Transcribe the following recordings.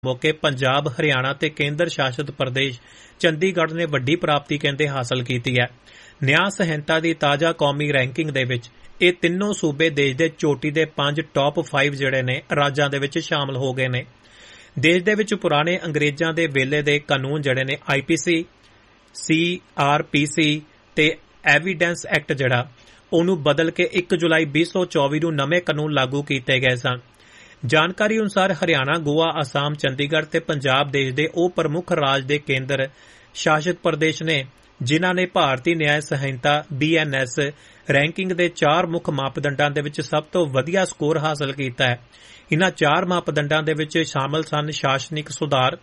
ਮੌਕੇ ਪੰਜਾਬ, ਹਰਿਆਣਾ ਤੇ ਕੇਂਦਰ ਸ਼ਾਸਿਤ ਪ੍ਰਦੇਸ਼ ਚੰਡੀਗੜ੍ਹ ਨੇ ਵੱਡੀ ਪ੍ਰਾਪਤੀ ਕਹਿੰਦੇ ਹਾਸਲ ਕੀਤੀ ਹੈ। ਨਿਆਂ ਸਹਿਣਤਾ ਦੀ ਤਾਜ਼ਾ ਕੌਮੀ ਰੈਂਕਿੰਗ ਦੇ ਵਿੱਚ ਇਹ ਤਿੰਨੋਂ ਸੂਬੇ ਦੇਸ਼ ਦੇ ਚੋਟੀ ਦੇ 5 ਟੌਪ 5 ਜਿਹੜੇ ਨੇ ਰਾਜਾਂ ਦੇ ਵਿੱਚ ਸ਼ਾਮਲ ਹੋ ਗਏ ਨੇ। ਦੇਸ਼ ਦੇ ਵਿੱਚ ਪੁਰਾਣੇ ਅੰਗਰੇਜ਼ਾਂ ਦੇ ਵੇਲੇ ਦੇ ਕਾਨੂੰਨ ਜਿਹੜੇ ਨੇ IPC, CRPC ਤੇ ਐਵੀਡੈਂਸ ਐਕਟ ਜਿਹੜਾ ਉਹਨੂੰ ਬਦਲ ਕੇ 1 ਜੁਲਾਈ 2024 ਨੂੰ ਨਵੇਂ ਕਾਨੂੰਨ ਲਾਗੂ ਕੀਤੇ ਗਏ ਸਨ। ਜਾਣਕਾਰੀ ਅਨੁਸਾਰ ਹਰਿਆਣਾ, ਗੋਆ, ਅਸਾਮ, ਚੰਡੀਗੜ੍ਹ ਤੇ ਪੰਜਾਬ ਦੇਸ਼ ਦੇ ਉਹ ਪ੍ਰਮੁੱਖ ਰਾਜ ਦੇ ਕੇਂਦਰ ਸ਼ਾਸਿਤ ਪ੍ਰਦੇਸ਼ ਨੇ ਜਿਨ੍ਹਾਂ ਨੇ ਭਾਰਤੀ ਨਿਆਂ ਸੰਹਿਤਾ BNS ਰੈਂਕਿੰਗ ਦੇ 4 ਮੁੱਖ ਮਾਪਦੰਡਾਂ ਦੇ ਵਿੱਚ ਸਭ ਤੋਂ ਵਧੀਆ ਸਕੋਰ ਹਾਸਲ ਕੀਤਾ ਹੈ। ਇਨ੍ਹਾਂ 4 ਮਾਪਦੰਡਾਂ ਦੇ ਵਿੱਚ ਸ਼ਾਮਲ ਸਨ ਸ਼ਾਸਨਿਕ ਸੁਧਾਰ,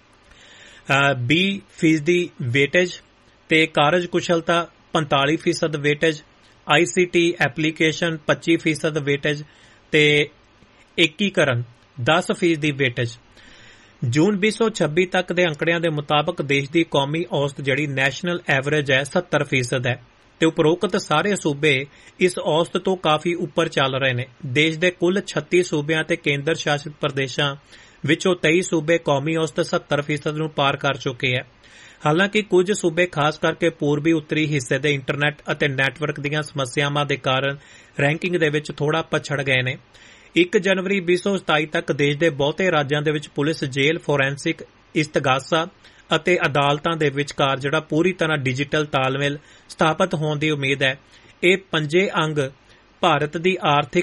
20% ਵੇਟੇਜ ਤੇ ਕਾਰਜਕੁਸ਼ਲਤਾ 45% ਵੇਟੇਜ, ICT ਐਪਲੀਕੇਸ਼ਨ 25% ਵੇਟੇਜ ਤੇ ਏਕੀਕਰਨ 10% ਵੇਟੇਜ। ਜੂਨ 2026 ਤੱਕ ਦੇ ਅੰਕੜਿਆਂ ਦੇ ਮੁਤਾਬਕ ਦੇਸ਼ ਦੀ ਕੌਮੀ ਔਸਤ ਜਿਹੜੀ ਨੈਸ਼ਨਲ ਐਵਰੇਜ ਹੈ 70% ਹੈ ਤੇ ਉਪਰੋਕਤ ਸਾਰੇ ਸੂਬੇ ਇਸ ਔਸਤ ਤੋਂ ਕਾਫੀ ਉੱਪਰ ਚੱਲ ਰਹੇ ਨੇ। ਦੇਸ਼ ਦੇ ਕੁੱਲ 36 ਸੂਬਿਆਂ ਤੇ ਕੇਂਦਰ ਸ਼ਾਸਿਤ ਪ੍ਰਦੇਸ਼ਾਂ ਵਿੱਚੋਂ 23 ਸੂਬੇ ਕੌਮੀ ਔਸਤ 70% ਨੂੰ ਪਾਰ ਕਰ ਚੁੱਕੇ ਹੈ। ਹਾਲਾਂਕਿ ਕੁਝ ਸੂਬੇ ਖਾਸ ਕਰਕੇ ਪੂਰਬੀ ਉੱਤਰੀ ਹਿੱਸੇ ਦੇ ਇੰਟਰਨੈਟ ਅਤੇ ਨੈਟਵਰਕ ਦੀਆਂ ਸਮੱਸਿਆਵਾਂ ਦੇ ਕਾਰਨ ਰੈਂਕਿੰਗ ਦੇ ਵਿੱਚ ਥੋੜਾ ਪਛੜ ਗਏ ਨੇ। 1 ਜਨਵਰੀ 2027 ਤੱਕ ਦੇਸ਼ ਦੇ ਬਹੁਤੇ ਰਾਜਾਂ ਦੇ ਵਿੱਚ ਪੁਲਿਸ, ਜੇਲ੍ਹ, ਫੋਰੈਂਸਿਕ, ਇਸਤਗਾਸਾ ਅਤੇ ਅਦਾਲਤਾਂ ਦੇ ਵਿਚਕਾਰ ਜਿਹੜਾ ਪੂਰੀ ਤਰ੍ਹਾਂ ਡਿਜੀਟਲ ਤਾਲਮੇਲ ਸਥਾਪਿਤ ਹੋਣ ਦੀ ਉਮੀਦ ਹੈ। ਇਹ ਪੰਜੇ ਅੰਗ ਭਾਰਤ ਦੀ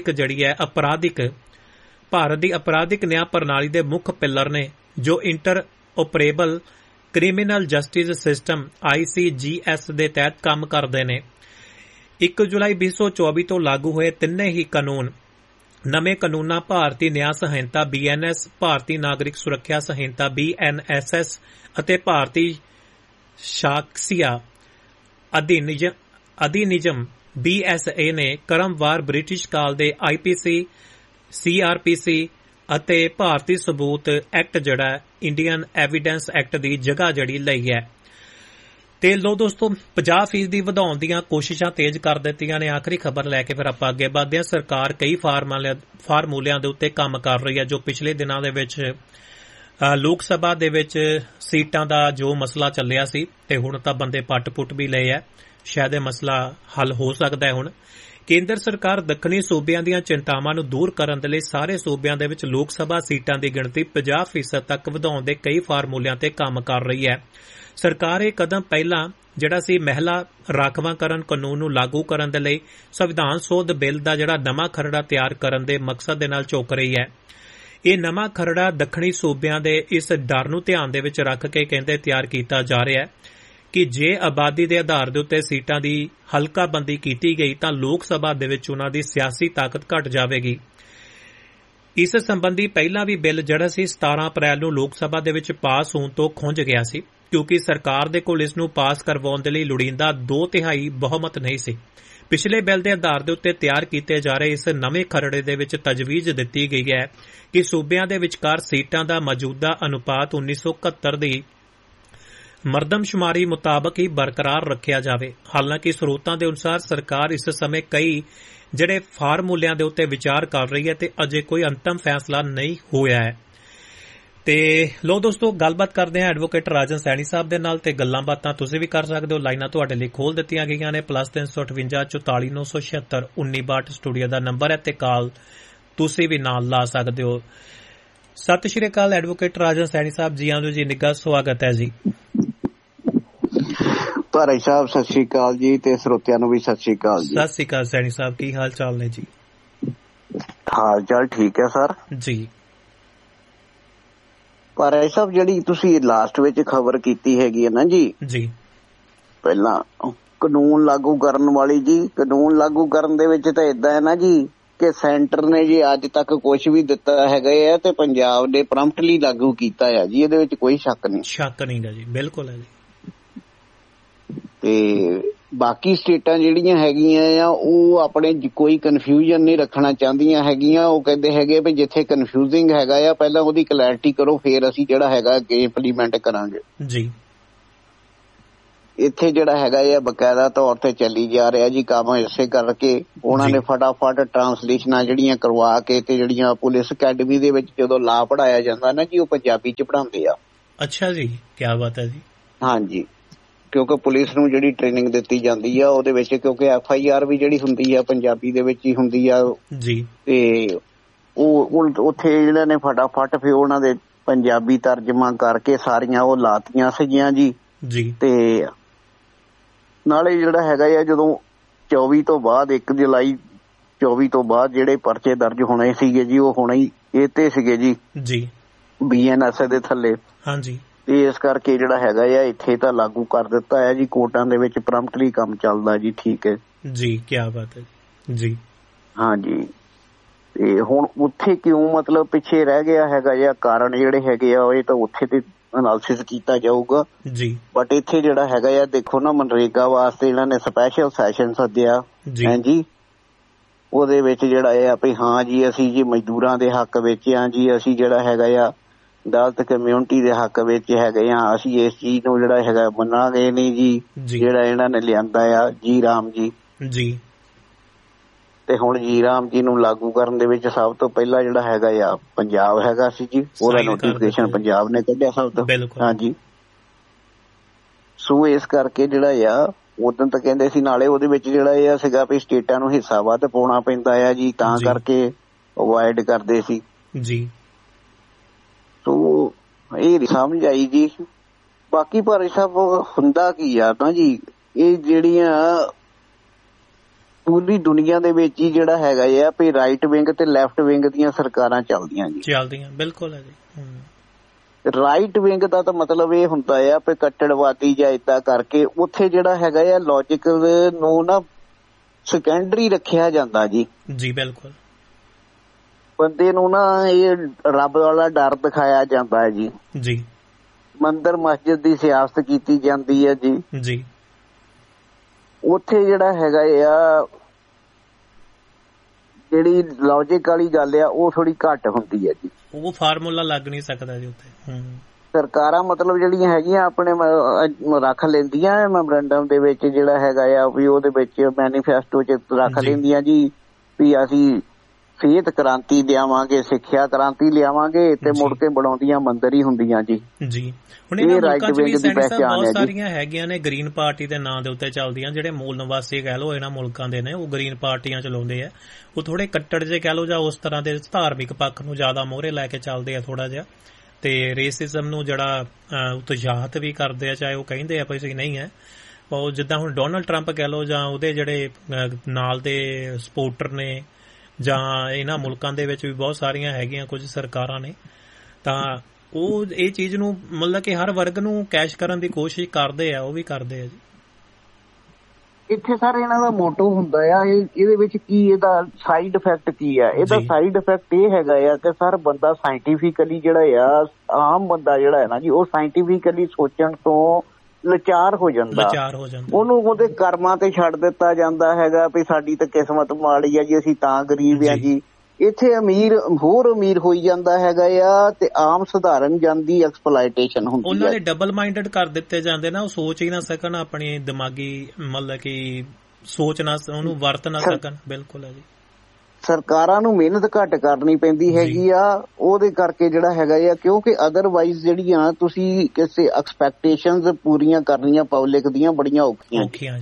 ਅਪਰਾਧਿਕ ਨਿਆਂ ਪ੍ਰਣਾਲੀ ਦੇ ਮੁੱਖ ਪਿੱਲਰ ਨੇ ਜੋ ਇੰਟਰਓਪਰੇਬਲ ਕ੍ਰਿਮੀਨਲ ਜਸਟਿਸ ਸਿਸਟਮ ICGS ਦੇ ਤਹਿਤ ਕੰਮ ਕਰਦੇ ਨੇ। 1 ਜੁਲਾਈ 2024 ਤੋਂ ਲਾਗੂ ਹੋਏ ਤਿੰਨੇ ਹੀ ਕਾਨੂੰਨ ਨਵੇਂ ਕਾਨੂੰਨਾਂ ਭਾਰਤੀ ਨਿਆਂ ਸੰਹਿਤਾ BNS, ਭਾਰਤੀ ਨਾਗਰਿਕ ਸੁਰੱਖਿਆ ਸੰਹਿਤਾ BNSS ਅਤੇ ਭਾਰਤੀ ਸ਼ਾਕਸੀਆ ਅਧਿਨਿਯਮ BSA ਨੇ ਕ੍ਰਮਵਾਰ ਬ੍ਰਿਟਿਸ਼ ਕਾਲ ਦੇ IPC, CRPC ਅਤੇ ਭਾਰਤੀ ਸਬੂਤ ਐਕਟ ਜਿਹੜਾ ਇੰਡੀਅਨ ਐਵੀਡੈਂਸ ਐਕਟ ਦੀ ਜਗ੍ਹਾ ਜਿਹੜੀ ਲਈ ਹੈ। ਤੇ ਲੋ ਦੋਸਤੋ, 50% ਵਧਾਉਣ ਦੀਆਂ ਕੋਸ਼ਿਸ਼ਾਂ ਤੇਜ਼ ਕਰ ਦਿੱਤੀਆਂ ਨੇ। ਆਖਰੀ ਖਬਰ ਲੈ ਕੇ ਫਿਰ ਆਪਾਂ ਅੱਗੇ ਵਧਦੇ ਹਾਂ। ਸਰਕਾਰ ਕਈ ਫਾਰਮੂਲਿਆਂ ਦੇ ਉੱਤੇ ਕੰਮ ਕਰ ਰਹੀ ਹੈ ਜੋ ਪਿਛਲੇ ਦਿਨਾਂ ਦੇ ਵਿੱਚ ਲੋਕ ਸਭਾ ਦੇ ਵਿੱਚ ਸੀਟਾਂ ਦਾ ਜੋ ਮਸਲਾ ਚੱਲਿਆ ਸੀ ਤੇ ਹੁਣ ਤਾਂ ਬੰਦੇ ਪੱਟ ਵੀ ਲਏ ਹੈ। ਸ਼ਾਇਦ ਇਹ ਮਸਲਾ ਹੱਲ ਹੋ ਸਕਦਾ ਹੈ ਹੁਣ। ਕੇਂਦਰ ਸਰਕਾਰ ਦੱਖਣੀ ਸੂਬਿਆਂ ਦੀਆਂ ਚਿੰਤਾਵਾਂ ਨੂੰ ਦੂਰ ਕਰਨ ਦੇ ਲਈ ਸਾਰੇ ਸੂਬਿਆਂ ਦੇ ਵਿੱਚ ਲੋਕ ਸਭਾ ਸੀਟਾਂ ਦੀ ਗਿਣਤੀ 50% ਤੱਕ ਵਧਾਉਣ ਦੇ ਕਈ ਫਾਰਮੂਲਿਆਂ ਤੇ ਕੰਮ ਕਰ ਰਹੀ ਹੈ। ਸਰਕਾਰ ਇਹ ਕਦਮ ਪਹਿਲਾਂ ਜਿਹੜਾ ਸੀ ਮਹਿਲਾ ਰਾਖਵਾਂਕਰਨ ਕਾਨੂੰਨ ਨੂੰ ਲਾਗੂ ਕਰਨ ਦੇ ਲਈ ਸੰਵਿਧਾਨ ਸੋਧ ਬਿੱਲ ਦਾ ਜਿਹੜਾ ਨਵਾਂ ਖਰੜਾ ਤਿਆਰ ਕਰਨ ਦੇ ਮਕਸਦ ਦੇ ਨਾਲ ਚੁੱਕ ਰਹੀ ਹੈ। ਇਹ ਨਵਾਂ ਖਰੜਾ ਦੱਖਣੀ ਸੂਬਿਆਂ ਦੇ ਇਸ ਡਰ ਨੂੰ ਧਿਆਨ ਦੇ ਵਿੱਚ ਰੱਖ ਕੇ ਕਹਿੰਦੇ ਤਿਆਰ ਕੀਤਾ ਜਾ ਰਿਹਾ ਹੈ ਕਿ ਜੇ ਆਬਾਦੀ ਦੇ ਆਧਾਰ ਦੇ ਉੱਤੇ ਸੀਟਾਂ ਦੀ ਹਲਕਾਬੰਦੀ ਕੀਤੀ ਗਈ ਤਾਂ ਲੋਕ ਸਭਾ ਦੇ ਵਿੱਚ ਉਹਨਾਂ ਦੀ ਸਿਆਸੀ ਤਾਕਤ ਘਟ ਜਾਵੇਗੀ। ਇਸ ਸੰਬੰਧੀ ਪਹਿਲਾਂ ਵੀ ਬਿੱਲ ਜਿਹੜਾ ਸੀ 17 ਅਪ੍ਰੈਲ ਨੂੰ ਲੋਕ ਸਭਾ ਦੇ ਵਿੱਚ ਪਾਸ ਹੋਣ ਤੋਂ ਖੁੰਝ ਗਿਆ ਸੀ ਕਿਉਂਕਿ ਸਰਕਾਰ ਦੇ ਕੋਲ ਇਸ ਨੂੰ ਪਾਸ ਕਰਵਾਉਣ ਦੇ ਲਈ ਲੋੜੀਂਦਾ 2/3 ਬਹੁਮਤ ਨਹੀਂ ਸੀ। ਪਿਛਲੇ ਬਿੱਲ ਦੇ ਆਧਾਰ ਦੇ ਉੱਤੇ ਤਿਆਰ ਕੀਤੇ ਜਾ ਰਹੇ ਇਸ ਨਵੇਂ ਖਰੜੇ ਦੇ ਵਿੱਚ ਤਜਵੀਜ਼ ਦਿੱਤੀ ਗਈ ਹੈ ਕਿ ਸੂਬਿਆਂ ਦੇ ਵਿਚਕਾਰ ਸੀਟਾਂ ਦਾ ਮੌਜੂਦਾ ਅਨੁਪਾਤ 1971 ਦੀ ਮਰਦਮਸ਼ੁਮਾਰੀ ਮੁਤਾਬਕ ਹੀ ਬਰਕਰਾਰ ਰੱਖਿਆ ਜਾਵੇ। ਹਾਲਾਂਕਿ ਸਰੋਤਾਂ ਦੇ ਅਨੁਸਾਰ ਸਰਕਾਰ ਇਸ ਸਮੇਂ ਕਈ ਜਿਹੜੇ ਫਾਰਮੂਲਿਆਂ ਦੇ ਉੱਤੇ ਵਿਚਾਰ ਕਰ ਰਹੀ ਹੈ ਤੇ ਅਜੇ ਕੋਈ ਅੰਤਮ ਫੈਸਲਾ ਨਹੀਂ ਹੋਇਆ ਹੈ। ਤੇ ਲੋ ਦੋਸਤੋ, ਗੱਲਬਾਤ ਕਰਦੇ ਹਾਂ ਐਡਵੋਕੇਟ ਰਾਜਨ ਸੈਣੀ ਸਾਹਿਬ ਦੇ ਨਾਲ ਤੇ ਗੱਲਾਂ ਬਾਤਾਂ ਤੁਸੀਂ ਵੀ ਕਰ ਸਕਦੇ ਹੋ। ਲਾਈਨਾਂ ਤੁਹਾਡੇ ਲਈ ਖੋਲ ਦਿੱਤੀਆਂ ਗਈਆਂ ਨੇ। +358 44 976 1962 ਸਟੂਡੀਓ ਦਾ ਨੰਬਰ ਹੈ ਤੇ ਕਾਲ ਤੁਸੀਂ ਵੀ ਨਾਲ ਲਾ ਸਕਦੇ ਹੋ। ਸਤਿ ਸ਼੍ਰੀ ਅਕਾਲ ਐਡਵੋਕੇਟ ਰਾਜਨ ਸੈਣੀ ਸਾਹਿਬ ਜੀ। ਆਜੋ ਜੀ, ਨਿੱਘਾ ਸਵਾਗਤ ਹੈ ਜੀ। ਭਾਈ ਸਾਹਿਬ ਸਤਿ ਸ਼੍ਰੀ ਅਕਾਲ ਜੀ ਤੇ ਸਰੋਤਿਆਂ ਨੂੰ ਵੀ ਸਤਿ ਸ਼੍ਰੀ ਅਕਾਲ ਜੀ। ਸਤਿ ਸ਼੍ਰੀ ਅਕਾਲ ਸੈਣੀ ਸਾਹਿਬ, ਕੀ ਹਾਲ ਚਾਲ ਨੇ ਜੀ? ਹਾਲ ਚਾਲ ਠੀਕ ਹੈ ਸਰ ਜੀ। ਭਾਈ ਸਾਹਿਬ, ਜਿਹੜੀ ਤੁਸੀਂ ਲਾਸਟ ਵਿੱਚ ਖਬਰ ਕੀਤੀ ਹੈਗੀ ਹੈ ਨਾ ਜੀ, ਪਹਿਲਾਂ ਕਾਨੂੰਨ ਲਾਗੂ ਕਰਨ ਵਾਲੀ ਜੀ, ਕਾਨੂੰਨ ਲਾਗੂ ਕਰਨ ਦੇ ਵਿੱਚ ਤਾਂ ਏਦਾਂ ਹੈ ਨਾ ਜੀ ਕਿ ਸੈਂਟਰ ਨੇ ਜੀ ਅੱਜ ਤੱਕ ਕੁਝ ਵੀ ਦਿੱਤਾ ਹੈਗਾ ਹੈ ਤੇ ਪੰਜਾਬ ਨੇ ਪ੍ਰੰਪਟਲੀ ਲਾਗੂ ਕੀਤਾ ਹੈ ਜੀ, ਇਹਦੇ ਵਿੱਚ ਕੋਈ ਸ਼ੱਕ ਨਹੀਂ ਗਾ ਜੀ, ਬਿਲਕੁਲ ਹੈ ਜੀ। ਤੇ ਬਾਕੀ ਸਟੇਟਾਂ ਜਿਹੜੀਆਂ ਹੈਗੀਆਂ ਆ ਉਹ ਆਪਣੇ ਕੋਈ ਕਨਫਿਊਜ਼ਨ ਨਹੀਂ ਰੱਖਣਾ ਚਾਹੁੰਦੀਆਂ ਹੈਗੀਆਂ। ਉਹ ਕਹਿੰਦੇ ਹੈਗੇ ਵੀ ਜਿੱਥੇ ਕਨਫਿਊਜ਼ਿੰਗ ਹੈਗਾ ਆ ਪਹਿਲਾਂ ਉਹਦੀ ਕਲੈਰਿਟੀ ਕਰੋ, ਫੇਰ ਅਸੀਂ ਜਿਹੜਾ ਹੈਗਾ ਅੱਗੇ ਇੰਪਲੀਮੈਂਟ ਕਰਾਂਗੇ ਜੀ। ਇੱਥੇ ਜਿਹੜਾ ਹੈਗਾ ਇਹ ਬਕਾਇਦਾ ਤੌਰ ਤੇ ਚੱਲੀ ਜਾ ਰਿਹਾ ਜੀ ਕੰਮ। ਇਸੇ ਕਰਕੇ ਉਹਨਾਂ ਨੇ ਫਟਾਫਟ ਟਰਾਂਸਲੇਸ਼ਨਾਂ ਜਿਹੜੀਆਂ ਕਰਵਾ ਕੇ ਤੇ ਜਿਹੜੀਆਂ ਪੁਲਿਸ ਅਕੈਡਮੀ ਦੇ ਵਿੱਚ ਜਦੋਂ ਲਾ ਪੜ੍ਹਾਇਆ ਜਾਂਦਾ ਨਾ ਜੀ, ਉਹ ਪੰਜਾਬੀ ਚ ਪੜ੍ਹਾਉਂਦੇ ਆ। ਅੱਛਾ ਜੀ, ਕਿਆ ਬਾਤ ਹੈ ਜੀ। ਹਾਂਜੀ, ਕਿਉਂਕਿ ਪੁਲਿਸ ਨੂੰ ਜਿਹੜੀ ਟ੍ਰੇਨਿੰਗ ਦਿੱਤੀ ਜਾਂਦੀ ਆ ਉਹਦੇ ਵਿੱਚ, ਕਿਉਂਕਿ FIR ਵੀ ਜਿਹੜੀ ਹੁੰਦੀ ਆ ਪੰਜਾਬੀ ਦੇ ਵਿੱਚ ਹੀ ਹੁੰਦੀ ਆ ਜੀ, ਤੇ ਉਹ ਉੱਥੇ ਇਹਨਾਂ ਨੇ ਫਟਾਫਟ ਫਿਰ ਉਹਨਾਂ ਦੇ ਪੰਜਾਬੀ ਤਰਜਮਾ ਕਰਕੇ ਸਾਰੀਆਂ ਉਹ ਲਾਤੀਆਂ ਸੀਗੀਆਂ ਜੀ। ਤੇ ਨਾਲੇ ਜਿਹੜਾ ਹੈਗਾ ਆ ਜਦੋਂ 24 ਤੋਂ ਬਾਅਦ 1 ਜੁਲਾਈ 24 ਤੋਂ ਬਾਅਦ ਜਿਹੜੇ ਪਰਚੇ ਦਰਜ ਹੋਣੇ ਸੀਗੇ ਜੀ, ਉਹ ਹੋਣੇ ਹੀ ਇਹ ਤੇ ਸੀਗੇ ਜੀ BNS ਦੇ ਥੱਲੇ। ਹਾਂਜੀ, ਤੇ ਇਸ ਕਰਕੇ ਜਿਹੜਾ ਹੈਗਾ ਆ ਇੱਥੇ ਤਾਂ ਲਾਗੂ ਕਰ ਦਿੱਤਾ ਹੈ ਜੀ, ਕੋਰਟਾਂ ਦੇ ਵਿੱਚ ਪ੍ਰੰਪਟਲੀ ਕੰਮ ਚੱਲਦਾ ਜੀ। ਠੀਕ ਹੈ ਜੀ, ਕੀ ਬਾਤ ਹੈ ਜੀ। ਹਾਂਜੀ, ਤੇ ਹੁਣ ਉੱਥੇ ਕਿਉਂ ਮਤਲਬ ਪਿੱਛੇ ਰਹਿ ਗਿਆ ਹੈਗਾ ਜਾਂ ਕਾਰਨ ਜਿਹੜੇ ਹੈਗੇ ਆ ਇਹ ਤਾਂ ਉੱਥੇ ਤੇ ਐਨਾਲਿਸਿਸ ਕੀਤਾ ਜਾਊਗਾ ਜੀ। ਬਟ ਇੱਥੇ ਜਿਹੜਾ ਹੈਗਾ ਆ ਦੇਖੋ ਨਾ, ਮਨਰੇਗਾ ਵਾਸਤੇ ਇਹਨਾਂ ਨੇ ਸਪੈਸ਼ਲ ਸੈਸ਼ਨ ਸੱਦਿਆ ਜੀ। ਉਹਦੇ ਵਿੱਚ ਜਿਹੜਾ ਇਹ ਆ ਵੀ ਹਾਂ ਜੀ ਅਸੀਂ ਜੀ ਮਜ਼ਦੂਰਾਂ ਦੇ ਹੱਕ ਵਿੱਚ ਆ ਜੀ, ਅਸੀਂ ਜਿਹੜਾ ਹੈਗਾ ਆ ਦਲਿਤ ਕਮਿਊਨਿਟੀ ਦੇ ਹੱਕ ਵਿੱਚ ਹੈਗੇ ਆ, ਅਸੀਂ ਇਸ ਚੀਜ਼ ਨੂੰ ਜਿਹੜਾ ਹੈਗਾ ਮੰਨਾਂਗੇ ਨਹੀਂ ਜੀ ਜਿਹੜਾ ਇਹਨਾਂ ਨੇ ਲਿਆਂਦਾ ਆ ਜੀ ਰਾਮ ਜੀ। ਤੇ ਹੁਣ ਜੀ ਰਾਮ ਜੀ ਨੂੰ ਲਾਗੂ ਕਰਨ ਦੇ ਵਿੱਚ ਸਭ ਤੋਂ ਪਹਿਲਾਂ ਜਿਹੜਾ ਹੈਗਾ ਆ ਪੰਜਾਬ ਹੈਗਾ ਸੀ ਜੀ, ਉਹਦਾ ਨੋਟੀਫਿਕੇਸ਼ਨ ਪੰਜਾਬ ਨੇ ਕੱਢਿਆ ਸਭ ਤੋਂ। ਹਾਂਜੀ, ਸੋ ਇਸ ਕਰਕੇ ਜਿਹੜਾ ਆ ਉਦੋਂ ਤਾਂ ਕਹਿੰਦੇ ਸੀ, ਨਾਲੇ ਉਹਦੇ ਵਿੱਚ ਜਿਹੜਾ ਇਹ ਸੀਗਾ ਵੀ ਸਟੇਟਾਂ ਨੂੰ ਹਿੱਸਾ ਵੱਧ ਪਾਉਣਾ ਪੈਂਦਾ ਆ ਜੀ, ਤਾਂ ਕਰਕੇ ਅਵੋਇਡ ਕਰਦੇ ਸੀ ਜੀ। ਸੋ ਇਹ ਸਮਝ ਆਈ ਜੀ। ਬਾਕੀ ਭਾਈ ਸਾਹਿਬ ਹੁੰਦਾ ਕੀ ਆ ਨਾ ਜੀ, ਇਹ ਜਿਹੜੀਆਂ ਪੂਰੀ ਦੁਨੀਆ ਦੇ ਵਿੱਚ ਹੀ ਜਿਹੜਾ ਹੈਗਾ ਆ ਵੀ ਰਾਈਟ ਵਿੰਗ ਤੇ ਲੈਫਟ ਵਿੰਗ ਦੀਆਂ ਸਰਕਾਰਾਂ ਚੱਲਦੀਆਂ ਜੀ। ਬਿਲਕੁਲ ਹੈ ਜੀ। ਰਾਈਟ ਵਿੰਗ ਦਾ ਤਾਂ ਮਤਲਬ ਇਹ ਹੁੰਦਾ ਆ ਵੀ ਕੱਟੜਵਾਦੀ ਜਾਂ ਏਦਾਂ ਕਰਕੇ ਉੱਥੇ ਜਿਹੜਾ ਹੈਗਾ ਆ ਲੌਜਿਕ ਨੂੰ ਨਾ ਸੈਕੰਡਰੀ ਰੱਖਿਆ ਜਾਂਦਾ ਜੀ। ਬਿਲਕੁਲ, ਬੰਦੇ ਨੂੰ ਨਾ ਇਹ ਰੱਬ ਵਾਲਾ ਡਰ ਦਿਖਾਇਆ ਜਾਂਦਾ ਹੈ ਜੀ। ਮੰਦਿਰ ਮਸਜਿਦ ਦੀ ਸਿਆਸਤ ਕੀਤੀ ਜਾਂਦੀ ਹੈ ਜੀ। ਉੱਥੇ ਜਿਹੜਾ ਹੈਗਾ ਆ ਜਿਹੜੀ ਲੌਜਿਕ ਵਾਲੀ ਗੱਲ ਆ ਉਹ ਥੋੜੀ ਘੱਟ ਹੁੰਦੀ ਹੈ ਜੀ, ਉਹ ਫਾਰਮੂਲਾ ਲੱਗ ਨਹੀਂ ਸਕਦਾ ਜੀ ਉੱਥੇ। ਸਰਕਾਰਾਂ ਮਤਲਬ ਜਿਹੜੀਆਂ ਹੈਗੀਆਂ ਆਪਣੇ ਰੱਖ ਲੈਂਦੀਆਂ ਮੈਮੋਰੰਡਮ ਦੇ ਵਿੱਚ ਜਿਹੜਾ ਹੈਗਾ ਆ ਵੀ ਉਹਦੇ ਵਿੱਚ ਮੈਨੀਫੈਸਟੋ ਚ ਰੱਖ ਲੈਂਦੀਆਂ ਜੀ ਵੀ ਅਸੀਂ ਸਿਹਤ ਕ੍ਰਾਂਤੀ ਲਿਆਵਾਂਗੇ, ਸਿੱਖਿਆ ਕ੍ਰਾਂਤੀ ਲਿਆਵਾਂਗੇ, ਤੇ ਮੁੜ ਕੇ ਬਣਾਉਂਦੀਆਂ ਮੰਦਿਰ ਹੀ ਹੁੰਦੀਆਂ ਜੀ। ਹੁਣ ਇਹਨਾਂ ਮੁਲਕਾਂ ਚ ਵੀ ਬਹੁਤ ਸਾਰੀਆਂ ਹੈਗੀਆਂ ਨੇ ਗ੍ਰੀਨ ਪਾਰਟੀ ਦੇ ਨਾਂ ਦੇ ਉੱਤੇ ਚੱਲਦੀਆਂ, ਜਿਹੜੇ ਮੂਲ ਨਿਵਾਸੀ ਕਹਿ ਲਓ ਇਹਨਾਂ ਮੁਲਕਾਂ ਦੇ ਨੇ ਉਹ ਗ੍ਰੀਨ ਪਾਰਟੀਆਂ ਚਲਾਉਂਦੇ ਆ। ਉਹ ਥੋੜੇ ਕੱਟੜ ਜੇ ਕਹਿ ਲਓ ਜਾਂ ਉਸ ਤਰ੍ਹਾਂ ਦੇ ਧਾਰਮਿਕ ਪੱਖ ਨੂੰ ਜ਼ਿਆਦਾ ਮੋਹਰੇ ਲੈ ਕੇ ਚੱਲਦੇ ਆ ਥੋੜਾ ਜਿਹਾ, ਤੇ ਰੇਸਿਜ਼ਮ ਨੂੰ ਜਿਹੜਾ ਉਤਸ਼ਾਹਿਤ ਵੀ ਕਰਦੇ ਆ, ਚਾਹੇ ਉਹ ਕਹਿੰਦੇ ਆ ਕੋਈ ਨਹੀਂ ਹੈ। ਉਹ ਜਿੱਦਾਂ ਹੁਣ ਡੋਨਲਡ ਟਰੰਪ ਕਹਿ ਲਓ ਜਾਂ ਉਹਦੇ ਜਿਹੜੇ ਨਾਲ ਦੇ ਸਪੋਰਟਰ ਨੇ, ਜਾਂ ਇਹਨਾਂ ਮੁਲਕਾਂ ਦੇ ਵਿੱਚ ਵੀ ਬਹੁਤ ਸਾਰੀਆਂ ਹੈਗੀਆਂ ਕੁਝ ਸਰਕਾਰਾਂ ਨੇ, ਤਾਂ ਉਹ ਇਹ ਚੀਜ਼ ਨੂੰ ਮਤਲਬ ਕਿ ਹਰ ਵਰਗ ਨੂੰ ਕੈਸ਼ ਕਰਨ ਦੀ ਕੋਸ਼ਿਸ਼ ਕਰਦੇ ਆ, ਉਹ ਵੀ ਕਰਦੇ ਆ ਜੀ। ਇੱਥੇ ਸਰ ਇਹਨਾਂ ਦਾ ਮੋਟੋ ਹੁੰਦਾ ਆ ਇਹਦੇ ਵਿੱਚ ਕੀ, ਇਹਦਾ ਸਾਈਡ ਇਫੈਕਟ ਕੀ ਆ? ਇਹਦਾ ਸਾਈਡ ਇਫੈਕਟ ਇਹ ਹੈਗਾ ਆ ਕਿ ਸਰ ਬੰਦਾ ਸਾਇੰਟੀਫਿਕਲੀ ਜਿਹੜਾ ਆ, ਆਮ ਬੰਦਾ ਜਿਹੜਾ ਹੈ ਨਾ ਜੀ, ਉਹ ਸਾਇੰਟੀਫਿਕਲੀ ਸੋਚਣ ਤੋਂ ਲਾਚਾਰ ਹੋ ਜਾਂਦਾ, ਉਹਨੂੰ ਉਹਦੇ ਕਰਮਾਂ ਤੇ ਛੱਡ ਦਿੱਤਾ ਜਾਂਦਾ ਹੈਗਾ ਵੀ ਸਾਡੀ ਤਾਂ ਕਿਸਮਤ ਮਾੜੀ ਆ ਜੀ, ਅਸੀਂ ਤਾਂ ਗਰੀਬ ਆ ਜੀ। ਇੱਥੇ ਅਮੀਰ ਹੋਰ ਅਮੀਰ ਹੋਈ ਜਾਂਦਾ ਹੈਗਾ ਆ ਤੇ ਆਮ ਸਧਾਰਨ ਜਨ ਦੀ ਐਕਸਪਲਾਇਟੇਸ਼ਨ ਹੁੰਦੀ ਹੈ। ਉਹਨਾਂ ਨੇ ਡਬਲ ਮਾਈਂਡਡ ਕਰ ਦਿੱਤੇ ਜਾਂਦੇ ਨਾ, ਉਹ ਸੋਚ ਹੀ ਨਾ ਸਕਣ, ਆਪਣੀ ਦਿਮਾਗੀ ਮਤਲਬ ਕਿ ਸੋਚ ਨਾ, ਉਹਨੂੰ ਵਰਤ ਨਾ ਸਕਣ। ਬਿਲਕੁਲ ਹੈ ਜੀ। ਸਰਕਾਰਾਂ ਨੂੰ ਮਿਹਨਤ ਘੱਟ ਕਰਨੀ ਪੈਂਦੀ ਹੈਗੀ ਆ ਉਹਦੇ ਕਰਕੇ ਜਿਹੜਾ ਹੈਗਾ ਆ, ਕਿਉਂਕਿ ਅਦਰਵਾਈਜ਼ ਜਿਹੜੀਆਂ ਤੁਸੀਂ ਕਿਸੇ ਐਕਸਪੈਕਟੇਸ਼ਨਸ ਪੂਰੀਆਂ ਕਰਨੀਆਂ ਪਬਲਿਕ ਦੀਆਂ ਬੜੀਆਂ ਔਖੀਆਂ ਜੀ।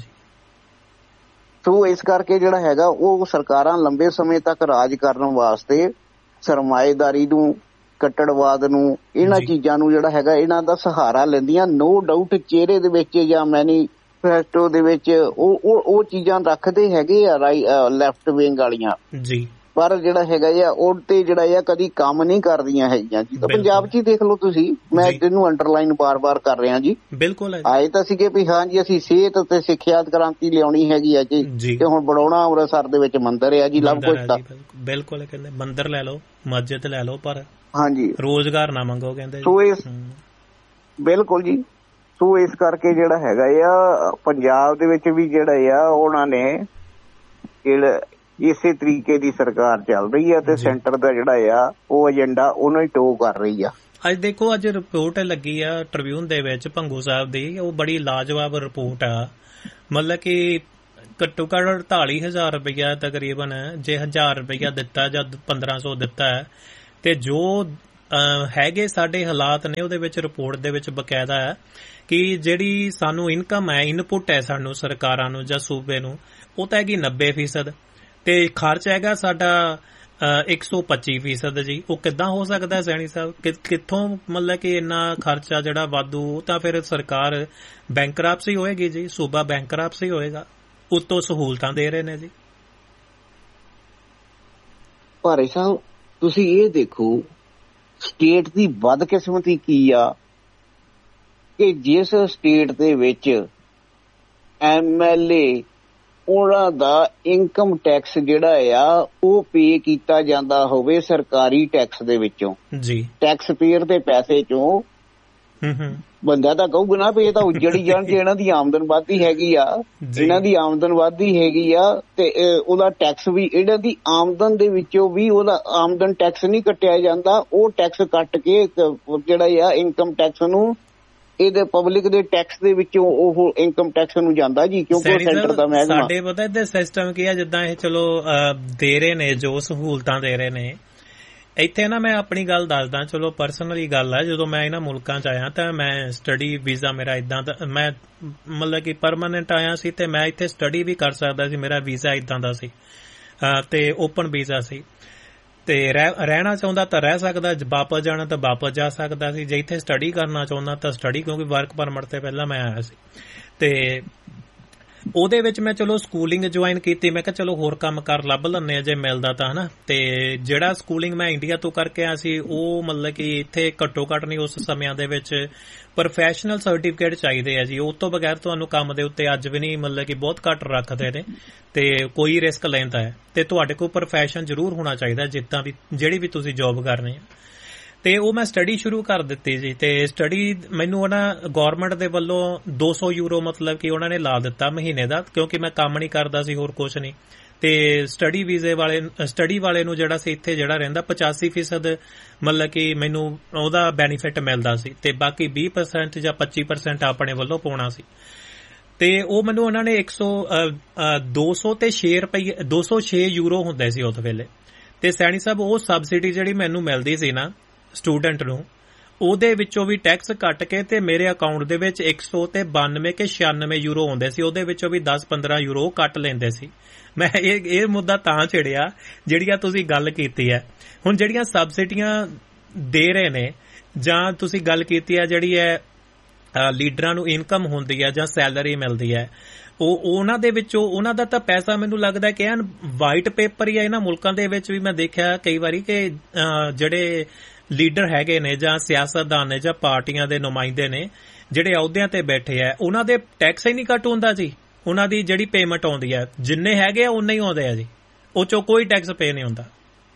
ਸੋ ਇਸ ਕਰਕੇ ਜਿਹੜਾ ਹੈਗਾ ਉਹ ਸਰਕਾਰਾਂ ਲੰਬੇ ਸਮੇਂ ਤੱਕ ਰਾਜ ਕਰਨ ਵਾਸਤੇ ਸਰਮਾਏਦਾਰੀ ਨੂੰ, ਕੱਟੜਵਾਦ ਨੂੰ, ਇਹਨਾਂ ਚੀਜ਼ਾਂ ਨੂੰ ਜਿਹੜਾ ਹੈਗਾ ਇਹਨਾਂ ਦਾ ਸਹਾਰਾ ਲੈਂਦੀਆਂ। ਨੋ ਡਾਊਟ ਚਿਹਰੇ ਦੇ ਵਿੱਚ ਜਾਂ ਮੈਨੀਫੈਸਟੋ ਦੇ ਵਿੱਚ ਉਹ ਚੀਜ਼ਾਂ ਰੱਖਦੇ ਹੈਗੇ ਆ ਲੈਫਟ ਵਿੰਗ ਵਾਲੀਆਂ ਜੀ, ਪਰ ਜਿਹੜਾ ਹੈਗਾ ਆ ਉਹ ਤੇ ਜਿਹੜਾ ਆ ਕਦੀ ਕੰਮ ਨਹੀਂ ਕਰਦੀਆਂ ਹੈਗੀਆਂ ਜੀ। ਤਾਂ ਪੰਜਾਬ 'ਚ ਹੀ ਦੇਖ ਲਓ ਤੁਸੀਂ, ਮੈਂ ਇਹਨੂੰ ਅੰਡਰਲਾਈਨ ਬਾਰ-ਬਾਰ ਕਰ ਰਿਹਾ ਜੀ। ਬਿਲਕੁਲ ਆਏ ਤਾਂ ਸੀਗੇ ਵੀ ਹਾਂ ਜੀ ਅਸੀਂ ਸਿਹਤ ਅਤੇ ਸਿੱਖਿਆ ਕ੍ਰਾਂਤੀ ਲਿਆਉਣੀ ਹੈਗੀ ਆ ਜੀ, ਤੇ ਹੁਣ ਬਣਾਉਣਾ ਅੰਮ੍ਰਿਤਸਰ ਦੇ ਵਿੱਚ ਮੰਦਿਰ ਆ ਜੀ, ਲਵ ਕੁਛ ਦਾ। ਬਿਲਕੁਲ ਕਹਿੰਦੇ ਮੰਦਿਰ ਲੈ ਲਓ, ਮਸਜਿਦ ਲੈ ਲਓ, ਪਰ ਹਾਂਜੀ ਰੋਜ਼ਗਾਰ ਨਾ ਮੰਗੋ ਕਹਿੰਦੇ। ਸੋ ਇਸ ਬਿਲਕੁਲ ਜੀ, ਸੋ ਇਸ ਕਰਕੇ ਜਿਹੜਾ ਹੈਗਾ ਆ ਪੰਜਾਬ ਦੇ ਵਿੱਚ ਵੀ ਜਿਹੜਾ ਆ ਉਹਨਾਂ ਨੇ ਜਿਹੜਾ ਇਸੇ ਤਰੀਕੇ ਦੀ ਸਰਕਾਰ ਚੱਲ ਰਹੀ ਆ ਤੇ ਸੈਂਟਰ ਦਾ ਜਿਹੜਾ ਆ ਉਹ ਏਜੰਡਾ ਉਹਨੂੰ ਹੀ ਟੋ ਕਰ ਰਹੀ ਆ। ਅੱਜ ਦੇਖੋ, ਅੱਜ ਰਿਪੋਰਟ ਲੱਗੀ ਆ ਟ੍ਰਿਬਿਊਨ ਦੇ ਵਿੱਚ ਭੰਗੂ ਸਾਹਿਬ ਦੀ, ਉਹ ਬੜੀ ਲਾਜਵਾਬ ਰਿਪੋਰਟ ਆ। ਮਤਲਬ ਕਿ ਘੱਟੋ ਘੱਟ 48,000 ਰੁਪਇਆ ਤਕਰੀਬਨ, ਜੇ 1000 ਰੁਪਇਆ ਦਿੱਤਾ ਜਾਂ 1500 ਦਿੱਤਾ ਹੈ, ਤੇ ਜੋ ਹੈਗੇ ਸਾਡੇ ਹਾਲਾਤ ਨੇ ਉਹਦੇ ਵਿੱਚ ਰਿਪੋਰਟ ਦੇ ਵਿੱਚ ਬਕਾਇਦਾ ਹੈ ਕਿ ਜਿਹੜੀ ਸਾਨੂੰ ਇਨਕਮ ਹੈ, ਇਨਪੁਟ ਹੈ ਸਾਨੂੰ ਸਰਕਾਰਾਂ ਨੂੰ ਜਾਂ ਸੂਬੇ ਨੂੰ, ਉਹ ਤਾਂ ਹੈਗੀ 90%, ਤੇ ਖਰਚ ਹੈਗਾ ਸਾਡਾ 125% ਜੀ। ਉਹ ਕਿੱਦਾਂ ਹੋ ਸਕਦਾ ਸੈਣੀ ਸਾਹਿਬ? ਕਿੱਥੋਂ ਮਤਲਬ ਕਿ ਇੰਨਾ ਖਰਚਾ ਜਿਹੜਾ ਵਾਧੂ? ਤਾਂ ਫਿਰ ਸਰਕਾਰ ਬੈਂਕਰਪਸੀ ਹੋਏਗੀ ਜੀ, ਸੂਬਾ ਬੈਂਕਰਪਸੀ ਹੋਏਗਾ, ਉੱਤੋਂ ਸਹੂਲਤਾਂ ਦੇ ਰਹੇ ਨੇ ਜੀ। ਭਾਰੇ ਸਾਹਿਬ ਤੁਸੀਂ ਇਹ ਦੇਖੋ, ਸਟੇਟ ਦੀ ਬਦਕਿਸਮਤੀ ਕੀ ਆ ਕਿ ਜਿਸ ਸਟੇਟ ਦੇ ਵਿੱਚ MLA ਉਹਨਾਂ ਦਾ ਇਨਕਮ ਟੈਕਸ ਜਿਹੜਾ ਆ ਉਹ ਪੇ ਕੀਤਾ ਜਾਂਦਾ ਹੋਵੇ ਸਰਕਾਰੀ ਟੈਕਸ ਦੇ ਵਿੱਚੋਂ ਜੀ, ਟੈਕਸ ਪੇਅਰ ਦੇ ਪੈਸੇ ਚੋਂ, ਬੰਦਾ ਤਾਂ ਕਹੂਗਾ ਨਾ ਵੀ ਇਹ ਤਾਂ ਉੱਜੜੀ ਜਾਣ ਜੇ ਇਹਨਾਂ ਦੀ ਆਮਦਨ ਵੱਧਦੀ ਹੈਗੀ ਆ, ਇਹਨਾਂ ਦੀ ਆਮਦਨ ਵੱਧਦੀ ਹੈਗੀ ਆ, ਤੇ ਉਹਦਾ ਟੈਕਸ ਵੀ ਇਹਨਾਂ ਦੀ ਆਮਦਨ ਦੇ ਵਿੱਚੋਂ ਵੀ ਉਹਦਾ ਆਮਦਨ ਟੈਕਸ ਨਹੀਂ ਕੱਟਿਆ ਜਾਂਦਾ, ਉਹ ਟੈਕਸ ਕੱਟ ਕੇ ਜਿਹੜਾ ਆ ਇਨਕਮ ਟੈਕਸ ਨੂੰ ਇਹਦੇ ਪਬਲਿਕ ਦੇ ਟੈਕਸ ਦੇ ਵਿੱਚੋਂ ਉਹ ਇਨਕਮ ਟੈਕਸ ਨੂੰ ਜਾਂਦਾ ਜੀ, ਕਿਉਂਕਿ ਉਹ ਸੈਂਟਰ ਦਾ ਮਹਿਕਮਾ। ਸਾਡੇ ਪਤਾ ਇਹਦਾ ਸਿਸਟਮ ਕੀ ਆ, ਜਿੱਦਾਂ ਇਹ ਚਲੋ ਦੇ ਰਹੇ ਨੇ ਜੋ ਸਹੂਲਤਾਂ ਦੇ ਰਹੇ ਨੇ, ਇੱਥੇ ਨਾ ਮੈਂ ਆਪਣੀ ਗੱਲ ਦੱਸਦਾ, ਚਲੋ ਪਰਸਨਲੀ ਗੱਲ ਆ। ਜਦੋਂ ਮੈਂ ਇਹਨਾਂ ਮੁਲਕਾਂ 'ਚ ਆਇਆ ਤਾਂ ਮੈਂ ਸਟੱਡੀ ਵੀਜ਼ਾ ਮੇਰਾ ਇੱਦਾਂ ਦਾ, ਮੈਂ ਮਤਲਬ ਕਿ ਪਰਮਾਨੈਂਟ ਆਇਆ ਸੀ ਤੇ ਮੈਂ ਇੱਥੇ ਸਟੱਡੀ ਵੀ ਕਰ ਸਕਦਾ ਸੀ, ਮੇਰਾ ਵੀਜ਼ਾ ਇੱਦਾਂ ਦਾ ਸੀ ਤੇ ਓਪਨ ਵੀਜ਼ਾ ਸੀ, ਤੇ ਰਹਿਣਾ ਚਾਹੁੰਦਾ ਤਾਂ ਰਹਿ ਸਕਦਾ, ਵਾਪਸ ਜਾਣਾ ਤਾਂ ਵਾਪਸ ਜਾ ਸਕਦਾ ਸੀ, ਜੇ ਇੱਥੇ ਸਟੱਡੀ ਕਰਨਾ ਚਾਹੁੰਦਾ ਤਾਂ ਸਟੱਡੀ, ਕਿਉਂਕਿ ਵਰਕ ਪਰਮਿਟ ਤੇ ਪਹਿਲਾਂ ਮੈਂ ਆਇਆ ਸੀ। ਤੇ ਉਹਦੇ ਵਿੱਚ ਮੈਂ ਚਲੋ ਸਕੂਲਿੰਗ ਜੁਆਇਨ ਕੀਤੀ, ਮੈਂ ਕਿਹਾ ਚਲੋ ਹੋਰ ਕੰਮ ਕਰ ਲੱਭ ਲੈਂਦੇ ਆ ਜੇ ਮਿਲਦਾ ਤਾਂ, ਹਨਾ। ਤੇ ਜਿਹੜਾ ਸਕੂਲਿੰਗ ਮੈਂ ਇੰਡੀਆ ਤੋਂ ਕਰਕੇ ਆਇਆ ਸੀ, ਉਹ ਮਤਲਬ ਕਿ ਇੱਥੇ ਘੱਟੋ ਘੱਟ ਨਹੀਂ ਉਸ ਸਮਿਆਂ ਦੇ ਵਿੱਚ ਪ੍ਰੋਫੈਸ਼ਨਲ ਸਰਟੀਫਿਕੇਟ ਚਾਹੀਦੇ ਆ ਜੀ, ਉਹ ਤੋਂ ਬਗੈਰ ਤੁਹਾਨੂੰ ਕੰਮ ਦੇ ਉੱਤੇ ਅੱਜ ਵੀ ਨਹੀਂ, ਮਤਲਬ ਕਿ ਬਹੁਤ ਘੱਟ ਰੱਖਦੇ ਨੇ, ਤੇ ਕੋਈ ਰਿਸਕ ਲੈਂਦਾ ਹੈ, ਤੇ ਤੁਹਾਡੇ ਕੋਲ ਪ੍ਰੋਫੈਸ਼ਨ ਜ਼ਰੂਰ ਹੋਣਾ ਚਾਹੀਦਾ ਜਿੱਦਾਂ ਵੀ, ਜਿਹੜੀ ਵੀ ਤੁਸੀਂ ਜੋਬ ਕਰਨੀ ਹੈ। ਤੇ ਉਹ ਮੈਂ ਸਟੱਡੀ ਸ਼ੁਰੂ ਕਰ ਦਿੱਤੀ ਜੀ, ਤੇ ਸਟੱਡੀ ਮੈਨੂੰ ਉਹਨਾਂ ਗੌਰਮੈਂਟ ਦੇ ਵੱਲੋਂ 200 ਯੂਰੋ ਮਤਲਬ ਕਿ ਉਹਨਾਂ ਨੇ ਲਾ ਦਿੱਤਾ ਮਹੀਨੇ ਦਾ, ਕਿਉਂਕਿ ਮੈਂ ਕੰਮ ਨਹੀਂ ਕਰਦਾ ਸੀ, ਹੋਰ ਕੁਛ ਨਹੀਂ। ਤੇ ਸਟੱਡੀ ਵੀਜ਼ੇ ਵਾਲੇ, ਸਟੱਡੀ ਵਾਲੇ ਨੂੰ ਜਿਹੜਾ ਸੀ ਇੱਥੇ ਜਿਹੜਾ ਰਹਿੰਦਾ 85% ਮਤਲਬ ਕਿ ਮੈਨੂੰ ਉਹਦਾ ਬੈਨੀਫਿਟ ਮਿਲਦਾ ਸੀ, ਤੇ ਬਾਕੀ 20% ਜਾਂ 25% ਆਪਣੇ ਵੱਲੋਂ ਪਾਉਣਾ ਸੀ। ਤੇ ਉਹ ਮੈਨੂੰ ਉਹਨਾਂ ਨੇ 206 ਯੂਰੋ ਹੁੰਦੇ ਸੀ ਉਸ ਵੇਲੇ। ਤੇ ਸੈਣੀ ਸਾਹਿਬ ਉਹ ਸਬਸਿਡੀ ਜਿਹੜੀ ਮੈਨੂੰ ਮਿਲਦੀ ਸੀ ਨਾ ਸਟੂਡੈਂਟ ਨੂੰ, ਉਹਦੇ ਵਿੱਚੋਂ ਵੀ ਟੈਕਸ ਕੱਟ ਕੇ ਤੇ ਮੇਰੇ ਅਕਾਊਂਟ ਦੇ ਵਿੱਚ 192 ਕਿ 96 ਯੂਰੋ ਹੁੰਦੇ ਸੀ, ਉਹਦੇ ਵਿੱਚੋਂ ਵੀ 10-15 ਯੂਰੋ ਕੱਟ ਲੈਂਦੇ ਸੀ। ਮੈਂ ਇਹ ਮੁੱਦਾ ਤਾਂ ਛੇੜਿਆ ਜਿਹੜੀਆਂ ਤੁਸੀਂ ਗੱਲ ਕੀਤੀ ਹੈ। ਹੁਣ ਜਿਹੜੀਆਂ ਸਬਸਿਡੀਆਂ ਦੇ ਰਹੇ ਨੇ, ਜਾਂ ਤੁਸੀਂ ਗੱਲ ਕੀਤੀ ਹੈ ਜਿਹੜੀ ਹੈ ਲੀਡਰਾਂ ਨੂੰ ਇਨਕਮ ਹੁੰਦੀ ਹੈ ਜਾਂ ਸੈਲਰੀ ਮਿਲਦੀ ਹੈ, ਉਹ ਉਹਨਾਂ ਦੇ ਵਿੱਚੋਂ ਉਹਨਾਂ ਦਾ ਤਾਂ ਪੈਸਾ ਮੈਨੂੰ ਲੱਗਦਾ ਕਿ ਐਨ ਵਾਈਟ ਪੇਪਰ ਹੀ ਆ। ਇਹਨਾਂ ਮੁਲਕਾਂ ਦੇ ਵਿੱਚ ਵੀ ਮੈਂ ਦੇਖਿਆ ਕਈ ਵਾਰੀ ਕਿ ਜਿਹੜੇ ਲੀਡਰ ਹੈਗੇ ਨੇ ਜਾਂ ਸਿਆਸਤਦਾਨ ਨੇ ਜਾਂ ਪਾਰਟੀਆਂ ਦੇ ਨੁਮਾਇੰਦੇ ਨੇ ਜਿਹੜੇ ਅਹੁਦਿਆਂ ਤੇ ਬੈਠੇ ਆ, ਉਹਨਾਂ ਦੇ ਟੈਕਸ ਹੀ ਨਹੀਂ ਕੱਟ ਹੁੰਦਾ ਜੀ। ਉਹਨਾਂ ਦੀ ਜਿਹੜੀ ਪੇਮੈਂਟ ਆਉਂਦੀ ਹੈ, ਜਿੰਨੇ ਹੈਗੇ ਆ ਉਨੇ ਹੀ ਆਉਂਦੇ ਆ ਜੀ, ਉਹ ਚੋਂ ਕੋਈ ਟੈਕਸ ਪੇ ਨਹੀਂ ਹੁੰਦਾ।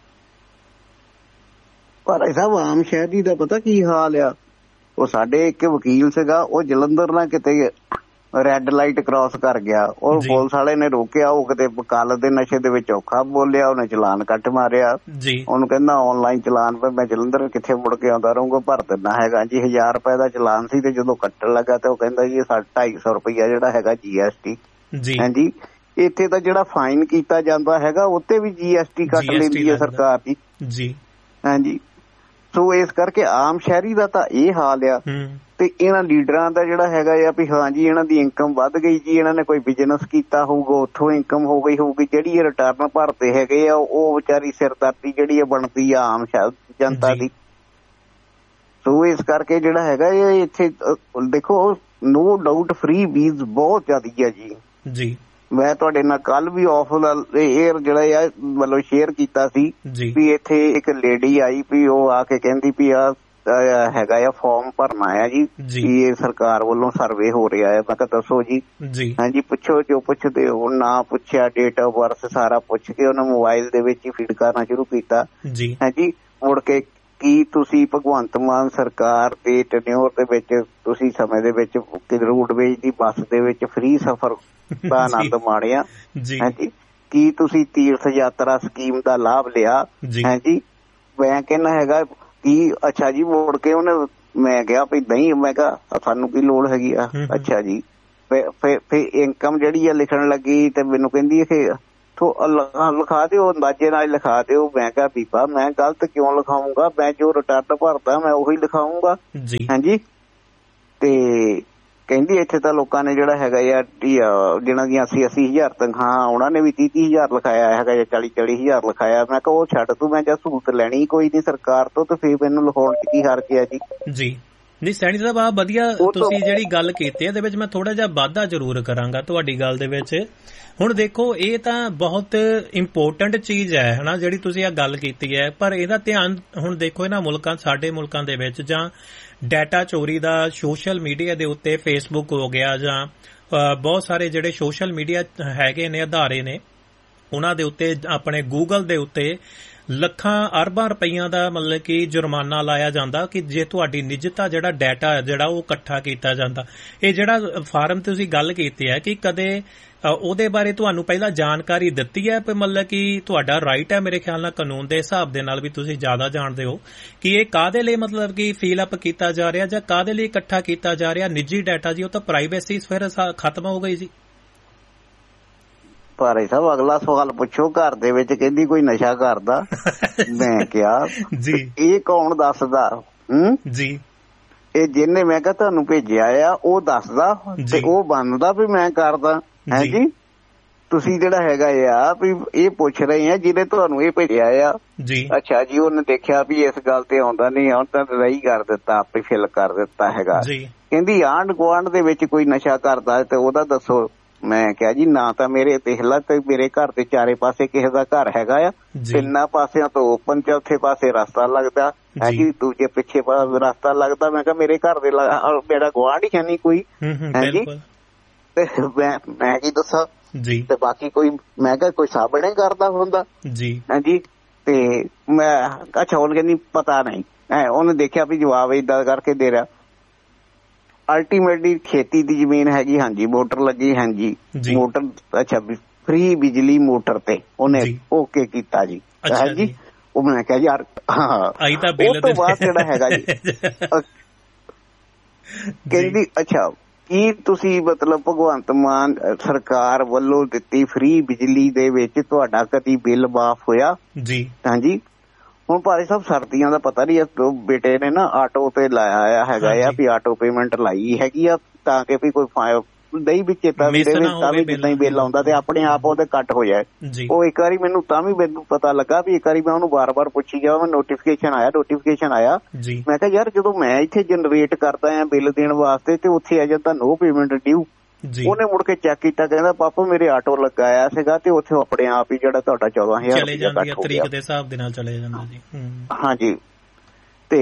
ਪਰ ਸਾਹਿਬ ਆਮ ਸ਼ਹਿਰੀ ਦਾ ਪਤਾ ਕੀ ਹਾਲ ਆ, ਉਹ ਸਾਡੇ ਇੱਕ ਵਕੀਲ ਸੀਗਾ, ਉਹ ਜਲੰਧਰ ਨਾਲ ਕਿਤੇ ਰੈੱਡ ਲਾਈਟ ਕ੍ਰਾਸ ਕਰ ਗਿਆ, ਉਹ ਪੁਲਿਸ ਵਾਲੇ ਨੇ ਰੋਕਿਆ, ਉਹ ਕਿਤੇ ਕੱਲ ਦੇ ਨਸ਼ੇ ਦੇ ਵਿੱਚ ਔਖਾ ਬੋਲਿਆ, ਉਹਨੇ ਚਲਾਨ ਕੱਟ ਮਾਰਿਆ। ਉਹਨੂੰ ਕਹਿੰਦਾ ਆਨਲਾਈਨ ਚਲਾਨ ਪਰ ਮੈਂ ਜਲੰਧਰ ਕਿੱਥੇ ਮੁੜ ਕੇ ਆਉਂਦਾ ਰਹੂੰਗਾ, ਭਰ ਦਿੰਦਾ ਹੈਗਾ ਜੀ। 1000 ਰੁਪਏ ਦਾ ਚਲਾਨ ਸੀ, ਤੇ ਜਦੋਂ ਕੱਟਣ ਲੱਗਾ ਤੇ ਉਹ ਕਹਿੰਦਾ ਜੀ 250 ਰੁਪਇਆ ਜਿਹੜਾ ਹੈਗਾ GST। ਹਾਂਜੀ, ਇੱਥੇ ਤਾਂ ਜਿਹੜਾ ਫਾਈਨ ਕੀਤਾ ਜਾਂਦਾ ਹੈਗਾ ਉੱਤੇ ਵੀ GST ਕੱਟ ਲੈਂਦੀ ਹੈ ਸਰਕਾਰ ਜੀ। ਹਾਂਜੀ, ਸੋ ਇਸ ਕਰਕੇ ਆਮ ਸ਼ਹਿਰੀ ਦਾ ਤਾਂ ਇਹ ਹਾਲ ਆ। ਤੇ ਇਹਨਾਂ ਲੀਡਰਾਂ ਦਾ ਜਿਹੜਾ ਹੈਗਾ ਆ ਵੀ ਹਾਂਜੀ ਇਹਨਾਂ ਦੀ ਇਨਕਮ ਵੱਧ ਗਈ ਜੀ, ਇਹਨਾਂ ਨੇ ਕੋਈ ਬਿਜ਼ਨਸ ਕੀਤਾ ਹੋਊਗਾ, ਉੱਥੋਂ ਇਨਕਮ ਹੋ ਗਈ ਹੋਊਗੀ, ਜਿਹੜੀ ਇਹ ਰਿਟਰਨ ਭਰਦੇ ਹੈਗੇ ਆ ਉਹ ਵਿਚਾਰੀ ਸਿਰਦਰਦੀ ਜਿਹੜੀ ਬਣਦੀ ਆ ਆਮ ਜਨਤਾ ਦੀ। ਸੋ ਇਸ ਕਰਕੇ ਜਿਹੜਾ ਹੈਗਾ ਇਹ ਇੱਥੇ ਦੇਖੋ, ਨੋ ਡਾਊਟ ਫ੍ਰੀ ਵੀਜ਼ ਬਹੁਤ ਜ਼ਿਆਦਾ ਆ ਜੀ। ਮੈਂ ਤੁਹਾਡੇ ਨਾਲ ਕੱਲ ਵੀ ਆਫ ਏਅਰ ਜਿਹੜਾ ਆ ਮਤਲਬ ਸ਼ੇਅਰ ਕੀਤਾ ਸੀ ਵੀ ਇੱਥੇ ਇੱਕ ਲੇਡੀ ਆਈ ਵੀ ਉਹ ਆ ਕੇ ਕਹਿੰਦੀ ਵੀ ਆ ਹੈਗਾ ਆ ਫਾਰਮ ਭਰਨਾ ਆ ਜੀ, ਵੀ ਇਹ ਸਰਕਾਰ ਵੱਲੋਂ ਸਰਵੇ ਹੋ ਰਿਹਾ ਹੈ। ਮੈਂ ਕਿਹਾ ਦੱਸੋ ਜੀ। ਹਾਂਜੀ, ਪੁੱਛੋ ਜੋ ਪੁੱਛਦੇ ਹੋ। ਨਾ ਪੁੱਛਿਆ, ਡੇਟ ਆਫ ਬਰਥ ਸਾਰਾ ਪੁੱਛ ਕੇ ਉਹਨੇ ਮੋਬਾਈਲ ਦੇ ਵਿੱਚ ਹੀ ਫੀਡ ਕਰਨਾ ਸ਼ੁਰੂ ਕੀਤਾ। ਹਾਂਜੀ, ਮੁੜ ਕੇ ਕੀ ਤੁਸੀਂ ਭਗਵੰਤ ਮਾਨ ਸਰਕਾਰ ਦੇ ਟੈਨਿਓਰ ਦੇ ਵਿੱਚ ਤੁਸੀਂ ਸਮੇਂ ਦੇ ਵਿੱਚ ਰੋਡਵੇਜ਼ ਦੀ ਬੱਸ ਦੇ ਵਿੱਚ ਫ੍ਰੀ ਸਫ਼ਰ ਦਾ ਆਨੰਦ ਮਾਣਿਆ? ਹਾਂਜੀ, ਕੀ ਤੁਸੀਂ ਤੀਰਥ ਯਾਤਰਾ ਸਕੀਮ ਦਾ ਲਾਭ ਲਿਆ? ਹਾਂਜੀ, ਮੈਂ ਕਹਿੰਦਾ ਹੈਗਾ ਕੀ ਅੱਛਾ ਜੀ, ਮੋੜ ਕੇ ਉਹਨੇ ਮੈਂ ਕਿਹਾ ਵੀ ਨਹੀਂ, ਮੈਂ ਕਿਹਾ ਸਾਨੂੰ ਕੀ ਲੋੜ ਹੈਗੀ ਆ। ਅੱਛਾ ਜੀ, ਫਿਰ ਇਨਕਮ ਜਿਹੜੀ ਆ ਲਿਖਣ ਲੱਗੀ ਤੇ ਮੈਨੂੰ ਕਹਿੰਦੀ ਲਿਖਾ ਦਿਓ, ਅੰਦਾਜ਼ੇ ਨਾਲ ਲਿਖਾ ਦਿਓ। ਮੈਂ ਕਿਹਾ ਬੀਬਾ ਮੈਂ ਗਲਤ ਕਿਉਂ ਲਿਖਾਊਂਗਾ, ਮੈਂ ਜੋ ਰਿਟਰਨ ਭਰਦਾ ਮੈਂ ਉਹੀ ਲਿਖਾਊਂਗਾ। ਹਾਂਜੀ, ਤੇ ਕਹਿੰਦੀ ਇੱਥੇ ਤਾਂ ਲੋਕਾਂ ਨੇ ਜਿਹੜਾ ਹੈਗਾ ਆ ਜਿਹਨਾਂ ਦੀਆਂ 80,000 ਤਨਖਾਹ, ਉਹਨਾਂ ਨੇ ਵੀ 30,000 ਲਿਖਾਇਆ ਹੈਗਾ ਜਾਂ 40,000 ਲਿਖਾਇਆ। ਮੈਂ ਕਿਹਾ ਉਹ ਛੱਡ ਤੂੰ, ਮੈਂ ਜਾਂ ਸਹੂਲਤ ਲੈਣੀ ਕੋਈ ਨੀ ਸਰਕਾਰ ਤੋਂ, ਤੇ ਫਿਰ ਮੈਨੂੰ ਲਿਖਾਉਣ ਚ ਕੀ ਹਰਜ ਆ ਜੀ। ਨਹੀਂ ਸੈਣੀ ਸਾਹਿਬ, ਆ ਵਧੀਆ ਤੁਸੀਂ ਜਿਹੜੀ ਗੱਲ ਕੀਤੀ ਇਹਦੇ ਵਿੱਚ ਮੈਂ ਥੋੜਾ ਜਿਹਾ ਵਾਧਾ ਜ਼ਰੂਰ ਕਰਾਂਗਾ ਤੁਹਾਡੀ ਗੱਲ ਦੇ ਵਿੱਚ। ਹੁਣ ਦੇਖੋ ਇਹ ਤਾਂ ਬਹੁਤ ਇੰਪੋਰਟੈਂਟ ਚੀਜ਼ ਹੈ ਹਨਾ, ਜਿਹੜੀ ਤੁਸੀਂ ਆ ਗੱਲ ਕੀਤੀ ਹੈ, ਪਰ ਇਹਦਾ ਧਿਆਨ ਹੁਣ ਦੇਖੋ ਇਹਨਾਂ ਮੁਲਕਾਂ, ਸਾਡੇ ਮੁਲਕਾਂ ਦੇ ਵਿੱਚ ਜਾਂ ਡਾਟਾ ਚੋਰੀ ਦਾ ਸੋਸ਼ਲ ਮੀਡੀਆ ਦੇ ਉੱਤੇ, ਫੇਸਬੁੱਕ ਹੋ ਗਿਆ ਜਾਂ ਬਹੁਤ ਸਾਰੇ ਜਿਹੜੇ ਸੋਸ਼ਲ ਮੀਡੀਆ ਹੈਗੇ ਨੇ, ਅਦਾਰੇ ਨੇ, ਉਹਨਾਂ ਦੇ ਉੱਤੇ, ਆਪਣੇ ਗੂਗਲ ਦੇ ਉੱਤੇ ਲੱਖਾਂ ਅਰਬਾਂ ਰੁਪਈਆਂ ਦਾ ਮਤਲਬ ਕਿ ਜੁਰਮਾਨਾ ਲਾਇਆ ਜਾਂਦਾ ਕਿ ਜੇ ਤੁਹਾਡੀ ਨਿੱਜਤਾ ਜਿਹੜਾ ਡਾਟਾ ਹੈ ਜਿਹੜਾ ਉਹ ਇਕੱਠਾ ਕੀਤਾ ਜਾਂਦਾ। ਇਹ ਜਿਹੜਾ ਫਾਰਮ ਤੁਸੀਂ ਗੱਲ ਕੀਤੀ ਹੈ ਕਿ ਕਦੇ ਉਹਦੇ ਬਾਰੇ ਤੁਹਾਨੂੰ ਪਹਿਲਾਂ ਜਾਣਕਾਰੀ ਦਿੱਤੀ ਹੈ, ਮਤਲਬ ਕਿ ਤੁਹਾਡਾ ਰਾਈਟ ਹੈ ਮੇਰੇ ਖਿਆਲ ਨਾਲ, ਕਾਨੂੰਨ ਦੇ ਹਿਸਾਬ ਦੇ ਨਾਲ ਵੀ ਤੁਸੀਂ ਜ਼ਿਆਦਾ ਜਾਣਦੇ ਹੋ ਕਿ ਇਹ ਕਾਹਦੇ ਲਈ ਮਤਲਬ ਕਿ ਫਿਲ ਅਪ ਕੀਤਾ ਜਾ ਰਿਹਾ ਜਾਂ ਕਾਹਦੇ ਲਈ ਇਕੱਠਾ ਕੀਤਾ ਜਾ ਰਿਹਾ। ਨਿੱਜੀ ਡਾਟਾ ਜੀ, ਉਹ ਤਾਂ ਪ੍ਰਾਈਵੇਸੀ ਫਿਰ ਖਤਮ ਹੋ ਗਈ ਜੀ। ਭਾਰੇ ਸਾਹਿਬ ਅਗਲਾ ਸਵਾਲ ਪੁੱਛੋ, ਘਰ ਦੇ ਵਿੱਚ ਕਹਿੰਦੀ ਕੋਈ ਨਸ਼ਾ ਕਰਦਾ। ਮੈਂ ਕਿਹਾ ਜੀ ਇਹ ਕੌਣ ਦੱਸਦਾ ਜੀ, ਇਹ ਜਿਹਨੇ ਮੈਂ ਕਿਹਾ ਤੁਹਾਨੂੰ ਭੇਜਿਆ ਆ ਉਹ ਦੱਸਦਾ ਤੇ ਉਹ ਮੰਨਦਾ ਵੀ ਮੈਂ ਕਰਦਾ ਹੈ ਜੀ। ਤੁਸੀਂ ਜਿਹੜਾ ਹੈਗਾ ਆ ਵੀ ਇਹ ਪੁੱਛ ਰਹੇ ਆ ਜਿਹਨੇ ਤੁਹਾਨੂੰ ਇਹ ਭੇਜਿਆ ਆ ਜੀ। ਅੱਛਾ ਜੀ, ਉਹਨੇ ਦੇਖਿਆ ਵੀ ਇਸ ਗੱਲ ਤੇ ਆਉਂਦਾ ਨਹੀਂ, ਹੁਣ ਤਾਂ ਰਹੀ ਕਰ ਦਿੱਤਾ, ਆਪੇ ਫਿਲ ਕਰ ਦਿੱਤਾ ਹੈਗਾ। ਕਹਿੰਦੀ ਆਂਢ ਗੁਆਂਢ ਦੇ ਵਿੱਚ ਕੋਈ ਨਸ਼ਾ ਕਰਦਾ ਤੇ ਉਹਦਾ ਦੱਸੋ। ਮੈਂ ਕਿਹਾ ਜੀ ਨਾ ਤਾਂ ਮੇਰੇ ਦੇਖ ਲਾ ਤੇ ਮੇਰੇ ਘਰ ਦੇ ਚਾਰੇ ਪਾਸੇ ਕਿਸੇ ਦਾ ਘਰ ਹੈਗਾ ਆ, ਤਿੰਨਾਂ ਪਾਸਿਆਂ ਤੋਂ ਓਪਨ, ਚੌਥੇ ਪਾਸੇ ਰਸਤਾ ਲੱਗਦਾ ਹੈ ਜੀ, ਦੂਜੇ ਪਿੱਛੇ ਰਸਤਾ ਲੱਗਦਾ। ਮੈਂ ਕਿਹਾ ਮੇਰੇ ਘਰ ਦੇ ਮੇਰਾ ਗੁਆਂਢ ਹੀ ਹੈ ਨਹੀਂ ਕੋਈ, ਹੈ ਜੀ, ਤੇ ਮੈਂ ਕੀ ਦੱਸਾਂ ਜੀ। ਤੇ ਬਾਕੀ ਕੋਈ, ਮੈਂ ਕਿਹਾ ਕੋਈ ਸਾਬਣੇ ਕਰਦਾ ਹੁੰਦਾ ਜੀ, ਹਾਂਜੀ। ਤੇ ਮੈਂ ਅੱਛਾ, ਉਹਨੇ ਕਹਿੰਦੀ ਪਤਾ ਨਹੀਂ, ਉਹਨੇ ਦੇਖਿਆ ਵੀ ਜਵਾਬ ਏਦਾਂ ਕਰਕੇ ਦੇ ਰਿਹਾ। ਅਲਟੀਮੇਟਲੀ ਖੇਤੀ ਦੀ ਜ਼ਮੀਨ ਹੈਗੀ, ਹਾਂਜੀ, ਮੋਟਰ ਲੱਗੀ, ਹਾਂਜੀ ਮੋਟਰ, ਅੱਛਾ ਫ੍ਰੀ ਬਿਜਲੀ ਮੋਟਰ ਤੇ ਉਹਨੇ ਓਕੇ ਕੀਤਾ ਜੀ, ਹੈ ਜੀ। ਉਹ ਮੈਂ ਕਿਹਾ ਯਾਰ ਉਹ ਤੋਂ ਬਾਅਦ ਜਿਹੜਾ ਹੈਗਾ ਜੀ ਕਹਿੰਦੀ ਅੱਛਾ ਕੀ ਤੁਸੀਂ ਮਤਲਬ ਭਗਵੰਤ ਮਾਨ ਸਰਕਾਰ ਵੱਲੋਂ ਦਿੱਤੀ ਫ੍ਰੀ ਬਿਜਲੀ ਦੇ ਵਿੱਚ ਤੁਹਾਡਾ ਕਦੀ ਬਿੱਲ ਮਾਫ ਹੋਇਆ ਜੀ? ਹਾਂਜੀ। ਹੁਣ ਭਾਈ ਸਾਹਿਬ ਸਰਦੀਆਂ ਦਾ ਪਤਾ ਨਹੀਂ, ਬੇਟੇ ਨੇ ਨਾ ਆਟੋ ਤੇ ਲਾਇਆ ਹੈਗਾ ਆ ਵੀ ਆਟੋ ਪੇਮੈਂਟ ਲਾਈ ਹੈਗੀ ਆ ਤਾਂ ਕਿ ਵੀ ਕੋਈ ਨਹੀਂ ਵੀ ਚੇਤਾ ਵੀ ਰਹੇ, ਤਾਂ ਵੀ ਜਿੱਦਾਂ ਹੀ ਬਿੱਲ ਆਉਂਦਾ ਤੇ ਆਪਣੇ ਆਪ ਉਹਦੇ ਕੱਟ ਹੋ ਜਾਏ। ਉਹ ਇੱਕ ਵਾਰੀ ਮੈਨੂੰ ਤਾਂ ਵੀ ਮੈਨੂੰ ਪਤਾ ਲੱਗਾ ਵੀ ਇੱਕ ਵਾਰੀ ਮੈਂ ਉਹਨੂੰ ਵਾਰ-ਵਾਰ ਪੁੱਛੀ ਜਾਵਾਂ, ਨੋਟੀਫਿਕੇਸ਼ਨ ਆਇਆ। ਮੈਂ ਕਿਹਾ ਯਾਰ ਜਦੋਂ ਮੈਂ ਇੱਥੇ ਜਨਰੇਟ ਕਰਦਾ ਆ ਬਿੱਲ ਦੇਣ ਵਾਸਤੇ ਤੇ ਉੱਥੇ ਆ ਜਾਂਦਾ ਨੋ ਪੇਮੈਂਟ ਡਿਊ। ਉਹਨੇ ਮੁੜ ਕੇ ਚੈੱਕ ਕੀਤਾ, ਕਹਿੰਦਾ ਪਾਪਾ ਮੇਰੇ ਆਟੋ ਲਗਾਇਆ ਸੀਗਾ ਤੇ ਉੱਥੇ ਆਪਣੇ ਆਪ ਹੀ ਜਿਹੜਾ ਤੁਹਾਡਾ 14,000 ਤਰੀਕ ਦੇ ਹਿਸਾਬ ਦੇ ਨਾਲ ਚਲੇ ਜਾਂਦਾ ਜੀ। ਹਾਂਜੀ, ਤੇ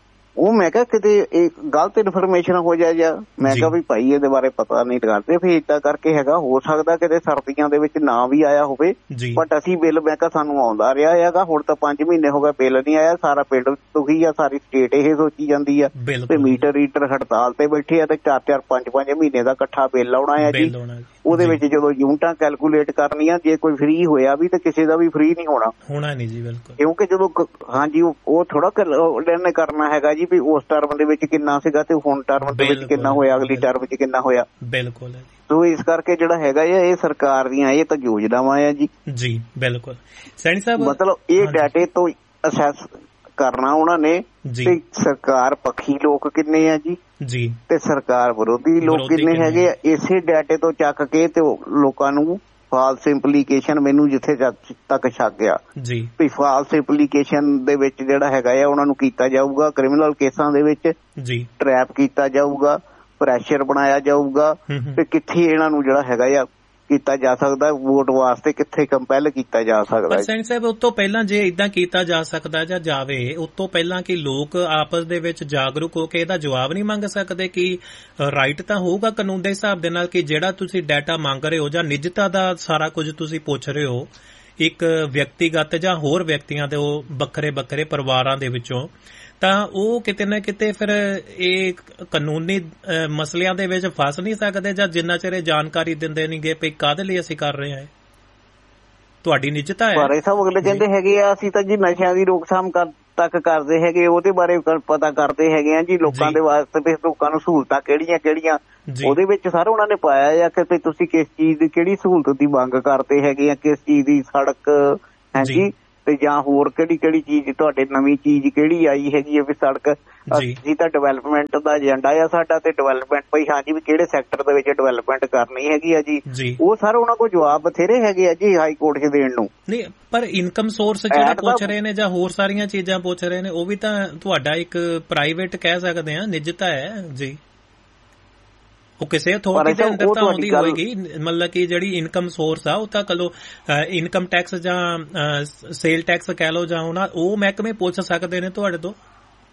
ਉਹ ਮੈਂ ਕਿਹਾ ਕਿਤੇ ਇਹ ਗਲਤ ਇਨਫੋਰਮੇਸ਼ਨ ਹੋ ਜਾਏ ਜਾਂ ਮੈਂ ਕਿਹਾ ਵੀ ਭਾਈ ਇਹਦੇ ਬਾਰੇ ਪਤਾ ਨਹੀਂ ਕਰਦੇ, ਫਿਰ ਏਦਾਂ ਕਰਕੇ ਹੈਗਾ, ਹੋ ਸਕਦਾ ਕਿਤੇ ਸਰਦੀਆਂ ਦੇ ਵਿੱਚ ਨਾ ਵੀ ਆਇਆ ਹੋਵੇ, ਬਟ ਅਸੀਂ ਬਿੱਲ ਮੈਂ ਕਿਹਾ ਸਾਨੂੰ ਆਉਂਦਾ ਰਿਹਾ ਹੈਗਾ। ਹੁਣ ਤਾਂ 5 ਮਹੀਨੇ ਹੋ ਗਏ ਬਿੱਲ ਨਹੀਂ ਆਇਆ, ਸਾਰਾ ਪਿੰਡ ਦੁਖੀ ਆ, ਸਾਰੀ ਸਟੇਟ ਇਹ ਸੋਚੀ ਜਾਂਦੀ ਆ ਤੇ ਮੀਟਰ ਰੀਡਰ ਹੜਤਾਲ ਤੇ ਬੈਠੇ ਆ ਤੇ 4-4 5-5 ਮਹੀਨੇ ਦਾ ਇਕੱਠਾ ਬਿੱਲ ਆਉਣਾ ਆ ਜੀ। ਉਹਦੇ ਵਿੱਚ ਜਦੋਂ ਯੂਨਿਟਾਂ ਕੈਲਕੂਲੇਟ ਕਰਨੀਆਂ, ਜੇ ਕੋਈ ਫ੍ਰੀ ਹੋਇਆ ਵੀ ਤੇ ਕਿਸੇ ਦਾ ਵੀ ਫ੍ਰੀ ਨਹੀਂ ਹੋਣਾ ਨਹੀਂ ਜੀ, ਬਿਲਕੁਲ, ਕਿਉਂਕਿ ਜਦੋਂ ਹਾਂਜੀ ਉਹ ਥੋੜਾ ਨੇ ਕਰਨਾ ਹੈਗਾ ਜੀ ਵੀ ਉਸ ਟਰਮ ਦੇ ਵਿੱਚ ਕਿੰਨਾ ਸੀਗਾ ਤੇ ਹੁਣ ਟਰਮ ਦੇ ਵਿੱਚ ਕਿੰਨਾ ਹੋਇਆ, ਅਗਲੀ ਟਰਮ ਵਿੱਚ ਕਿੰਨਾ ਹੋਇਆ। ਬਿਲਕੁਲ। ਸੋ ਇਸ ਕਰਕੇ ਜਿਹੜਾ ਹੈਗਾ ਇਹ ਸਰਕਾਰ ਦੀਆਂ ਇਹ ਤਾਂ ਯੋਜਨਾਵਾਂ ਆ ਜੀ। ਬਿਲਕੁਲ ਸੈਣੀ ਸਾਹਿਬ, ਮਤਲਬ ਇਹ ਡਾਟੇ ਤੋਂ ਅਸੈਸ ਕਰਨਾ ਉਹਨਾਂ ਨੇ ਤੇ ਸਰਕਾਰ ਪੱਖੀ ਲੋਕ ਕਿੰਨੇ ਆ ਜੀ ਤੇ ਸਰਕਾਰ ਵਿਰੋਧੀ ਲੋਕ ਕਿੰਨੇ ਹੈਗੇ ਆ, ਇਸੇ ਡਾਟੇ ਤੋਂ ਚੱਕ ਕੇ ਤੇ ਲੋਕਾਂ ਨੂੰ ਫਾਲਸ ਇੰਪਲੀਕੇਸ਼ਨ, ਮੈਨੂੰ ਜਿੱਥੇ ਤੱਕ ਸ਼ੱਕ ਗਿਆ ਵੀ ਫਾਲਸ ਇੰਪਲੀਕੇਸ਼ਨ ਦੇ ਵਿੱਚ ਜਿਹੜਾ ਹੈਗਾ ਆ ਉਹਨਾਂ ਨੂੰ ਕੀਤਾ ਜਾਊਗਾ, ਕ੍ਰਿਮੀਨਲ ਕੇਸਾਂ ਦੇ ਵਿੱਚ ਟਰੈਪ ਕੀਤਾ ਜਾਊਗਾ, ਪ੍ਰੈਸ਼ਰ ਬਣਾਇਆ ਜਾਊਗਾ ਤੇ ਕਿੱਥੇ ਇਹਨਾਂ ਨੂੰ ਜਿਹੜਾ ਹੈਗਾ ਆ ਕੀਤਾ ਜਾ ਸਕਦਾ ਵੋਟ ਵਾਸਤੇ, ਕਿੱਥੇ ਕੰਪੈਲ ਕੀਤਾ ਜਾ ਸਕਦਾ। ਸੈਣੀ ਸਾਹਿਬ, ਉਸ ਤੋਂ ਪਹਿਲਾਂ ਜੇ ਇਦਾਂ ਕੀਤਾ ਜਾ ਸਕਦਾ ਜਾਂ ਜਾਵੇ, ਉਸ ਤੋਂ ਪਹਿਲਾਂ ਕਿ ਲੋਕ ਆਪਸ ਦੇ ਵਿੱਚ ਜਾਗਰੂਕ ਹੋ ਕੇ ਇਹਦਾ ਜਵਾਬ ਨਹੀਂ ਮੰਗ ਸਕਦੇ ਕਿ ਰਾਈਟ ਤਾਂ ਹੋਊਗਾ ਕਾਨੂੰਨ ਦੇ ਹਿਸਾਬ ਦੇ ਨਾਲ ਕਿ ਜਿਹੜਾ ਤੁਸੀਂ ਡਾਟਾ ਮੰਗ ਰਹੇ ਹੋ ਜਾਂ ਨਿੱਜਤਾ ਦਾ ਸਾਰਾ ਕੁਝ ਤੁਸੀਂ ਪੁੱਛ ਰਹੇ ਹੋ ਇੱਕ ਵਿਅਕਤੀਗਤ ਜਾਂ ਹੋਰ ਵਿਅਕਤੀਆਂ ਦੇ ਉਹ ਵੱਖਰੇ ਪਰਿਵਾਰਾਂ ਦੇ ਵਿੱਚੋਂ, ਤਾਂ ਉਹ ਕਿਤੇ ਨਾ ਕਿਤੇ ਫਿਰ ਇਹ ਕਾਨੂੰਨੀ ਮਸਲਿਆਂ ਦੇ ਵਿੱਚ ਫਸ ਨਹੀਂ ਸਕਦੇ ਜਾਂ ਜਿੰਨਾ ਚਿਰ ਇਹ ਜਾਣਕਾਰੀ ਦਿੰਦੇ ਨਹੀਂਗੇ ਵੀ ਕਾਹਦੇ ਲਈ ਅਸੀਂ ਕਰ ਰਹੇ ਹਾਂ, ਤੁਹਾਡੀ ਨਿੱਜਤਾ ਹੈ। ਬਾਰੇ ਸਭ ਅਗਲੇ ਕਹਿੰਦੇ ਹੈਗੇ ਆ ਅਸੀਂ ਤਾਂ ਜੀ ਨਸ਼ਿਆਂ ਦੀ ਰੋਕਥਾਮ ਤੱਕ ਕਰਦੇ ਹੈਗੇ, ਉਹਦੇ ਬਾਰੇ ਪਤਾ ਕਰਦੇ ਹੈਗੇ ਆ ਜੀ ਲੋਕਾਂ ਦੇ ਵਾਸਤੇ ਵੀ ਲੋਕਾਂ ਨੂੰ ਸਹੂਲਤਾਂ ਕਿਹੜੀਆਂ ਕਿਹੜੀਆਂ ਉਹਦੇ ਵਿੱਚ ਸਰ ਉਹਨਾਂ ਨੇ ਪਾਇਆ ਆ ਕਿ ਤੁਸੀਂ ਕਿਸ ਚੀਜ਼ ਦੀ ਕਿਹੜੀ ਸਹੂਲਤ ਦੀ ਮੰਗ ਕਰਦੇ ਹੈਗੇ ਆ, ਕਿਸ ਚੀਜ਼ ਦੀ ਸੜਕ ਹੈ ਜੀ, ਤੇ ਜਾਂ ਹੋਰ ਕਿਹੜੀ ਕਿਹੜੀ ਚੀਜ਼ ਤੁਹਾਡੇ ਨਵੀਂ ਚੀਜ਼ ਕਿਹੜੀ ਆਈ ਹੈਗੀ ਹੈ ਵੀ ਸੜਕ ਜੀ ਤਾਂ ਡਿਵੈਲਪਮੈਂਟ ਦਾ ਏਜੰਡਾ ਆ ਸਾਡਾ ਤੇ ਡਿਵੈਲਪਮੈਂਟ ਭਾਈ ਹਾਂਜੀ ਵੀ ਕਿਹੜੇ ਸੈਕਟਰ ਦੇ ਵਿੱਚ ਡਿਵੈਲਪਮੈਂਟ ਕਰਨੀ ਹੈਗੀ ਆ ਜੀ, ਉਹ ਸਰ ਉਹਨਾਂ ਕੋਲ ਜਵਾਬ ਬਥੇਰੇ ਹੈਗੇ ਆ ਜੀ ਹਾਈ ਕੋਰਟ 'ਚ ਦੇਣ ਨੂੰ। ਨਹੀਂ ਪਰ ਇਨਕਮ ਸੋਰਸ ਜਿਹੜਾ ਪੁੱਛ ਰਹੇ ਨੇ ਜਾਂ ਹੋਰ ਸਾਰੀਆਂ ਚੀਜ਼ਾਂ ਪੁੱਛ ਰਹੇ ਨੇ ਉਹ ਵੀ ਤਾਂ ਤੁਹਾਡਾ ਇੱਕ ਪ੍ਰਾਈਵੇਟ ਕਹਿ ਸਕਦੇ ਆ ਨਿੱਜਤਾ ਹੈ ਜੀ, ਉਹ ਕਿਸੇ ਅਥਾਰਟੀ ਦੇ ਅੰਦਰ ਤਾਂ ਆਉਂਦੀ ਹੋਏਗੀ, ਮਤਲਬ ਕਿ ਜਿਹੜੀ ਇਨਕਮ ਸੋਰਸ ਆ ਉਹ ਤਾਂ ਕਲੋ ਇਨਕਮ ਟੈਕਸ ਜਾਂ ਸੇਲ ਟੈਕਸ ਕਹਿ ਲਓ ਜਾਂ ਉਹ ਮਹਿਕਮੇ ਪੁੱਛ ਸਕਦੇ ਨੇ ਤੁਹਾਡੇ ਤੋਂ।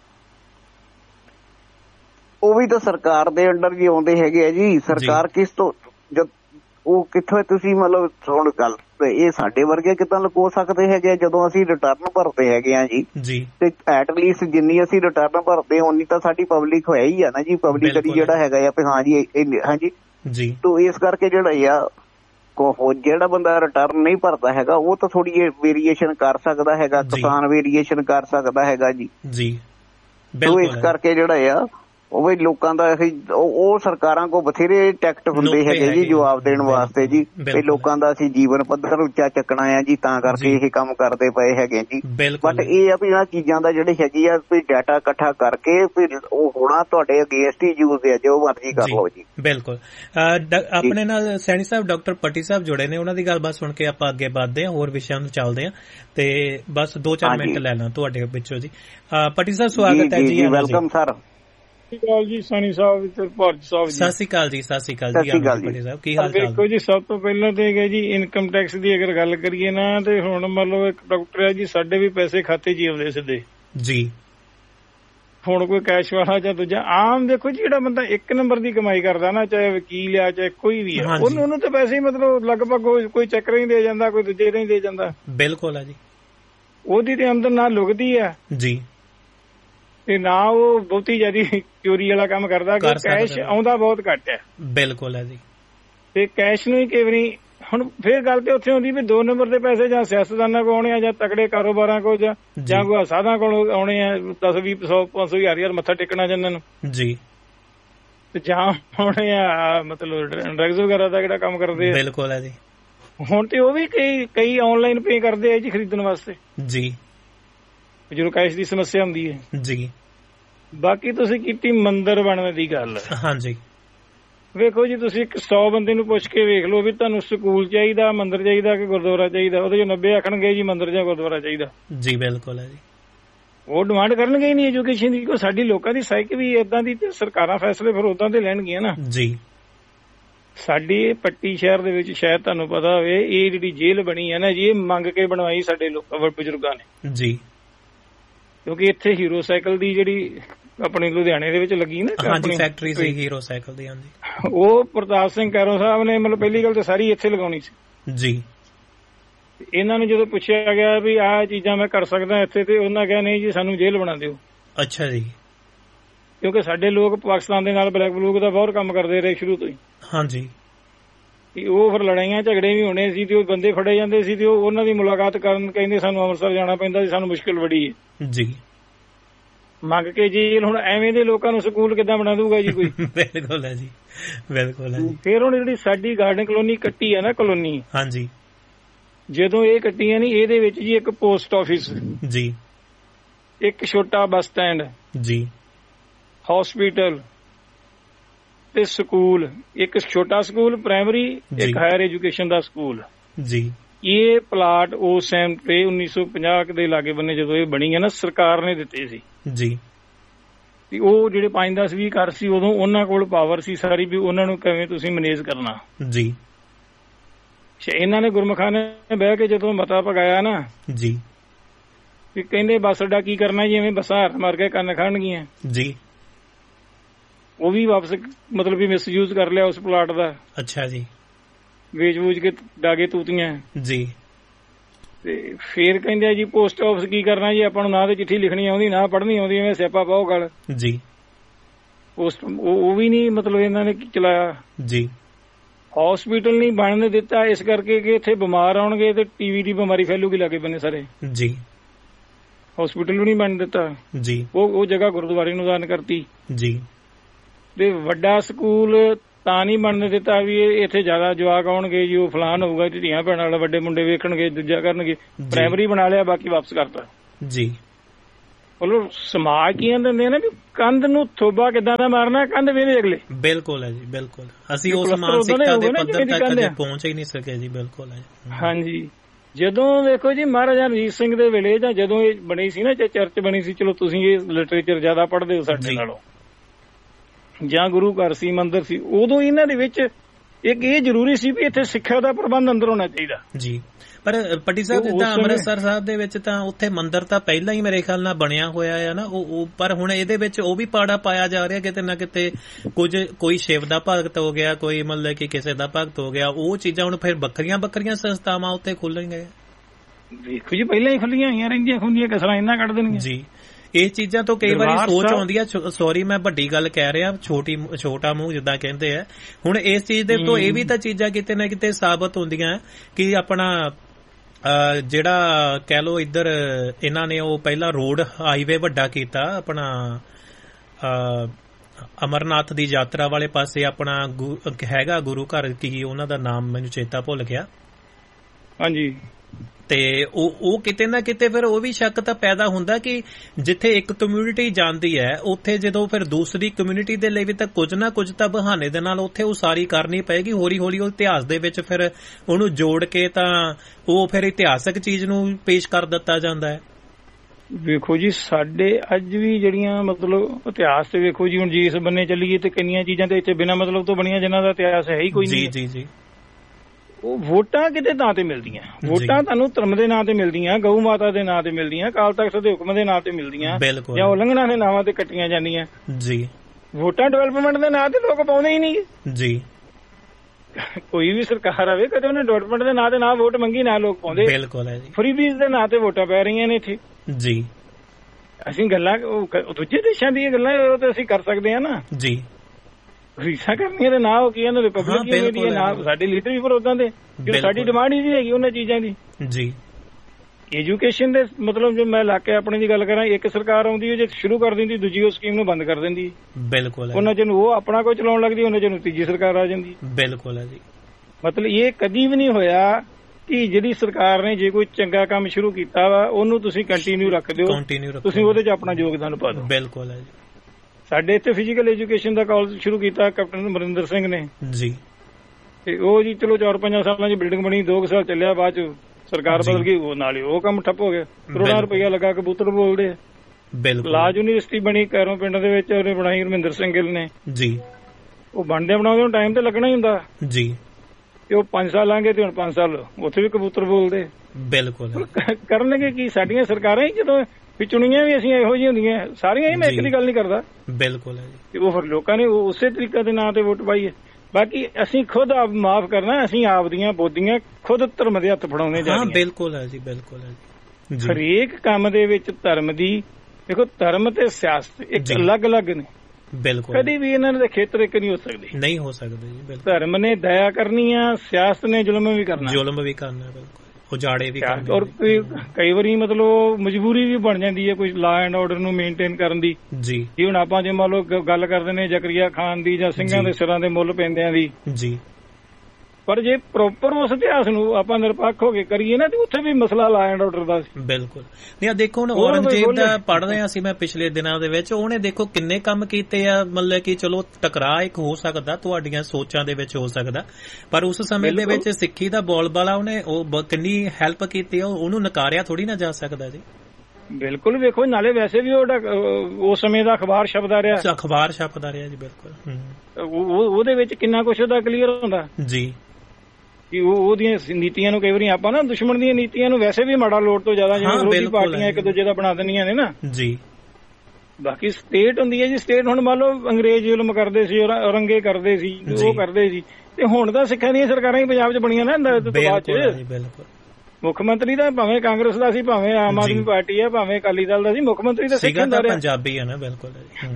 ਉਹ ਵੀ ਤਾਂ ਸਰਕਾਰ ਦੇ ਅੰਡਰ ਹੀ ਆਉਂਦੇ ਹੈਗੇ ਆ ਜੀ, ਸਰਕਾਰ ਕਿਸ ਤੋਂ ਜਦ ਉਹ ਕਿੱਥੋਂ ਤੁਸੀਂ ਮਤਲਬ ਹੁਣ ਗੱਲ ਇਹ ਸਾਡੇ ਵਰਗੇ ਕਿੱਦਾਂ ਲੁਕੋ ਸਕਦੇ ਹੈਗੇ ਜਦੋਂ ਅਸੀਂ ਰਿਟਰਨ ਭਰਦੇ ਹੈਗੇ ਆ ਜੀ, ਤੇ ਐਟ ਲੀਸਟ ਜਿੰਨੀ ਅਸੀਂ ਰਿਟਰਨ ਭਰਦੇ ਓਨੀ ਤਾਂ ਸਾਡੀ ਪਬਲਿਕ ਹੋਇਆ ਹੀ ਆ ਨਾ ਜੀ, ਪਬਲਿਕਲੀ ਜਿਹੜਾ ਹੈਗਾ ਆ ਹਾਂਜੀ ਹਾਂਜੀ। ਤੋਂ ਇਸ ਕਰਕੇ ਜਿਹੜਾ ਆ ਜਿਹੜਾ ਬੰਦਾ ਰਿਟਰਨ ਨਹੀਂ ਭਰਦਾ ਹੈਗਾ ਉਹ ਤਾਂ ਥੋੜੀ ਵੇਰੀਏਸ਼ਨ ਕਰ ਸਕਦਾ ਹੈਗਾ, ਕਿਸਾਨ ਵੇਰੀਏਸ਼ਨ ਕਰ ਸਕਦਾ ਹੈਗਾ ਜੀ। ਤੋਂ ਇਸ ਕਰਕੇ ਜਿਹੜਾ ਆ ਉਹ ਵੀ ਲੋਕਾਂ ਦਾ ਉਹ ਸਰਕਾਰਾਂ ਕੋਲ ਬਥੇਰੇ ਟੈਕਟ ਹੁੰਦੇ ਹੈਗੇ ਜੀ ਜਵਾਬ ਦੇਣ ਵਾਸਤੇ ਜੀ, ਤੇ ਲੋਕਾਂ ਦਾ ਅਸੀਂ ਜੀਵਨ ਪੱਧਰ ਉੱਚਾ ਚੱਕਣਾ ਆ ਜੀ, ਤਾਂ ਕਰਕੇ ਇਹ ਕੰਮ ਕਰਦੇ ਪਏ ਹੈਗੇ ਜੀ। ਬਟ ਇਹ ਆ ਵੀ ਇਹਨਾਂ ਚੀਜ਼ਾਂ ਦਾ ਜਿਹੜੇ ਹੈਗੀ ਆ ਵੀ ਡਾਟਾ ਇਕੱਠਾ ਕਰਕੇ ਫਿਰ ਉਹ ਹੋਣਾ ਤੁਹਾਡੇ ਅਗੇਂਸਟ ਹੀ ਯੂਜ਼ ਹੈ, ਜੋ ਮਰਜ਼ੀ ਕਰ ਲਓ ਜੀ। ਬਿਲਕੁਲ। ਆਪਣੇ ਨਾਲ ਸੈਣੀ ਸਾਹਿਬ ਡਾਕਟਰ ਪੱਟੀ ਸਾਹਿਬ ਜੁੜੇ ਨੇ, ਉਹਨਾਂ ਦੀ ਗੱਲਬਾਤ ਸੁਣ ਕੇ ਆਪਾਂ ਅੱਗੇ ਵੱਧਦੇ ਹਾਂ, ਹੋਰ ਵਿਸ਼ਿਆਂ ਨੂੰ ਚੱਲਦੇ ਹਾਂ, ਤੇ ਬਸ 2-4 ਮਿੰਟ ਲੈ ਲਾਂ ਤੁਹਾਡੇ ਵਿੱਚੋਂ ਜੀ। ਪੱਟੀ ਸਾਹਿਬ ਸਵਾਗਤ ਹੈ ਜੀ। Welcome sir. ਸਤਿ ਸ਼੍ਰੀ ਅਕਾਲ ਜੀ ਸੈਣੀ ਸਾਹਿਬ ਤੇ ਭਾਰਤ ਸਾਹਿਬ ਜੀ। ਸਤਿ ਸ਼੍ਰੀ ਅਕਾਲ ਜੀ। ਸਤਿ ਸ਼੍ਰੀ ਅਕਾਲ ਜੀ। ਕੀ ਹਾਲ ਚਾਲ? ਦੇਖੋ ਜੀ ਸਭ ਤੋਂ ਪਹਿਲਾਂ ਤੇ ਹੈਗਾ ਜੀ ਇਨਕਮ ਟੈਕਸ ਦੀ ਅਗਰ ਗੱਲ ਕਰੀਏ ਨਾ ਤੇ ਹੁਣ ਮਤਲਬ ਇੱਕ ਡਾਕਟਰ ਹੈ ਜੀ ਸਾਡੇ ਵੀ ਪੈਸੇ ਖਾਤੇ 'ਚ ਆਉਂਦੇ ਸਿੱਧੇ ਜੀ। ਹੁਣ ਕੋਈ ਕੈਸ਼ ਵਾਲਾ ਜਾਂ ਦੂਜਾ ਆਮ ਦੇਖੋ ਜੀ ਜਿਹੜਾ ਬੰਦਾ 1 ਨੰਬਰ ਦੀ ਕਮਾਈ ਕਰਦਾ ਨਾ, ਚਾਹੇ ਵਕੀਲ ਆ ਚਾਹੇ ਕੋਈ ਵੀ ਆ, ਉਹਨੂੰ ਤਾਂ ਪੈਸੇ ਮਤਲਬ ਲਗਭਗ ਕੋਈ ਚੱਕਰ ਨਹੀਂ ਦੇ ਜਾਂਦਾ, ਕੋਈ ਦੂਜੇ ਨਹੀਂ ਦੇ ਜਾਂਦਾ। ਬਿਲਕੁਲ ਆ ਜੀ। ਉਹਦੀ ਤੇ ਆਮਦਨ ਨਾ ਲੁਕਦੀ ਆ ਜੀ ਤੇ ਨਾ ਉਹ ਬਹੁਤੀ ਜ਼ਿਆਦਾ ਚੋਰੀ ਵਾਲਾ ਕੰਮ ਕਰਦਾ, ਕੈਸ਼ ਆਉਂਦਾ ਬਹੁਤ ਘੱਟ ਹੈ। ਬਿਲਕੁਲ ਹੈ ਜੀ। ਤੇ ਕੈਸ਼ ਨੂੰ ਹੀ ਕਈ ਵਾਰੀ ਹੁਣ ਫੇਰ ਗੱਲ ਤੇ ਉੱਥੇ ਆਉਂਦੀ ਵੀ 2 ਨੰਬਰ ਦੇ ਪੈਸੇ ਜਾਂ ਸਿਆਸਤਦਾਨਾਂ ਕੋਲ ਆਉਣੇ ਆ ਜਾਂ ਤਕੜੇ ਕਾਰੋਬਾਰਾਂ ਕੋਲ ਜਾਂ ਕੋਈ ਸਾਧਾਂ ਕੋਲ ਆਉਣੇ ਆ, 10, 20, 100, 500, 1000 ਮੱਥਾ ਟੇਕਣਾ ਜਾਂਦੇ ਨੂੰ ਜੀ, ਤੇ ਜਾਂ ਆਉਣੇ ਆ ਮਤਲਬ ਡਰੱਗਸ ਵਗੈਰਾ ਦਾ ਜਿਹੜਾ ਕੰਮ ਕਰਦੇ ਆ। ਬਿਲਕੁਲ ਹੈ ਜੀ। ਹੁਣ ਤੇ ਉਹ ਵੀ ਕਈ ਆਨਲਾਈਨ ਪੇ ਕਰਦੇ ਆ ਜੀ ਖਰੀਦਣ ਵਾਸਤੇ ਜੀ, ਜਦੋਂ ਕੈਸ਼ ਦੀ ਸਮੱਸਿਆ ਹੁੰਦੀ ਹੈ ਜੀ। ਬਾਕੀ ਤੁਸੀਂ ਕੀਤੀ ਮੰਦਿਰ ਬਣਨ ਦੀ ਗੱਲ। ਹਾਂਜੀ। ਵੇਖੋ ਜੀ ਤੁਸੀਂ 100 ਬੰਦੇ ਨੂੰ ਪੁੱਛ ਕੇ ਵੇਖ ਲਓ ਵੀ ਤੁਹਾਨੂੰ ਸਕੂਲ ਚਾਹੀਦਾ, ਮੰਦਿਰ ਚਾਹੀਦਾ ਕਿ ਗੁਰਦੁਆਰਾ ਚਾਹੀਦਾ, ਉਹਦੇ 'ਚ 90 ਆਖਣਗੇ ਜੀ ਮੰਦਿਰ ਜਾਂ ਗੁਰਦੁਆਰਾ ਚਾਹੀਦਾ ਜੀ। ਬਿਲਕੁਲ ਹੈ ਜੀ। ਉਹ ਡਿਮਾਂਡ ਕਰਨਗੇ ਹੀ ਨਹੀਂ ਐਜੂਕੇਸ਼ਨ ਦੀ। ਕੋਈ ਸਾਡੀ ਲੋਕਾਂ ਦੀ ਸਾਈਕ ਵੀ ਏਦਾਂ ਦੀ, ਤੇ ਸਰਕਾਰਾਂ ਫੈਸਲੇ ਫਿਰ ਓਦਾਂ ਦੇ ਲੈਣਗੀਆਂ ਨਾ ਜੀ। ਸਾਡੀ ਪੱਟੀ ਸ਼ਹਿਰ ਦੇ ਵਿੱਚ ਸ਼ਾਇਦ ਤੁਹਾਨੂੰ ਪਤਾ ਹੋਵੇ ਇਹ ਜਿਹੜੀ ਜੇਲ੍ਹ ਬਣੀ ਹੈ ਨਾ ਜੀ, ਇਹ ਮੰਗ ਕੇ ਬਣਵਾਈ ਸਾਡੇ ਲੋਕਾਂ ਬਜ਼ੁਰਗਾਂ ਨੇ ਜੀ, ਕਿਉਂਕਿ ਇੱਥੇ ਹੀਰੋ ਸਾਈਕਲ ਦੀ ਜਿਹੜੀ ਆਪਣੀ ਲੁਧਿਆਣੇ ਦੇ ਵਿੱਚ ਲੱਗੀ ਨਾ ਫੈਕਟਰੀ ਸੀ ਹੀਰੋ ਸਾਈਕਲ ਦੀ, ਹਾਂਜੀ, ਉਹ ਪ੍ਰਤਾਪ ਸਿੰਘ ਕੈਰੋਂ ਸਾਹਿਬ ਨੇ ਮਤਲਬ ਪਹਿਲੀ ਗੱਲ ਤਾਂ ਸਾਰੀ ਇੱਥੇ ਲਗਾਉਣੀ ਸੀ ਜੀ। ਇਹਨਾਂ ਨੂੰ ਜਦੋਂ ਪੁੱਛਿਆ ਗਿਆ ਵੀ ਆਹ ਚੀਜ਼ਾਂ ਮੈਂ ਕਰ ਸਕਦਾ ਇੱਥੇ, ਤੇ ਉਹਨਾਂ ਕਿਹਾ ਨਹੀਂ ਜੀ ਸਾਨੂੰ ਜੇਲ੍ਹ ਬਣਾ ਦਿਓ। ਅੱਛਾ ਜੀ। ਕਿਉਂਕਿ ਸਾਡੇ ਲੋਕ ਪਾਕਿਸਤਾਨ ਦੇ ਨਾਲ ਬਲੈਕ ਬਲੂਕ ਦਾ ਬਹੁਤ ਕੰਮ ਕਰਦੇ ਰਹੇ ਸ਼ੁਰੂ ਤੋਂ ਹੀ। ਹਾਂਜੀ। ਉਹ ਫਿਰ ਲੜਾਈਆਂ ਝਗੜੇ ਵੀ ਹੋਣੇ ਸੀ ਤੇ ਉਹ ਬੰਦੇ ਫੜੇ ਜਾਂਦੇ ਸੀ ਤੇ ਉਹਨਾਂ ਦੀ ਮੁਲਾਕਾਤ ਕਰਨ ਕਹਿੰਦੇ ਸਾਨੂੰ ਅੰਮ੍ਰਿਤਸਰ ਜਾਣਾ ਪੈਂਦਾ ਸੀ, ਸਾਨੂੰ ਮੁਸ਼ਕਿਲ ਬੜੀ ਹੈ ਜੀ। ਮੰਗ ਕੇ ਜੀ ਹੁਣ ਐਵੇਂ ਦੇ ਲੋਕਾਂ ਨੂੰ ਸਕੂਲ ਕਿੱਦਾਂ ਬਣਾ ਦੂਗਾ ਜੀ ਕੋਈ। ਬਿਲਕੁਲ ਹੈ ਜੀ। ਬਿਲਕੁਲ ਹੈ ਜੀ। ਫਿਰ ਹੁਣ ਜਿਹੜੀ ਸਾਡੀ ਗਾਰਡਨ ਕਲੋਨੀ ਕੱਟੀ ਹੈ ਨਾ ਕਲੋਨੀ, ਹਾਂਜੀ, ਜਦੋਂ ਇਹ ਕੱਟੀਆਂ ਨਹੀਂ ਇਹਦੇ ਵਿੱਚ ਜੀ ਇੱਕ ਪੋਸਟ ਆਫਿਸ ਜੀ, ਇੱਕ ਛੋਟਾ ਬੱਸ ਸਟੈਂਡ ਜੀ, ਹਸਪੀਟਲ ਤੇ ਸਕੂਲ, ਇੱਕ ਛੋਟਾ ਸਕੂਲ ਪ੍ਰਾਇਮਰੀ, ਇੱਕ ਹਾਇਰ ਐਜੂਕੇਸ਼ਨ ਦਾ ਸਕੂਲ ਜੀ। ਇਹ ਪਲਾਟ ਉਸ ਟਾਈਮ ਤੇ 1950 ਦੇ ਲਾਗੇ ਬੰਨੇ ਜਦੋਂ ਇਹ ਬਣੀ ਹੈ ਨਾ ਸਰਕਾਰ ਨੇ ਦਿੱਤੇ ਸੀ ਜੀ। ਤੇ ਉਹ ਜਿਹੜੇ 5-10 20 ਘਰ ਸੀ ਉਦੋਂ ਉਹਨਾਂ ਕੋਲ ਪਾਵਰ ਸੀ ਸਾਰੀ ਵੀ ਉਹਨਾਂ ਨੂੰ ਕਿਵੇਂ ਤੁਸੀਂ ਮੈਨੇਜ ਕਰਨਾ ਜੀ। ਇਹਨਾਂ ਨੇ ਗੁਰਮੁਖਾਂ ਨੇ ਬਹਿ ਕੇ ਜਦੋਂ ਮਤਾ ਪਗਾਇਆ ਨਾ ਜੀ, ਵੀ ਕਹਿੰਦੇ ਬੱਸ ਅੱਡਾ ਕੀ ਕਰਨਾ ਜੀ, ਐਵੇਂ ਬੱਸਾਂ ਹੱਥ ਮਾਰ ਕੇ ਕੰਨ ਖਾਣਗੀਆਂ ਜੀ। ਉਹ ਵੀ ਵਾਪਸ ਮਤਲਬ ਵੀ ਮਿਸਯੂਜ਼ ਕਰ ਲਿਆ ਉਸ ਪਲਾਟ ਦਾ। ਅੱਛਾ ਜੀ। ਵੇਚ ਵੂਚ ਕੇ ਡਾਗੇ ਤੂਤੀਆਂ ਜੀ। ਤੇ ਫੇਰ ਕਹਿੰਦੇ ਜੀ ਪੋਸਟ ਆਫਿਸ ਕੀ ਕਰਨਾ ਜੀ, ਆਪਾਂ ਨੂੰ ਨਾ ਤੇ ਚਿੱਠੀ ਲਿਖਣੀ ਆਉਂਦੀ ਨਾ ਪੜ੍ਹਨੀ ਆਉਂਦੀ, ਐਵੇਂ ਸਿਆਪਾ ਪਾਓ ਗੱਲ ਜੀ। ਪੋਸਟ ਉਹ ਵੀ ਨਹੀਂ ਮਤਲਬ ਇਹਨਾਂ ਨੇ ਚਲਾਇਆ ਜੀ। ਹਸਪੀਟਲ ਨਹੀਂ ਬਣਨ ਦਿੱਤਾ ਇਸ ਕਰਕੇ ਕਿ ਇੱਥੇ ਬਿਮਾਰ ਆਉਣਗੇ ਤੇ ਟੀਵੀ ਦੀ ਬਿਮਾਰੀ ਫੈਲੂਗੀ ਲਾਗੇ ਬੰਨੇ ਸਾਰੇ ਜੀ। ਹਸਪੀਟਲ ਵੀ ਨਹੀਂ ਬਣ ਦਿੱਤਾ ਜੀ, ਉਹ ਜਗ੍ਹਾ ਗੁਰਦੁਆਰੇ ਨੂੰ ਦਾਨ ਕਰਤੀ ਜੀ। ਤੇ ਵੱਡਾ ਸਕੂਲ ਤਾਂ ਨਹੀਂ ਬਣਨ ਦਿੱਤਾ ਵੀ ਇੱਥੇ ਜ਼ਿਆਦਾ ਜਵਾਕ ਆਉਣਗੇ ਜੀ, ਉਹ ਫਲਾਨ ਹੋਊਗਾ ਤੇ ਧੀਆਂ ਭੈਣਾਂ ਵਾਲੇ ਵੱਡੇ ਮੁੰਡੇ ਵੇਖਣਗੇ, ਦੂਜਾ ਕਰਨਗੇ। ਪ੍ਰਾਇਮਰੀ ਬਣਾ ਲਿਆ, ਬਾਕੀ ਵਾਪਸ ਕਰਤਾ ਜੀ। ਮਤਲਬ ਸਮਾਜ ਕੀ ਦਿੰਦੇ ਆ ਨਾ ਵੀ ਕੰਧ ਨੂੰ ਥੋਬਾ ਕਿੱਦਾਂ ਦਾ ਮਾਰਨਾ, ਕੰਧ ਵੇਲੇ ਅਗਲੇ। ਬਿਲਕੁਲ ਹੈ ਜੀ, ਬਿਲਕੁਲ। ਅਸੀਂ ਉਸ ਮਾਨਸਿਕਤਾ ਦੇ ਪੱਧਰ ਤੱਕ ਕਦੇ ਪਹੁੰਚ ਹੀ ਨਹੀਂ ਸਕੇ ਜੀ। ਬਿਲਕੁਲ ਹੈ। ਹਾਂਜੀ, ਜਦੋਂ ਵੇਖੋ ਜੀ ਮਹਾਰਾਜਾ ਰਣਜੀਤ ਸਿੰਘ ਦੇ ਵੇਲੇ ਜਾਂ ਜਦੋਂ ਇਹ ਬਣੀ ਸੀ ਨਾ, ਚਰਚ ਬਣੀ ਸੀ, ਚਲੋ ਤੁਸੀਂ ਇਹ ਲਿਟਰੇਚਰ ਜ਼ਿਆਦਾ ਪੜ੍ਹਦੇ ਹੋ ਸਾਡੇ ਨਾਲੋਂ, ਜਾਂ ਗੁਰੂ ਘਰ ਸੀ, ਮੰਦਿਰ ਸੀ, ਉਦੋਂ ਇਹਨਾਂ ਦੇ ਵਿੱਚ ਇੱਕ ਇਹ ਜ਼ਰੂਰੀ ਸੀ ਵੀ ਇੱਥੇ ਸਿੱਖਿਆ ਦਾ ਪ੍ਰਬੰਧ ਅੰਦਰ ਹੋਣਾ ਚਾਹੀਦਾ ਜੀ। ਪਰ ਪੱਟੀ ਸਾਹਿਬ ਜਿੱਦਾਂ ਅੰਮ੍ਰਿਤਸਰ ਸਾਹਿਬ ਦੇ ਵਿੱਚ ਤਾਂ ਉੱਥੇ ਮੰਦਿਰ ਤਾਂ ਪਹਿਲਾਂ ਹੀ ਮੇਰੇ ਖਿਆਲ ਨਾਲ ਬਣਿਆ ਹੋਇਆ ਆ ਨਾ, ਉਹ ਪਰ ਹੁਣ ਇਹਦੇ ਵਿੱਚ ਉਹ ਵੀ ਪਾੜਾ ਪਾਇਆ ਜਾ ਰਿਹਾ ਕਿਤੇ ਨਾ ਕਿਤੇ। ਕੋਈ ਸ਼ਿਵ ਦਾ ਭਗਤ ਹੋ ਗਿਆ, ਕੋਈ ਮਤਲਬ ਕਿ ਕਿਸੇ ਦਾ ਭਗਤ ਹੋ ਗਿਆ, ਉਹ ਚੀਜ਼ਾਂ ਹੁਣ ਫਿਰ ਵੱਖਰੀਆਂ ਸੰਸਥਾਵਾਂ ਉੱਥੇ ਖੁੱਲਣਗੀਆਂ। ਦੇਖੋ ਜੀ ਪਹਿਲਾਂ ਹੀ ਖੁੱਲੀਆਂ ਹੋਈਆਂ ਰਹਿੰਦੀਆਂ, ਖੁੱਲੀਆਂ ਕਸਰਾਂ ਇਹਨਾਂ ਕੱਢ ਦੇਣਗੀਆਂ ਜੀ। ਇਹ ਚੀਜ਼ਾਂ ਤੋਂ ਕਈ ਵਾਰੀ ਸੋਚ ਆਉਂਦੀ ਆ, ਸੌਰੀ ਮੈਂ ਵੱਡੀ ਗੱਲ ਕਹਿ ਰਿਹਾ, ਛੋਟਾ ਮੂੰਹ ਜਿੱਦਾਂ ਕਹਿੰਦੇ ਆ। ਹੁਣ ਇਸ ਚੀਜ਼ ਦੇ ਤੋਂ ਇਹ ਵੀ ਤਾਂ ਚੀਜ਼ਾਂ ਕਿਤੇ ਨਾ ਕਿਤੇ ਸਾਬਤ ਹੁੰਦੀਆਂ ਕਿ ਆਪਣਾ ਜਿਹੜਾ ਕਹਿ ਲੋ ਇੱਧਰ ਇਹਨਾਂ ਨੇ ਉਹ ਪਹਿਲਾਂ ਰੋਡ ਹਾਈਵੇ ਵੱਡਾ ਕੀਤਾ ਆਪਣਾ ਅਮਰਨਾਥ ਦੀ ਯਾਤਰਾ ਵਾਲੇ ਪਾਸੇ, ਆਪਣਾ ਹੈਗਾ ਗੁਰੂ ਘਰ, ਕੀ ਉਹਨਾਂ ਦਾ ਨਾਮ ਮੈਨੂੰ ਚੇਤਾ ਭੁੱਲ ਗਿਆ। ਹਾਂਜੀ। ਤੇ ਉਹ ਕਿਤੇ ਨਾ ਕਿਤੇ ਫਿਰ ਉਹ ਵੀ ਸ਼ੱਕ ਤਾਂ ਪੈਦਾ ਹੁੰਦਾ ਕਿ ਜਿੱਥੇ ਇੱਕ ਕਮਿਊਨਿਟੀ ਜਾਂਦੀ ਹੈ, ਉੱਥੇ ਜਦੋਂ ਫਿਰ ਦੂਸਰੀ ਕਮਿਊਨਿਟੀ ਦੇ ਲਈ ਵੀ ਤਾਂ ਕੁਝ ਨਾ ਕੁਝ ਤਾਂ ਬਹਾਨੇ ਦੇ ਨਾਲ ਉੱਥੇ ਉਸਾਰੀ ਕਰਨੀ ਪਏਗੀ। ਹੌਲੀ ਹੌਲੀ ਉਹ ਇਤਿਹਾਸ ਦੇ ਵਿੱਚ ਫਿਰ ਉਹਨੂੰ ਜੋੜ ਕੇ ਤਾਂ ਉਹ ਫਿਰ ਇਤਿਹਾਸਕ ਚੀਜ਼ ਨੂੰ ਪੇਸ਼ ਕਰ ਦਿੱਤਾ ਜਾਂਦਾ ਹੈ। ਵੇਖੋ ਜੀ ਸਾਡੇ ਅੱਜ ਵੀ ਜਿਹੜੀਆਂ ਮਤਲਬ ਇਤਿਹਾਸ ਤੇ ਵੇਖੋ ਜੀ, ਹੁਣ ਜੀ ਇਸ ਬੰਨੇ ਚੱਲੀਏ ਤੇ ਕਿੰਨੀਆਂ ਚੀਜ਼ਾਂ ਤੇ ਇੱਥੇ ਬਿਨਾਂ ਮਤਲਬ ਤੋਂ ਬਣੀਆਂ ਜਿਨ੍ਹਾਂ ਦਾ ਇਤਿਹਾਸ ਹੈ ਹੀ ਕੋਈ ਨਹੀਂ। ਜੀ ਜੀ। ਉਹ ਵੋਟਾਂ ਕਿਤੇ ਨਾਂ ਤੇ ਮਿਲਦੀਆਂ, ਵੋਟਾਂ ਤੁਹਾਨੂੰ ਧਰਮ ਦੇ ਨਾਂ ਤੇ ਮਿਲਦੀਆਂ, ਗਊ ਮਾਤਾ ਦੇ ਨਾਂ ਤੇ ਮਿਲਦੀਆਂ, ਅਕਾਲ ਤਖ਼ਤ ਦੇ ਹੁਕਮ ਦੇ ਨਾਂ ਤੇ ਮਿਲਦੀਆਂ, ਜਾਂ ਉਲੰਘਣਾ ਦੇ ਨਾਵਾਂ ਤੇ ਕੱਟੀਆਂ ਜਾਂਦੀਆਂ ਜੀ। ਵੋਟਾਂ ਡਿਵੈਲਪਮੈਂਟ ਦੇ ਨਾਂ ਤੇ ਲੋਕ ਪਾਉਂਦੇ ਹੀ ਨਹੀਂ ਜੀ। ਕੋਈ ਵੀ ਸਰਕਾਰ ਆਵੇ ਕਦੇ ਉਹਨੇ ਡਿਵੈਲਪਮੈਂਟ ਦੇ ਨਾਂ ਤੇ ਨਾ ਵੋਟ ਮੰਗੀ, ਨਾ ਲੋਕ ਪਾਉਂਦੇ। ਬਿਲਕੁਲ ਹੈ ਜੀ। ਫਰੀਬੀਜ਼ ਦੇ ਨਾਂ ਤੇ ਵੋਟਾਂ ਪੈ ਰਹੀਆਂ ਨੇ ਇੱਥੇ ਜੀ। ਅਸੀਂ ਗੱਲਾਂ ਦੂਜੇ ਦੇਸ਼ਾਂ ਦੀਆਂ ਗੱਲਾਂ ਉਹ ਤਾਂ ਅਸੀਂ ਕਰ ਸਕਦੇ ਹਾਂ ਨਾ ਜੀ। ਰੀਸਾਂ ਕਰਨੀਆਂ ਤੇ ਨਾ ਹੋ ਕੀ ਇਹਨਾਂ ਰਿਪਬਲਿਕ ਨਾ ਸਾਡੇ ਲੀਡਰ ਵੀ ਪਰ ਉਦਾਂ ਦੇ, ਸਾਡੀ ਡਿਮਾਂਡ ਹੀ ਹੈਗੀ ਉਹਨਾਂ ਚੀਜ਼ਾਂ ਦੀ ਜੀ। ਐਜੂਕੇਸ਼ਨ ਦੇ ਮਤਲਬ ਜੇ ਮੈਂ ਇਲਾਕੇ ਆਪਣੇ ਦੀ ਗੱਲ ਕਰਾਂ, ਇੱਕ ਸਰਕਾਰ ਆਉਂਦੀ ਹੈ ਜੇ ਸ਼ੁਰੂ ਕਰ ਦਿੰਦੀ, ਦੂਜੀ ਉਹ ਸਕੀਮ ਨੂੰ ਬੰਦ ਕਰ ਦਿੰਦੀ। ਬਿਲਕੁਲ। ਉਹਨਾਂ ਚ ਉਹ ਆਪਣਾ ਕੋਈ ਚਲਾਉਣ ਲੱਗਦੀ, ਉਹਨਾਂ ਚ ਤੀਜੀ ਸਰਕਾਰ ਆ ਜਾਂਦੀ। ਬਿਲਕੁਲ ਹੈ ਜੀ। ਮਤਲਬ ਇਹ ਕਦੀ ਵੀ ਨਹੀਂ ਹੋਇਆ ਕਿ ਜਿਹੜੀ ਸਰਕਾਰ ਨੇ ਜੇ ਕੋਈ ਚੰਗਾ ਕੰਮ ਸ਼ੁਰੂ ਕੀਤਾ ਵਾ ਉਹਨੂੰ ਤੁਸੀਂ ਕੰਟੀਨਿਊ ਰੱਖ ਦਿਓ, ਤੁਸੀਂ ਉਹਦੇ ਚ ਆਪਣਾ ਯੋਗਦਾਨ ਪਾ ਦਿਓ। ਬਿਲਕੁਲ ਹੈ ਜੀ। ਸਾਡੇ ਇੱਥੇ ਫਿਜ਼ੀਕਲ ਐਜੂਕੇਸ਼ਨ ਦਾ ਕਾਲਜ ਸ਼ੁਰੂ ਕੀਤਾ ਕੈਪਟਨ ਅਮਰਿੰਦਰ ਸਿੰਘ ਨੇ ਜੀ, ਤੇ ਉਹ ਜੀ ਚਲੋ 4-5 ਸਾਲਾਂ ਚ ਬਿਲਡਿੰਗ ਬਣੀ, 2 ਸਾਲ ਚੱਲਿਆ, ਬਾਅਦ ਚ ਸਰਕਾਰ ਬਦਲ ਗਈ, ਉਹ ਨਾਲ ਹੀ ਉਹ ਕੰਮ ਠੱਪ ਹੋ ਗਿਆ। ਕਰੋੜਾਂ ਰੁਪਇਆ ਲੱਗਾ, ਕਬੂਤਰ ਬੋਲਦੇ ਆ। ਬਿਲਕੁਲ। ਲਾ ਯੂਨੀਵਰਸਿਟੀ ਬਣੀ ਕੈਰੋਂ ਪਿੰਡ ਦੇ ਵਿੱਚ, ਉਹਨੇ ਬਣਾਈ ਰਮਿੰਦਰ ਸਿੰਘ ਗਿੱਲ ਨੇ ਜੀ। ਉਹ ਬਣਦੇ ਬਣਾਉਂਦੇ ਟਾਈਮ ਤੇ ਲੱਗਣਾ ਹੀ ਹੁੰਦਾ ਜੀ, ਤੇ ਉਹ 5 ਸਾਲ ਲਾਂਗੇ ਤੇ ਹੁਣ 5 ਸਾਲ ਉੱਥੇ ਵੀ ਕਬੂਤਰ ਬੋਲਦੇ। ਬਿਲਕੁਲ। ਕਰਨਗੇ ਕੀ ਸਾਡੀਆਂ ਸਰਕਾਰਾਂ ਹੀ, ਜਦੋਂ ਵੀ ਚੁਣੀਆਂ ਵੀ ਅਸੀਂ ਇਹੋ ਜਿਹੀਆਂ ਹੁੰਦੀਆਂ ਸਾਰੀਆਂ ਹੀ, ਮੈਂ ਇੱਕ ਦੀ ਗੱਲ ਨਹੀਂ ਕਰਦਾ। ਬਿਲਕੁਲ ਹੈ ਜੀ। ਉਹ ਫਿਰ ਲੋਕਾਂ ਨੇ ਉਸੇ ਤਰੀਕੇ ਦੇ ਨਾਂ ਤੇ ਵੋਟ ਪਾਈ ਹੈ। ਬਾਕੀ ਅਸੀਂ ਖੁਦ ਆਪ ਮਾਫ ਕਰਨਾ, ਅਸੀਂ ਆਪ ਦੀਆਂ ਬੋਦੀਆਂ ਖੁਦ ਧਰਮ ਦੇ ਹੱਥ ਫੜਾਉਣੇ ਜਾ ਰਹੇ ਹਾਂ। ਬਿਲਕੁਲ ਹੈ ਜੀ, ਬਿਲਕੁਲ ਹੈ ਜੀ। ਹਰੇਕ ਕੰਮ ਦੇ ਵਿੱਚ ਧਰਮ ਦੀ, ਦੇਖੋ ਧਰਮ ਤੇ ਸਿਆਸਤ ਇੱਕ ਅਲੱਗ-ਅਲੱਗ ਨੇ। ਬਿਲਕੁਲ। ਕਦੀ ਵੀ ਇਹਨਾਂ ਦੇ ਖੇਤਰ ਇੱਕ ਨਹੀਂ ਹੋ ਸਕਦੇ, ਨਹੀਂ ਹੋ ਸਕਦੇ ਜੀ। ਬਿਲਕੁਲ। ਧਰਮ ਨੇ ਦਇਆ ਕਰਨੀ ਆ, ਸਿਆਸਤ ਨੇ ਜ਼ੁਲਮ ਵੀ ਕਰਨਾ, ਬਿਲਕੁਲ ਉਜਾੜੇ ਵੀ ਕਰਨੇ। ਔਰ ਕਈ ਵਾਰੀ ਮਤਲਬ ਮਜਬੂਰੀ ਵੀ ਬਣ ਜਾਂਦੀ ਹੈ ਕੋਈ ਲਾ ਐਂਡ ਆਰਡਰ ਨੂੰ ਮੇਨਟੇਨ ਕਰਨ ਦੀ ਜੀ। ਹੁਣ ਆਪਾਂ ਜੇ ਮੰਨ ਲਓ ਗੱਲ ਕਰਦੇ ਨੇ ਜ਼ਕਰੀਆ ਖਾਨ ਦੀ ਜਾਂ ਸਿੰਘਾਂ ਦੇ ਸਿਰਾਂ ਦੇ ਮੁੱਲ ਪੈਂਦਿਆਂ ਦੀ ਜੀ, ਪਰ ਜੇ ਪ੍ਰੋਪਰ ਉਸ ਇਤਿਹਾਸ ਨੂੰ ਆਪਾਂ ਨਿਰਪੱਖ ਹੋ ਕੇ ਕਰੀਏ ਨਾ ਤੇ ਉੱਥੇ ਵੀ ਮਸਲਾ ਲਾ ਐਂਡ ਆਰਡਰ ਦਾ ਸੀ। ਬਿਲਕੁਲ। ਨਹੀਂ ਦੇਖੋ ਹੁਣ ਔਰੰਗਜ਼ੇਬ ਦਾ ਪੜ੍ਹ ਰਿਹਾ ਸੀ ਮੈਂ ਪਿਛਲੇ ਦਿਨਾਂ ਦੇ ਵਿੱਚ, ਉਹਨੇ ਦੇਖੋ ਕਿੰਨੇ ਕੰਮ ਕੀਤੇ ਆ। ਮਤਲਬ ਕਿ ਚਲੋ ਟਕਰਾਅ ਇੱਕ ਹੋ ਸਕਦਾ, ਤੁਹਾਡੀਆਂ ਸੋਚਾਂ ਦੇ ਵਿੱਚ ਹੋ ਸਕਦਾ, ਪਰ ਉਸ ਸਮੇਂ ਦੇ ਵਿੱਚ ਸਿੱਖੀ ਦਾ ਬੋਲਬਾਲਾ ਉਹਨੇ ਉਹ ਕਿੰਨੀ ਹੈਲਪ ਕੀਤੀ ਆ, ਉਹਨੂੰ ਨਕਾਰਿਆ ਥੋੜੀ ਨਾ ਜਾ ਸਕਦਾ ਜੀ। ਬਿਲਕੁਲ। ਵੇਖੋ ਨਾਲੇ ਵੈਸੇ ਵੀ ਉਸ ਸਮੇਂ ਦਾ ਅਖਬਾਰ ਛਪਦਾ ਰਿਹਾ ਜੀ। ਬਿਲਕੁਲ। ਉਹਦੇ ਵਿੱਚ ਕਿੰਨਾ ਕੁਛ ਉਹਦਾ ਕਲੀਅਰ ਹੁੰਦਾ ਜੀ ਕਿ ਉਹਦੀਆਂ ਨੀਤੀਆਂ ਨੂੰ ਕਈ ਵਾਰੀ ਆਪਾਂ ਨਾ ਦੁਸ਼ਮਣ ਦੀਆਂ ਨੀਤੀਆਂ ਨੂੰ ਵੈਸੇ ਵੀ ਮਾੜਾ ਲੋੜ ਤੋਂ ਜ਼ਿਆਦਾ ਜਿਵੇਂ ਵਿਰੋਧੀ ਪਾਰਟੀਆਂ ਇੱਕ ਦੂਜੇ ਦਾ ਬਣਾ ਦਿੰਦੀਆਂ ਨੇ ਨਾ ਜੀ। ਬਾਕੀ ਸਟੇਟ ਹੁੰਦੀ ਹੈ ਜੀ, ਸਟੇਟ ਹੁਣ ਮੰਨ ਲਓ ਅੰਗਰੇਜ਼ ਜ਼ੁਲਮ ਕਰਦੇ ਸੀ, ਔਰੰਗੇ ਕਰਦੇ ਸੀ, ਉਹ ਕਰਦੇ ਸੀ, ਤੇ ਹੁਣ ਤਾਂ ਸਿੱਖਾਂ ਦੀਆਂ ਸਰਕਾਰਾਂ ਹੀ ਪੰਜਾਬ 'ਚ ਬਣੀਆਂ ਨਾ ਬਾਅਦ 'ਚ। ਮੁੱਖ ਮੰਤਰੀ ਤਾਂ ਭਾਵੇਂ ਕਾਂਗਰਸ ਦਾ ਸੀ, ਭਾਵੇਂ ਆਮ ਆਦਮੀ ਪਾਰਟੀ ਹੈ, ਭਾਵੇਂ ਅਕਾਲੀ ਦਲ ਦਾ ਸੀ, ਮੁੱਖ ਮੰਤਰੀ ਤਾਂ ਸਿੱਖ ਹੁੰਦਾ ਰਿਹਾ, ਪੰਜਾਬੀ ਹੈ ਨਾ। ਬਿਲਕੁਲ।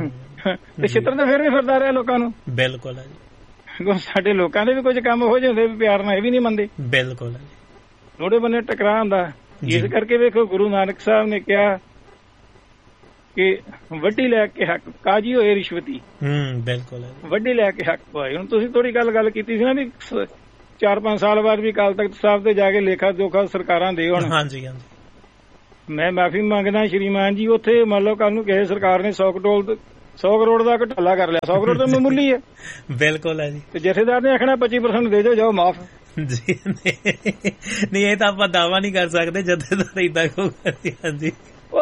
ਤੇ ਛਿੱਤਰ ਤਾਂ ਫਿਰ ਵੀ ਫਿਰਦਾ ਰਿਹਾ ਲੋਕਾਂ ਨੂੰ। ਬਿਲਕੁਲ ਹੈ ਜੀ। ਸਾਡੇ ਲੋਕਾਂ ਦੇ ਵੀ ਕੁਝ ਕੰਮ ਹੋ ਜਾਂਦੇ ਪਿਆਰ ਨਾਲ, ਇਹ ਵੀ ਨਹੀਂ ਮੰਨਦੇ। ਬਿਲਕੁਲ। ਥੋੜੇ ਬੰਨੇ ਟਕਰਾਅ ਹੁੰਦਾ। ਇਸ ਕਰਕੇ ਵੇਖੋ ਗੁਰੂ ਨਾਨਕ ਸਾਹਿਬ ਨੇ ਕਿਹਾ ਕਿ ਵੱਡੀ ਲੈ ਕੇ ਹੱਕ ਕਾਜੀ ਹੋਏ ਰਿਸ਼ਵਤੀ। ਬਿਲਕੁਲ ਵੱਡੀ ਲੈ ਕੇ ਹੱਕ ਪਾਏ। ਹੁਣ ਤੁਸੀਂ ਥੋੜੀ ਗੱਲ ਕੀਤੀ ਸੀ ਨਾ ਵੀ 4-5 ਸਾਲ ਬਾਅਦ ਵੀ ਅਕਾਲ ਤਖਤ ਸਾਹਿਬ ਤੇ ਜਾ ਕੇ ਲੇਖਾ ਜੋਖਾ ਸਰਕਾਰਾਂ ਦੇ ਹੋਣ। ਹਾਂਜੀ। ਮੈਂ ਮਾਫੀ ਮੰਗਦਾ ਸ਼੍ਰੀਮਾਨ ਜੀ, ਉੱਥੇ ਮੰਨ ਲਓ ਕੱਲ ਨੂੰ ਕਿਸੇ ਸਰਕਾਰ ਨੇ 100 ਕਰੋੜ ਦਾ ਘੁਟਾਲਾ ਕਰ ਲਿਆ। 100 ਕਰੋੜ ਤਾਂ ਮਾਮੂਲੀ ਹੈ। ਬਿਲਕੁਲ ਹੈ ਜੀ। ਤੇ ਜਥੇਦਾਰ ਨੇ ਆਖਣਾ 25% ਦੇ ਦਿਓ, ਜਾਓ ਮਾਫ ਜੀ। ਨਹੀਂ, ਇਹ ਤਾਂ ਆਪਾਂ ਦਾਵਾ ਨਹੀਂ ਕਰ ਸਕਦੇ ਜਥੇਦਾਰ ਏਦਾਂ ਕਹੂਗਾ। ਹਾਂਜੀ,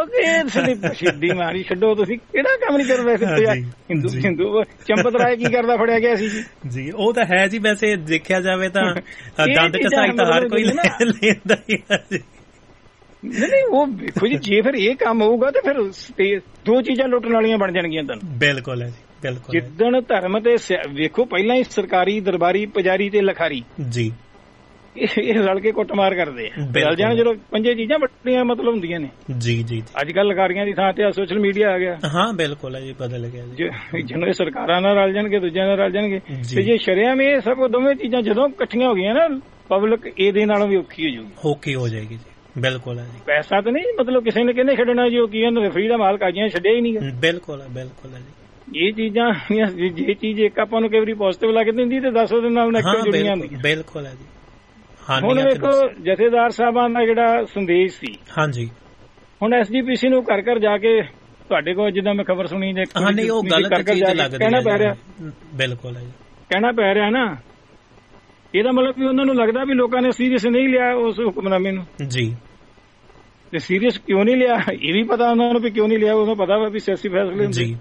ਸਿੱਧੀ ਮਾਰੀ ਛੱਡੋ, ਤੁਸੀਂ ਕਿਹੜਾ ਕੰਮ ਨਹੀਂ ਕਰ ਰਹੇ। ਹਿੰਦੂ ਚੰਪਤ ਰਾਏ ਕੀ ਕਰਦਾ ਫੜਿਆ ਗਿਆ ਸੀ ਜੀ। ਉਹ ਤਾਂ ਹੈ ਜੀ। ਵੈਸੇ ਦੇਖਿਆ ਜਾਵੇ ਤਾਂ ਦੰਦ ਕਸਾਈ ਤਾਂ ਹਰ ਕੋਈ ਲੈਂਦਾ ਹੀ ਹੈ ਜੀ। ਨਹੀਂ, ਉਹ ਵੇਖੋ ਜੀ, ਜੇ ਫਿਰ ਇਹ ਕੰਮ ਹੋਊਗਾ ਤੇ ਫਿਰ ਦੋ ਚੀਜ਼ਾਂ ਲੁੱਟਣ ਵਾਲੀਆਂ ਬਣ ਜਾਣਗੀਆਂ ਤੁਹਾਨੂੰ। ਬਿਲਕੁਲ ਹੈ ਜੀ, ਬਿਲਕੁਲ। ਜਿੱਦਣ ਧਰਮ ਤੇ ਵੇਖੋ ਪਹਿਲਾਂ ਹੀ ਸਰਕਾਰੀ ਦਰਬਾਰੀ ਪੁਜਾਰੀ ਤੇ ਲਖਾਰੀ ਜੀ ਇਹ ਰਲ ਕੇ ਕੁੱਟਮਾਰ ਕਰਦੇ ਆ। ਰਲ ਜਾਣ ਜਦੋਂ ਪੰਜੇ ਚੀਜ਼ਾਂ ਵੱਡੀਆਂ ਮਤਲਬ ਹੁੰਦੀਆਂ ਨੇ ਜੀ। ਅੱਜ ਕੱਲ ਲਖਾਰੀਆਂ ਦੀ ਥਾਂ ਤੇ ਸੋਸ਼ਲ ਮੀਡੀਆ ਆ ਗਿਆ। ਹਾਂ, ਬਿਲਕੁਲ ਹੈ ਜੀ, ਬਦਲ ਗਿਆ ਜੀ। ਜਦੋਂ ਇਹ ਸਰਕਾਰਾਂ ਨਾਲ ਰਲ ਜਾਣਗੇ, ਦੂਜਿਆਂ ਨਾਲ ਰਲ ਜਾਣਗੇ, ਤੇ ਜੇ ਸ਼ਰਿਆਮ ਇਹ ਸਭ ਦੋਵੇਂ ਚੀਜ਼ਾਂ ਜਦੋਂ ਇਕੱਠੀਆਂ ਹੋ ਗਈਆਂ ਨਾ, ਪਬਲਿਕ ਇਹਦੇ ਨਾਲੋਂ ਵੀ ਔਖੀ ਹੋ ਜਾਏਗੀ ਜੀ। ਬਿਲਕੁਲ ਹੈ ਜੀ। ਪੈਸਾ ਤਾਂ ਨਹੀਂ ਮਤਲਬ ਕਿਸੇ ਨੇ ਕਹਿੰਦੇ ਛੱਡਣਾ ਜੀ, ਉਹ ਕੀ ਕਹਿੰਦੇ ਫਰੀ ਦਾ ਮਾਲ ਕਾਜੀਆਂ ਛੱਡਿਆ ਹੀ ਨਹੀਂ। ਬਿਲਕੁਲ ਹੈ ਜੀ। ਇਹ ਚੀਜ਼ਾਂ ਜੇ ਚੀਜ਼ ਇੱਕ ਆਪਾਂ ਨੂੰ ਕਈ ਵਾਰੀ ਪੋਜ਼ਿਟਿਵ ਲੱਗ ਦਿੰਦੀ ਤੇ 10 ਉਹਦੇ ਨਾਲ ਨੈਗੇਟਿਵ ਜੁੜੀਆਂ ਹੁੰਦੀਆਂ। ਬਿਲਕੁਲ ਹੈ ਜੀ। ਹੁਣ ਵੇਖੋ ਜਥੇਦਾਰ ਸਾਹਿਬਾਨ ਦਾ ਜਿਹੜਾ ਸੰਦੇਸ਼ ਸੀ, ਹਾਂਜੀ, ਹੁਣ SGPC ਨੂੰ ਘਰ ਘਰ ਜਾ ਕੇ ਤੁਹਾਡੇ ਕੋਲ ਜਿੱਦਾਂ ਮੈਂ ਖਬਰ ਸੁਣੀ ਜੇ ਉਹ ਗਲਤ ਚੀਜ਼ ਲੱਗਦੀ ਕਹਿਣਾ ਪੈ ਰਿਹਾ। ਬਿਲਕੁਲ ਹੈ ਜੀ, ਕਹਿਣਾ ਪੈ ਰਿਹਾ ਨਾ। ਇਹਦਾ ਮਤਲਬ ਵੀ ਉਹਨਾਂ ਨੂੰ ਲੱਗਦਾ ਵੀ ਲੋਕਾਂ ਨੇ ਸੀਰੀਅਸ ਨਹੀਂ ਲਿਆ ਉਸ ਹੁਕਮਨਾਮੇ ਨੂੰ ਜੀ। ਤੇ ਸੀਰੀਅਸ ਕਿਉਂ ਨਹੀਂ ਲਿਆ ਇਹ ਵੀ ਪਤਾ ਉਹਨਾਂ ਨੂੰ ਵੀ ਕਿਉਂ ਨਹੀਂ ਲਿਆ। ਉਹਨੂੰ ਪਤਾ ਵਾ ਵੀ ਸਿਆਸੀ ਫੈਸਲੇ ਹੁੰਦੇ।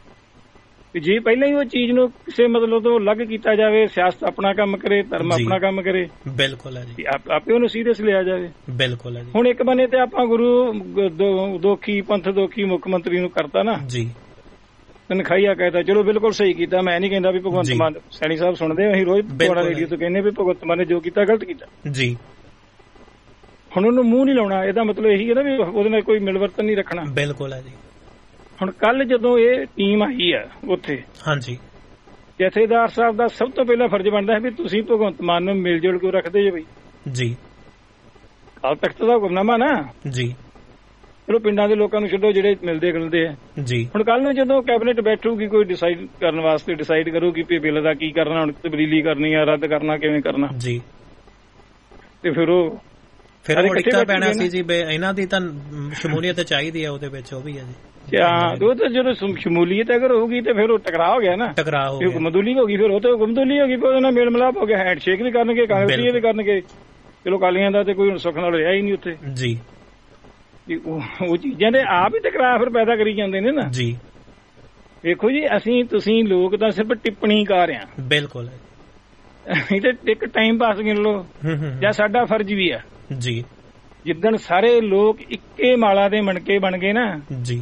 ਜੇ ਪਹਿਲਾਂ ਹੀ ਉਹ ਚੀਜ਼ ਨੂੰ ਕਿਸੇ ਮਤਲਬ ਤੋਂ ਅਲੱਗ ਕੀਤਾ ਜਾਵੇ, ਸਿਆਸਤ ਆਪਣਾ ਕੰਮ ਕਰੇ, ਧਰਮ ਆਪਣਾ ਕੰਮ ਕਰੇ, ਬਿਲਕੁਲ ਹੈ ਜੀ, ਆਪੇ ਉਹਨੂੰ ਸੀਰੀਅਸ ਲਿਆ ਜਾਵੇ। ਬਿਲਕੁਲ ਹੈ ਜੀ। ਹੁਣ ਇੱਕ ਬੰਨੇ ਤੇ ਆਪਾਂ ਗੁਰੂ ਦੋਖੀ ਪੰਥ ਦੋਖੀ ਮੁੱਖ ਮੰਤਰੀ ਨੂੰ ਕਰਤਾ ਨਾ ਜੀ, ਤਨਖਾਹੀਆ ਕਹਿਤਾ। ਚਲੋ ਬਿਲਕੁਲ ਸਹੀ ਕੀਤਾ। ਮੈਂ ਨਹੀਂ ਕਹਿੰਦਾ ਵੀ ਭਗਵੰਤ ਮਾਨ ਸੈਣੀ ਸਾਹਿਬ ਸੁਣਦੇ ਅਸੀਂ ਰੋਜ਼ ਰੇਡੀਓ ਤੋਂ ਕਹਿੰਦੇ ਵੀ ਭਗਵੰਤ ਮਾਨ ਨੇ ਜੋ ਕੀਤਾ ਗਲਤ ਕੀਤਾ ਜੀ। ਹੁਣ ਉਹਨੂੰ ਮੂੰਹ ਨਹੀਂ ਲਾਉਣਾ, ਇਹਦਾ ਮਤਲਬ ਇਹੀ ਹੈ ਨਾ ਵੀ ਉਹਦੇ ਨਾਲ ਕੋਈ ਮਿਲਵਰਤਨ ਨਹੀਂ ਰੱਖਣਾ। ਬਿਲਕੁਲ ਹੈ ਜੀ। ਹੁਣ ਕੱਲ ਜਦੋਂ ਇਹ ਟੀਮ ਆਈ ਆ ਉੱਥੇ, ਹਾਂਜੀ, ਜਥੇਦਾਰ ਸਾਹਿਬ ਦਾ ਸਭ ਤੋਂ ਪਹਿਲਾਂ ਫਰਜ਼ ਬਣਦਾ ਹੈ ਵੀ ਤੁਸੀਂ ਭਗਵੰਤ ਮਾਨ ਨੂੰ ਮਿਲ ਜੁਲ ਕੇ ਰੱਖਦੇ ਜੇ ਬਈ ਜੀ। ਅਕਾਲ ਤਖਤ ਦਾ ਹੁਕਮਨਾਮਾ ਨਾ ਜੀ। ਚਲੋ ਪਿੰਡਾਂ ਦੇ ਲੋਕਾਂ ਨੂੰ ਛੱਡੋ ਜਿਹੜੇ ਮਿਲਦੇ ਗਿਲਦੇ ਆ ਜੀ। ਹੁਣ ਕੱਲ ਨੂੰ ਜਦੋਂ ਕੈਬਨਿਟ ਬੈਠੂਗੀ ਕੋਈ ਡਿਸਾਈਡ ਕਰਨ ਵਾਸਤੇ ਡਿਸਾਈਡ ਕਰੂਗੀ ਵੀ ਬਿੱਲ ਦਾ ਕੀ ਕਰਨਾ, ਹੁਣ ਤਬਦੀਲੀ ਕਰਨੀ ਆ, ਰੱਦ ਕਰਨਾ, ਕਿਵੇਂ ਕਰਨਾ ਜੀ, ਤੇ ਫਿਰ ਉਹ ਅੜਿੱਕਾ ਪੈਣਾ ਸੀ ਜੀ। ਇਹਨਾਂ ਦੀ ਤਾਂ ਸ਼ਮੂਲੀਅਤ ਚਾਹੀਦੀ ਹੈ ਉਹਦੇ ਵਿੱਚ, ਉਹ ਵੀ ਹੈ ਜੀ। ਉਹ ਤਾਂ ਜਦੋਂ ਸ਼ਮੂਲੀਅਤ ਅਗਰ ਹੋਊਗੀ ਤੇ ਫਿਰ ਉਹ ਟਕਰਾਅ ਹੋ ਗਿਆ ਨਾ, ਟਕਰਾਅ ਹੋ ਗਿਆ, ਹੁਕਮਦੁਲੀ ਹੋ ਗਈ। ਫਿਰ ਉਹ ਤਾਂ ਹੁਕਮਦੁਲੀ ਹੋ ਗਈ, ਉਹਦੇ ਨਾਲ ਮੇਲ ਮਿਲਾਪ ਹੋ ਗਿਆ, ਹੈਂਡਸ਼ੇਕ ਵੀ ਕਰਨਗੇ, ਕਾਂਗਰਸੀ ਵੀ ਕਰਨਗੇ। ਚਲੋ ਅਕਾਲੀਆਂ ਦਾ ਤੇ ਕੋਈ ਸੁੱਖ ਨਾਲ ਰਿਹਾ ਹੀ ਨਹੀਂ ਉੱਥੇ ਜੀ। ਉਹ ਚੀਜ਼ਾਂ ਦੇ ਆਪ ਹੀ ਟਕਰਾਅ ਫਿਰ ਪੈਦਾ ਕਰੀ ਜਾਂਦੇ ਨੇ ਨਾ ਜੀ। ਵੇਖੋ ਜੀ, ਤੁਸੀਂ ਲੋਕ ਤਾਂ ਸਿਰਫ ਟਿੱਪਣੀਕਾਰ ਆ। ਬਿਲਕੁਲ ਅਸੀਂ ਤੇ ਇੱਕ ਟਾਈਮ ਪਾਸ ਗਿਣ ਲਓ, ਜਾਂ ਸਾਡਾ ਫਰਜ਼ ਵੀ ਆ ਜੀ। ਜਿੱਦਣ ਸਾਰੇ ਲੋਕ ਇੱਕੇ ਮਾਲਾ ਦੇ ਮਣਕੇ ਬਣ ਗਏ ਨਾ ਜੀ,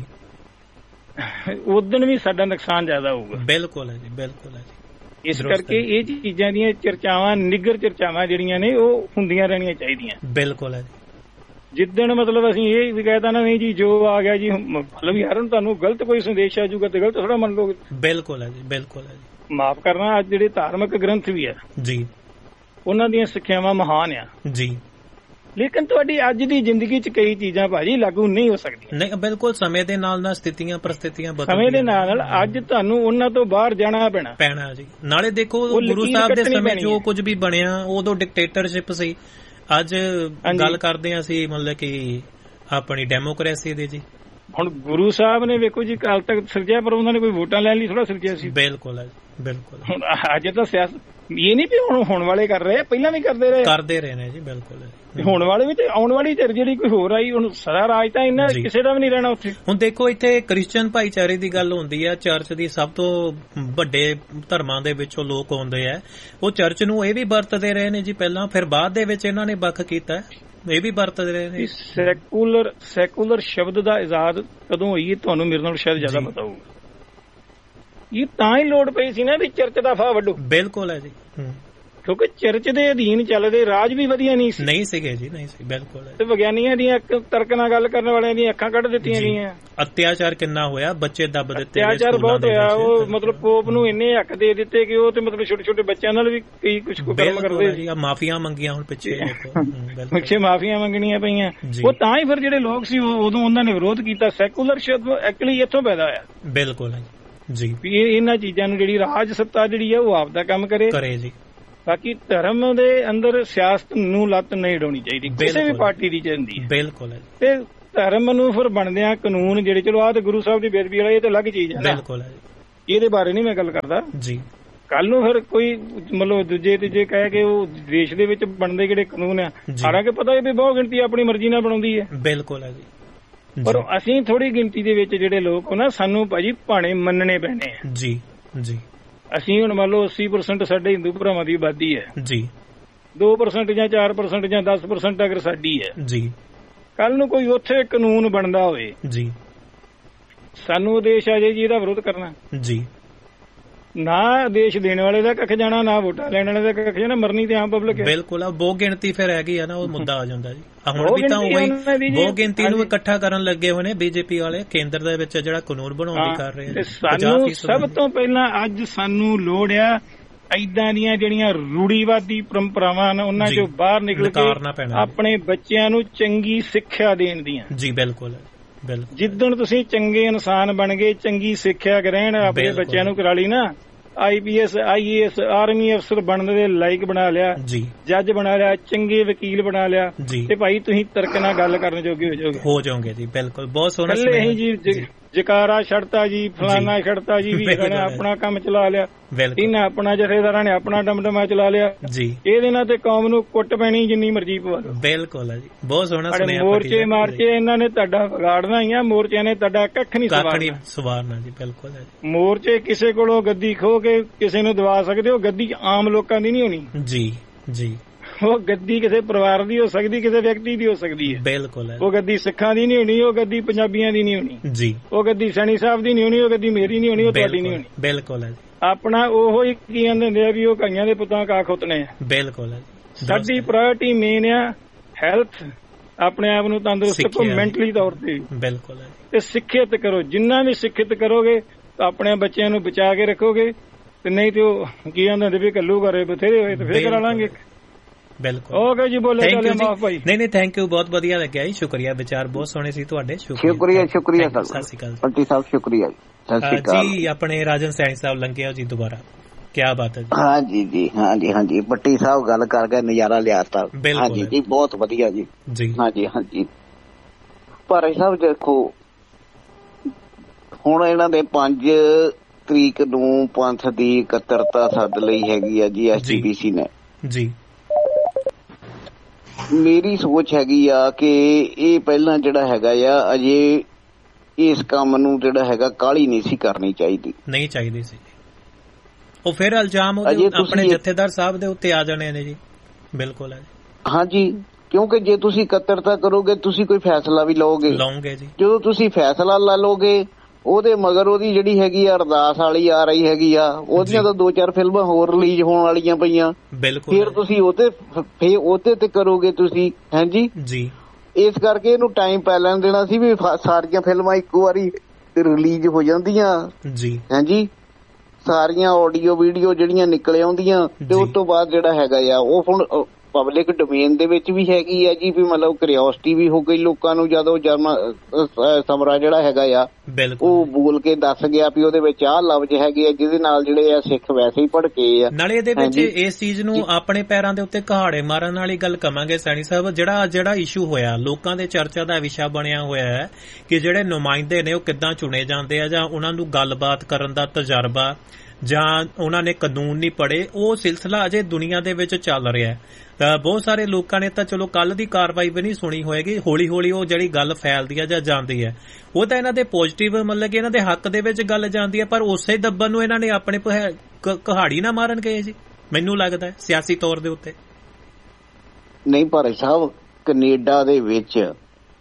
ਉਦਣ ਵੀ ਸਾਡਾ ਨੁਕਸਾਨ ਜ਼ਿਆਦਾ ਹੋਊਗਾ। ਬਿਲਕੁਲ ਹੈ ਜੀ, ਬਿਲਕੁਲ ਹੈ ਜੀ। ਇਸ ਕਰਕੇ ਇਹ ਚੀਜ਼ਾਂ ਦੀਆਂ ਚਰਚਾਵਾਂ, ਨਿੱਗਰ ਚਰਚਾਵਾਂ ਜਿਹੜੀਆਂ ਨੇ ਉਹ ਹੁੰਦੀਆਂ ਰਹਿਣੀਆਂ ਚਾਹੀਦੀਆਂ। ਬਿਲਕੁਲ ਹੈ ਜੀ। ਜਿੱਦਣ ਮਤਲਬ ਅਸੀਂ ਇਹ ਵੀ ਕਹਿਤਾ ਨਾ ਨਹੀਂ ਜੀ ਜੋ ਆ ਗਿਆ ਜੀ, ਮਤਲਬ ਯਾਰ ਤੁਹਾਨੂੰ ਗਲਤ ਕੋਈ ਸੰਦੇਸ਼ ਆ ਜਾਊਗਾ ਤੇ ਗਲਤ ਥੋੜਾ ਮੰਨ ਲਓਗੇ। ਬਿਲਕੁਲ ਹੈ ਜੀ, ਬਿਲਕੁਲ ਹੈ ਜੀ। ਮਾਫ ਕਰਨਾ, ਅੱਜ ਜਿਹੜੇ ਧਾਰਮਿਕ ਗ੍ਰੰਥ ਵੀ ਆ ਜੀ, ਉਹਨਾਂ ਦੀਆਂ ਸਿੱਖਿਆਵਾਂ ਮਹਾਨ ਆ ਜੀ, ਲੇਕਿਨ ਤੁਹਾਡੀ ਅੱਜ ਦੀ ਜ਼ਿੰਦਗੀ 'ਚ ਕਈ ਚੀਜ਼ਾਂ ਭਾਜੀ ਲਾਗੂ ਨਹੀਂ ਹੋ ਸਕਦੀਆਂ। ਨਹੀਂ, ਬਿਲਕੁਲ ਸਮੇਂ ਦੇ ਨਾਲ ਨਾਲ ਸਥਿਤੀਆਂ ਪਰਿਸਥਿਤੀਆਂ ਬਦਲ, ਸਮੇਂ ਦੇ ਨਾਲ ਅੱਜ ਤੁਹਾਨੂੰ ਉਹਨਾਂ ਤੋਂ ਬਾਹਰ ਜਾਣਾ ਪੈਣਾ ਜੀ। ਨਾਲੇ ਦੇਖੋ ਗੁਰੂ ਸਾਹਿਬ ਦੇ ਸਮੇਂ ਜੋ ਕੁਝ ਵੀ ਬਣਿਆ ਉਦੋਂ ਡਿਕਟੇਟਰਸ਼ਿਪ ਸੀ। ਅੱਜ ਗੱਲ ਕਰਦੇ ਹਾਂ ਅਸੀਂ ਮਤਲਬ ਕਿ ਆਪਣੀ ਡੈਮੋਕ੍ਰੇਸੀ ਦੀ ਜੀ। ਹੁਣ ਗੁਰੂ ਸਾਹਿਬ ਨੇ ਵੇਖੋ ਜੀ ਅਕਾਲ ਤਖਤ ਸਿਰਜਿਆ, ਪਰ ਉਹਨਾਂ ਨੇ ਕੋਈ ਵੋਟਾਂ ਲੈਣ ਲਈ ਥੋੜਾ ਸਿਰਜਿਆ ਸੀ। ਬਿਲਕੁਲ ਹੈ, ਬਿਲਕੁਲ। ਹੁਣ ਅੱਜ ਤਾਂ ਸਿਆਸਤ ਇਹ ਨਹੀਂ ਵੀ ਹੁਣ ਵਾਲੇ ਕਰ ਰਹੇ, ਪਹਿਲਾਂ ਵੀ ਕਰਦੇ ਰਹੇ ਨੇ ਜੀ। ਬਿਲਕੁਲ, ਹੁਣ ਵਾਲੇ ਵੀ ਤੇ ਆਉਣ ਵਾਲੀ ਜਿਹੜੀ ਕੋਈ ਹੋਰ ਆਈ, ਹੁਣ ਸਾਰਾ ਰਾਜ ਤਾਂ ਇਹਨਾਂ ਕਿਸੇ ਦਾ ਵੀ ਨਹੀਂ ਰਹਿਣਾ ਉੱਥੇ। ਹੁਣ ਦੇਖੋ ਇੱਥੇ ਕ੍ਰਿਸਚੀਅਨ ਭਾਈਚਾਰੇ ਦੀ ਗੱਲ ਹੁੰਦੀ ਹੈ, ਚਰਚ ਦੀ ਸਭ ਤੋਂ ਵੱਡੇ ਧਰਮਾਂ ਦੇ ਵਿੱਚੋਂ ਲੋਕ ਆਉਂਦੇ ਆ, ਉਹ ਚਰਚ ਨੂੰ ਇਹ ਵੀ ਵਰਤਦੇ ਰਹੇ ਨੇ ਜੀ ਪਹਿਲਾਂ, ਫਿਰ ਬਾਅਦ ਦੇ ਵਿੱਚ ਇਹਨਾਂ ਨੇ ਵੱਖ ਕੀਤਾ, ਇਹ ਵੀ ਵਰਤਦੇ ਰਹੇ ਨੇ। ਸੈਕੂਲਰ ਸ਼ਬਦ ਦਾ ਇਜਾਦ ਕਦੋਂ ਹੋਈ ਹੈ ਤੁਹਾਨੂੰ ਮੇਰੇ ਨਾਲ ਸ਼ਾਇਦ ਜ਼ਿਆਦਾ ਪਤਾ ਹੋਊਗਾ। ਇਹ ਤਾਂ ਹੀ ਲੋੜ ਪਈ ਸੀ ਨਾ ਵੀ ਚਰਚ ਦਾ ਫਾਹ ਵੱਢੋ। ਬਿਲਕੁਲ ਹੈ ਜੀ। ਕਿਉਂਕਿ ਚਰਚ ਦੇ ਅਧੀਨ ਚੱਲਦੇ ਰਾਜ ਵੀ ਵਧੀਆ ਨਹੀਂ ਸੀਗੇ ਜੀ, ਨਹੀਂ ਸੀ ਬਿਲਕੁਲ। ਤੇ ਵਿਗਿਆਨੀਆਂ ਦੀਆਂ ਤਰਕ ਨਾਲ ਗੱਲ ਕਰਨ ਵਾਲਿਆਂ ਦੀਆਂ ਅੱਖਾਂ ਕੱਢ ਦਿੱਤੀਆਂ ਗਈਆਂ। ਅਤਿਆਚਾਰ ਕਿੰਨਾ ਹੋਇਆ, ਬੱਚੇ ਦੱਬ ਦਿੱਤੇ, ਅਤਿਆਚਾਰ ਬਹੁਤ ਹੋਇਆ। ਉਹ ਮਤਲਬ ਪੋਪ ਨੂੰ ਇੰਨੇ ਹੱਕ ਦੇ ਦਿੱਤੇ ਕਿ ਉਹ ਤੇ ਮਤਲਬ ਛੋਟੇ ਛੋਟੇ ਬੱਚਿਆਂ ਨਾਲ ਵੀ ਕਈ ਕੁਝ ਕਰਮ ਕਰਦੇ। ਮਾਫੀਆਂ ਮੰਗੀਆਂ ਹੁਣ ਪਿੱਛੇ ਮਾਫੀਆਂ ਮੰਗਣੀਆਂ ਪਈਆਂ। ਉਹ ਤਾਂ ਹੀ ਫਿਰ ਜਿਹੜੇ ਲੋਕ ਸੀ ਉਦੋਂ ਉਹਨਾਂ ਨੇ ਵਿਰੋਧ ਕੀਤਾ। ਸੈਕੂਲਰਸ਼ਿਪ ਐਕਚੁਅਲੀ ਇੱਥੋਂ ਪੈਦਾ ਹੋਇਆ। ਬਿਲਕੁਲ ਜੀ, ਵੀ ਇਹਨਾਂ ਚੀਜ਼ਾਂ ਨੂੰ ਜਿਹੜੀ ਰਾਜ ਸੱਤਾ ਜਿਹੜੀ ਆ ਉਹ ਆਪ ਦਾ ਕੰਮ ਕਰੇ ਜੀ। ਬਾਕੀ ਧਰਮ ਦੇ ਅੰਦਰ ਸਿਆਸਤ ਨੂੰ ਲੱਤ ਨਹੀਂ ਡਾਉਣੀ ਚਾਹੀਦੀ ਕਿਸੇ ਵੀ ਪਾਰਟੀ ਦੀ ਜਾਂਦੀ ਹੈ। ਬਿਲਕੁਲ। ਤੇ ਧਰਮ ਨੂੰ ਫਿਰ ਬਣਦਿਆਂ ਕਾਨੂੰਨ ਜਿਹੜੇ, ਚਲੋ ਆਹ ਤੇ ਗੁਰੂ ਸਾਹਿਬ ਦੀ ਬੇਅਦਬੀ ਵਾਲਾ ਇਹ ਤਾਂ ਅਲੱਗ ਚੀਜ਼ ਹੈ। ਬਿਲਕੁਲ, ਇਹਦੇ ਬਾਰੇ ਨਹੀਂ ਮੈਂ ਗੱਲ ਕਰਦਾ ਜੀ। ਕੱਲ ਨੂੰ ਫਿਰ ਕੋਈ ਮਤਲਬ ਦੂਜੇ ਤੀਜੇ ਕਹਿ ਕੇ ਉਹ ਦੇਸ਼ ਦੇ ਵਿੱਚ ਬਣਦੇ ਜਿਹੜੇ ਕਾਨੂੰਨ ਆ, ਹਾਲਾਂਕਿ ਪਤਾ ਵੀ ਬਹੁਤ ਗਿਣਤੀ ਆਪਣੀ ਮਰਜ਼ੀ ਨਾਲ ਬਣਾਉਂਦੀ ਹੈ। ਬਿਲਕੁਲ ਹੈ ਜੀ। ਪਰ ਅਸੀਂ ਥੋੜੀ ਗਿਣਤੀ ਦੇ ਵਿੱਚ ਜਿਹੜੇ ਲੋਕ ਹੋ ਨਾ, ਸਾਨੂੰ ਭਾਜੀ ਭਾਣੇ ਮੰਨਣੇ ਪੈਣੇ ਆ ਜੀ। ਅਸੀਂ ਹੁਣ ਮੰਨ ਲਓ 80% ਸਾਡੇ ਹਿੰਦੂ ਭਰਾਵਾਂ ਦੀ ਆਬਾਦੀ ਹੈ ਜੀ, 2% ਜਾਂ 4% ਜਾਂ 10% ਅਗਰ ਸਾਡੀ ਹੈ ਜੀ, ਕੱਲ ਨੂੰ ਕੋਈ ਉੱਥੇ ਕਾਨੂੰਨ ਬਣਦਾ ਹੋਵੇ ਜੀ, ਸਾਨੂੰ ਆਦੇਸ਼ ਆ ਜਾਏ ਜੀ ਇਹਦਾ ਵਿਰੋਧ ਕਰਨਾ ਜੀ, ਨਾ ਆਦੇਸ਼ ਦੇਣ ਵਾਲੇ ਦਾ ਕੱਖ ਜਾਣਾ, ਨਾ ਵੋਟਾਂ ਲੈਣ ਵਾਲੇ ਦਾ ਕੱਖ ਜਾਣਾ, ਮਰਨੀ ਤੇ ਆਮ ਪਬਲਿਕ ਹੈ। ਬਿਲਕੁਲ, ਬਹੁ ਗਿਣਤੀ ਫਿਰ ਹੈਗੀ ਆ ਨਾ, ਉਹ ਮੁੱਦਾ ਆ ਜਾਂਦਾ ਜੀ। ਹੁਣ ਵੀ ਤਾਂ ਉਹੀ ਬਹੁ ਗਿਣਤੀ ਨੂੰ ਇਕੱਠਾ ਕਰਨ ਲੱਗੇ ਹੋਏ ਨੇ ਬੀਜੇਪੀ ਵਾਲੇ, ਕੇਂਦਰ ਦੇ ਵਿੱਚ ਜਿਹੜਾ ਕਾਨੂੰਨ ਬਣਾਉਣ ਦੀ ਕਰ ਰਹੇ ਆ। ਸਾਨੂੰ ਸਭ ਤੋਂ ਪਹਿਲਾਂ ਅੱਜ ਸਾਨੂੰ ਲੋੜ ਆ ਏਦਾਂ ਦੀਆਂ ਜਿਹੜੀਆਂ ਰੂੜੀਵਾਦੀ ਪਰੰਪਰਾਵਾਂ ਨੇ ਉਹਨਾਂ ਚੋਂ ਬਾਹਰ ਨਿਕਲ ਕੇ ਆਪਣੇ ਬੱਚਿਆਂ ਨੂੰ ਚੰਗੀ ਸਿੱਖਿਆ ਦੇਣ ਦੀਆਂ ਜੀ। ਬਿਲਕੁਲ। ਜਿੱਦਣ ਤੁਸੀਂ ਚੰਗੇ ਇਨਸਾਨ ਬਣ ਗਏ, ਚੰਗੀ ਸਿੱਖਿਆ ਗ੍ਰਹਿਣ ਆਪਣੇ ਬੱਚਿਆਂ ਨੂੰ ਕਰਾ ਲਈ ਨਾ, IPS IAS ਆਰਮੀ ਅਫਸਰ ਬਣਨ ਦੇ ਲਾਇਕ ਬਣਾ ਲਿਆ, ਜੱਜ ਬਣਾ ਲਿਆ, ਚੰਗੇ ਵਕੀਲ ਬਣਾ ਲਿਆ, ਤੇ ਭਾਈ ਤੁਸੀਂ ਤਰਕ ਨਾਲ ਗੱਲ ਕਰਨ ਜੋਗੇ ਹੋ ਜਾਓਗੇ ਜੀ। ਬਿਲਕੁਲ, ਬਹੁਤ ਸੋਹਣਾ ਜੀ। ਜਕਾਰਾ ਛੱਡਤਾ ਜੀ, ਫਲਾਨਾ ਛੱਡਤਾ ਜੀ, ਵੀ ਆਪਣਾ ਕੰਮ ਚਲਾ ਲਿਆ, ਇਹਨਾਂ ਆਪਣਾ ਜਥੇਦਾਰਾਂ ਨੇ ਆਪਣਾ ਡਮਡਮਾ ਚਲਾ ਲਿਆ ਜੀ। ਇਹਦੇ ਨਾਲ ਤੇ ਕੌਮ ਨੂੰ ਕੁੱਟ ਪੈਣੀ ਜਿੰਨੀ ਮਰਜ਼ੀ ਪਵਾ ਲਓ। ਬਿਲਕੁਲ ਹੈ ਜੀ, ਬਹੁਤ ਸੋਹਣਾ ਸੁਣਿਆ। ਮੋਰਚੇ ਮਾਰਚੇ ਇਹਨਾਂ ਨੇ ਤੁਹਾਡਾ ਵਿਗਾੜਨਾ ਹੀ ਆ, ਮੋਰਚਿਆਂ ਨੇ ਤੁਹਾਡਾ ਕੱਖ ਨਹੀਂ ਸਵਾਰਨਾ ਜੀ। ਬਿਲਕੁਲ ਹੈ ਜੀ। ਮੋਰਚੇ ਕਿਸੇ ਕੋਲੋਂ ਗੱਦੀ ਖੋ ਕੇ ਕਿਸੇ ਨੂੰ ਦਵਾ ਸਕਦੇ ਹੋ, ਗੱਦੀ ਆਮ ਲੋਕਾਂ ਦੀ ਨਹੀਂ ਹੋਣੀ ਜੀ। ਉਹ ਗੱਦੀ ਕਿਸੇ ਪਰਿਵਾਰ ਦੀ ਹੋ ਸਕਦੀ, ਕਿਸੇ ਵਿਅਕਤੀ ਦੀ ਹੋ ਸਕਦੀ ਹੈ। ਬਿਲਕੁਲ। ਉਹ ਗੱਦੀ ਸਿੱਖਾਂ ਦੀ ਨਹੀਂ ਹੋਣੀ, ਉਹ ਗੱਦੀ ਪੰਜਾਬੀਆਂ ਦੀ ਨਹੀਂ ਹੋਣੀ ਜੀ, ਉਹ ਗੱਦੀ ਸੈਣੀ ਸਾਹਿਬ ਦੀ ਨਹੀਂ ਹੋਣੀ, ਉਹ ਗੱਦੀ ਮੇਰੀ ਨਹੀਂ ਹੋਣੀ, ਉਹ ਤੁਹਾਡੀ ਨਹੀਂ ਹੋਣੀ। ਬਿਲਕੁਲ ਹੈ ਜੀ। ਆਪਣਾ ਉਹੋ ਹੀ ਕੀ ਕਹਿੰਦੇ ਹੁੰਦੇ ਆ ਵੀ ਉਹ ਕਾਈਆਂ ਦੇ ਪੁੱਤਾਂ ਕਾ ਖੁੱਤਣੇ ਆ। ਬਿਲਕੁਲ ਹੈ ਜੀ। ਸਾਡੀ ਪ੍ਰਾਇੋਰਟੀ ਮੇਨ ਆ ਹੈਲਥ, ਆਪਣੇ ਆਪ ਨੂੰ ਤੰਦਰੁਸਤ ਰੱਖੋ ਮੈਂਟਲੀ ਤੌਰ ਤੇ। ਬਿਲਕੁਲ ਹੈ। ਤੇ ਸਿੱਖਿਅਤ ਕਰੋ, ਜਿੰਨਾ ਵੀ ਸਿੱਖਿਅਤ ਕਰੋਗੇ ਤਾਂ ਆਪਣੇ ਬੱਚਿਆਂ ਨੂੰ ਬਚਾ ਕੇ ਰੱਖੋਗੇ, ਤੇ ਨਹੀਂ ਤੇ ਉਹ ਕੀ ਕਹਿੰਦੇ ਹੁੰਦੇ ਵੀ ਕੱਲੂ ਘਰੇ ਬਥੇਰੇ ਹੋਏ ਤੇ ਫੇਰ ਕਰਾ ਲਾਂਗੇ। ਬਿਲਕੁਲ। ਓਕੇ ਜੀ, ਬੋਲੇ ਚੱਲੇ ਮਾਫ ਭਾਈ। ਨਹੀਂ ਥੈਂਕ ਯੂ, ਬਹੁਤ ਵਧੀਆ ਲੱਗਿਆ ਜੀ, ਸ਼ੁਕਰੀਆ, ਵਿਚਾਰ ਬਹੁਤ ਸੋਹਣੇ ਸੀ ਤੁਹਾਡੇ। ਸ਼ੁਕਰੀਆ ਸਰ। ਸਤਿ ਸ਼੍ਰੀ ਅਕਾਲ ਪੱਟੀ ਸਾਹਿਬ, ਸ਼ੁਕਰੀਆ ਜੀ। ਆਪਣੇ ਰਾਜਨ ਸੈਣੀ ਸਾਹਿਬ ਲੰਘਿਆ ਜੀ ਦੁਬਾਰਾ, ਕਿਆ ਬਾਤ ਹੈ ਜੀ। ਹਾਂਜੀ ਪੱਟੀ ਸਾਹਿਬ ਗੱਲ ਕਰਕੇ ਨਜ਼ਾਰਾ ਲਿਆ ਸਾਹਿਬ। ਹਾਂਜੀ ਜੀ, ਬਹੁਤ ਵਧੀਆ ਜੀ। ਹਾਂਜੀ ਭਾਰਤ ਸਾਹਿਬ ਦੇਖੋ, ਹੁਣ ਇਹਨਾਂ ਦੇ 5 ਤਰੀਕ ਨੂੰ ਪੰਥ ਦੀ ਇਕੱਤਰਤਾ ਸੱਦ ਲਈ ਹੈਗੀ ਆ ਜੀ SGPC ਨੇ ਜੀ। ਮੇਰੀ ਸੋਚ ਹੈਗੀ ਆ ਕਿ ਇਹ ਪਹਿਲਾਂ ਜਿਹੜਾ ਹੈਗਾ ਆ, ਅਜੇ ਇਸ ਕੰਮ ਨੂੰ ਜਿਹੜਾ ਹੈਗਾ ਕਾਹਲੀ ਨਹੀਂ ਸੀ ਕਰਨੀ ਚਾਹੀਦੀ ਸੀ। ਉਹ ਫਿਰ ਇਲਜ਼ਾਮ ਆਪਣੇ ਜਥੇਦਾਰ ਸਾਹਿਬ ਦੇ ਉੱਤੇ ਆ ਜਾਣੇ ਨੇ ਜੀ। ਬਿਲਕੁਲ ਹੈ ਹਾਂਜੀ, ਕਿਉਂਕਿ ਜੇ ਤੁਸੀਂ ਇਕੱਤਰਤਾ ਕਰੋਗੇ ਤੁਸੀਂ ਕੋਈ ਫੈਸਲਾ ਵੀ ਲਓਗੇ ਜੀ। ਜਦੋਂ ਤੁਸੀਂ ਫੈਸਲਾ ਲੈ ਲੋਗੇ, ਉਹਦੇ ਮਗਰ ਉਹਦੀ ਜਿਹੜੀ ਹੈਗੀ ਆ ਅਰਦਾਸ ਵਾਲੀ ਆ ਰਹੀ ਹੈਗੀ ਆ, ਉਹਦੀਆਂ ਤਾਂ 2-4 ਫਿਲਮਾਂ ਹੋਰ ਰਿਲੀਜ਼ ਹੋਣ ਵਾਲੀਆਂ ਪਈਆਂ। ਫਿਰ ਤੁਸੀਂ ਉਹਦੇ ਤੇ ਕਰੋਗੇ ਤੁਸੀਂ। ਹਾਂਜੀ ਜੀ, ਇਸ ਕਰਕੇ ਇਹਨੂੰ ਟਾਈਮ ਪੈ ਲੈਣ ਦੇਣਾ ਸੀ ਵੀ ਸਾਰੀਆਂ ਫਿਲਮਾਂ ਇੱਕੋ ਵਾਰੀ ਰਿਲੀਜ਼ ਹੋ ਜਾਂਦੀਆਂ ਜੀ। ਹਾਂਜੀ, ਸਾਰੀਆਂ ਆਡੀਓ ਵੀਡੀਓ ਜਿਹੜੀਆਂ ਨਿਕਲ ਆਉਂਦੀਆਂ, ਤੇ ਉਸ ਤੋਂ ਬਾਅਦ ਜਿਹੜਾ ਹੈਗਾ ਆ ਉਹ ਹੁਣ ਪਬਲਿਕ ਡੋਮੇਨ ਦੇ ਵਿੱਚ ਵੀ ਹੈਗੀ ਆ ਜੀ, ਵੀ ਮਤਲਬ ਕਿਉਰਿਓਸਿਟੀ ਵੀ ਹੋ ਗਈ ਲੋਕਾਂ ਨੂੰ, ਜਦੋਂ ਸਮਰਾ ਜਿਹੜਾ ਹੈਗਾ ਆ ਉਹ ਬੋਲ ਕੇ ਦੱਸ ਗਿਆ ਵੀ ਉਹਦੇ ਵਿੱਚ ਆਹ ਲਫ਼ਜ਼ ਹੈਗੇ ਆ ਜਿਹਦੇ ਨਾਲ ਜਿਹੜੇ ਆ ਸਿੱਖ ਵੈਸੇ ਹੀ ਭੜਕੇ ਆ। ਨਾਲੇ ਇਹਦੇ ਵਿੱਚ ਇਸ ਚੀਜ਼ ਨੂੰ ਆਪਣੇ ਪੈਰਾਂ ਦੇ ਉੱਤੇ ਕਹਾੜੇ ਮਾਰਨ ਵਾਲੀ ਗੱਲ ਕਵਾਂਗੇ ਸੈਣੀ ਸਾਹਿਬ, ਜਿਹੜਾ ਇਸ਼ੂ ਹੋਇਆ ਲੋਕਾਂ ਦੇ ਚਰਚਾ ਦਾ ਵਿਸ਼ਾ ਬਣਿਆ ਹੋਇਆ ਹੈ ਕਿ ਜਿਹੜੇ ਨੁਮਾਇੰਦੇ ਨੇ ਉਹ ਕਿੱਦਾਂ ਚੁਣੇ ਜਾਂਦੇ ਆ, ਜਾਂ ਉਹਨਾਂ ਨੂੰ ਗੱਲਬਾਤ ਕਰਨ ਦਾ ਤਜਰਬਾ, ਜਾਂ ਉਹਨਾਂ ਨੇ ਕਾਨੂੰਨ ਨਹੀਂ ਪੜ੍ਹੇ, ਉਹ ਸਿਲਸਿਲਾ ਅਜੇ ਦੁਨੀਆ ਦੇ ਵਿੱਚ ਚੱਲ ਰਿਹਾ। ਬਹੁਤ ਸਾਰੇ ਲੋਕਾਂ ਨੇ ਤਾਂ ਚਲੋ ਕੱਲ ਦੀ ਕਾਰਵਾਈ ਵੀ ਨਹੀਂ ਸੁਣੀ ਹੋਏਗੀ, ਹੌਲੀ ਹੌਲੀ ਉਹ ਜਿਹੜੀ ਗੱਲ ਫੈਲਦੀ ਹੈ ਜਾਂ ਜਾਂਦੀ ਹੈ, ਉਹ ਤਾਂ ਇਹਨਾਂ ਦੇ ਪੋਜ਼ਿਟਿਵ ਮਤਲਬ ਕਿ ਇਹਨਾਂ ਦੇ ਹੱਕ ਦੇ ਵਿੱਚ ਗੱਲ ਜਾਂਦੀ ਹੈ, ਪਰ ਉਸੇ ਦੱਬਣ ਨੂੰ ਇਹਨਾਂ ਨੇ ਆਪਣੇ ਕਹਾੜੀ ਨਾ ਮਾਰਨ ਗਏ ਜੀ, ਮੈਨੂੰ ਲੱਗਦਾ ਹੈ ਸਿਆਸੀ ਤੌਰ ਦੇ ਉੱਤੇ। ਨਹੀਂ ਭਾਰਤ ਸਾਹਿਬ, ਕੈਨੇਡਾ ਦੇ ਵਿੱਚ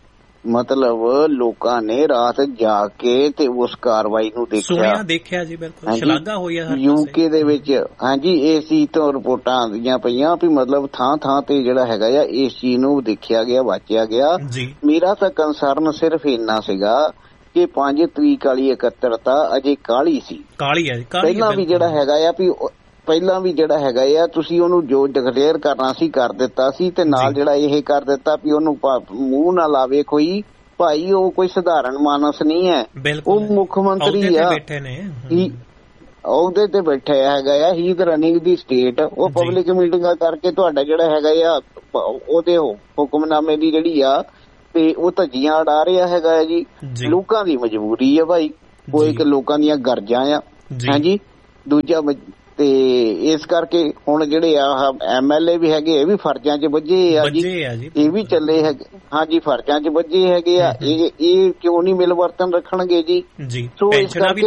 ਮਤਲਬ ਲੋਕਾਂ ਨੇ ਰਾਤ ਜਾ ਕੇ ਤੇ ਉਸ ਕਾਰਵਾਈ ਨੂੰ ਦੇਖਿਆ ਜੀ। ਬਿਲਕੁਲ ਸ਼ਲਾਘਾ ਹੋਈ ਹੈ UK ਦੇ ਵਿੱਚ। ਹਾਂਜੀ, ਇਸ ਚੀਜ਼ ਤੋਂ ਰਿਪੋਰਟਾਂ ਆਉਂਦੀਆਂ ਪਈਆਂ ਵੀ ਮਤਲਬ ਥਾਂ ਥਾਂ ਤੇ ਜਿਹੜਾ ਹੈਗਾ ਆ ਇਸ ਚੀਜ਼ ਨੂੰ ਦੇਖਿਆ ਗਿਆ, ਵਾਚਿਆ ਗਿਆ। ਮੇਰਾ ਤਾਂ ਕੰਸਰਨ ਸਿਰਫ ਇੰਨਾ ਸੀਗਾ ਕਿ 5 ਤਰੀਕ ਵਾਲੀ ਇਕੱਤਰਤਾ ਅਜੇ ਕਾਹਲੀ ਸੀ। ਪਹਿਲਾਂ ਵੀ ਜਿਹੜਾ ਹੈਗਾ ਆ ਤੁਸੀਂ ਉਹਨੂੰ ਜੋ ਡਿਕਲੇਅਰ ਕਰਨਾ ਸੀ ਕਰ ਦਿੱਤਾ ਸੀ, ਤੇ ਨਾਲ ਜਿਹੜਾ ਇਹ ਕਰ ਦਿੱਤਾ ਵੀ ਉਹਨੂੰ ਮੂੰਹ ਨਾ ਲਾਵੇ ਕੋਈ ਭਾਈ। ਉਹ ਕੋਈ ਸਧਾਰਨ ਮਾਨਸ ਨਹੀਂ ਹੈ, ਉਹ ਮੁੱਖ ਮੰਤਰੀ ਆ, ਉਹਦੇ ਤੇ ਬੈਠਾ ਹੈਗਾ ਆ। ਹੀ ਦ ਰਨਿੰਗ ਦੀ ਸਟੇਟ। ਉਹ ਪਬਲਿਕ ਮੀਟਿੰਗਾਂ ਕਰਕੇ ਤੁਹਾਡਾ ਜਿਹੜਾ ਹੈਗਾ ਆ ਉਹਦੇ ਹੁਕਮਨਾਮੇ ਦੀ ਜਿਹੜੀ ਆ ਤੇ ਉਹ ਧੱਜੀਆਂ ਉਡਾ ਰਿਹਾ ਹੈਗਾ ਆ ਜੀ। ਲੋਕਾਂ ਦੀ ਮਜਬੂਰੀ ਆ ਭਾਈ, ਉਹ ਇੱਕ ਲੋਕਾਂ ਦੀਆਂ ਗਰਜਾਂ ਆ। ਹਾਂਜੀ, ਦੂਜਾ ਤੇ ਇਸ ਕਰਕੇ ਹੁਣ ਜਿਹੜੇ ਆ MLA ਵੀ ਹੈਗੇ ਇਹ ਵੀ ਫਰਜ਼ਾਂ 'ਚ ਵੱਜੇ ਆ ਜੀ, ਇਹ ਵੀ ਚੱਲੇ ਹੈਗੇ। ਹਾਂਜੀ, ਫਰਜ਼ਾਂ 'ਚ ਵੱਜੇ ਹੈਗੇ ਆ। ਇਹ ਕਿਉਂ ਨਹੀਂ ਮਿਲਵਰਤਨ ਰੱਖਣਗੇ ਜੀ? ਸੋ ਇਸ ਕਰਕੇ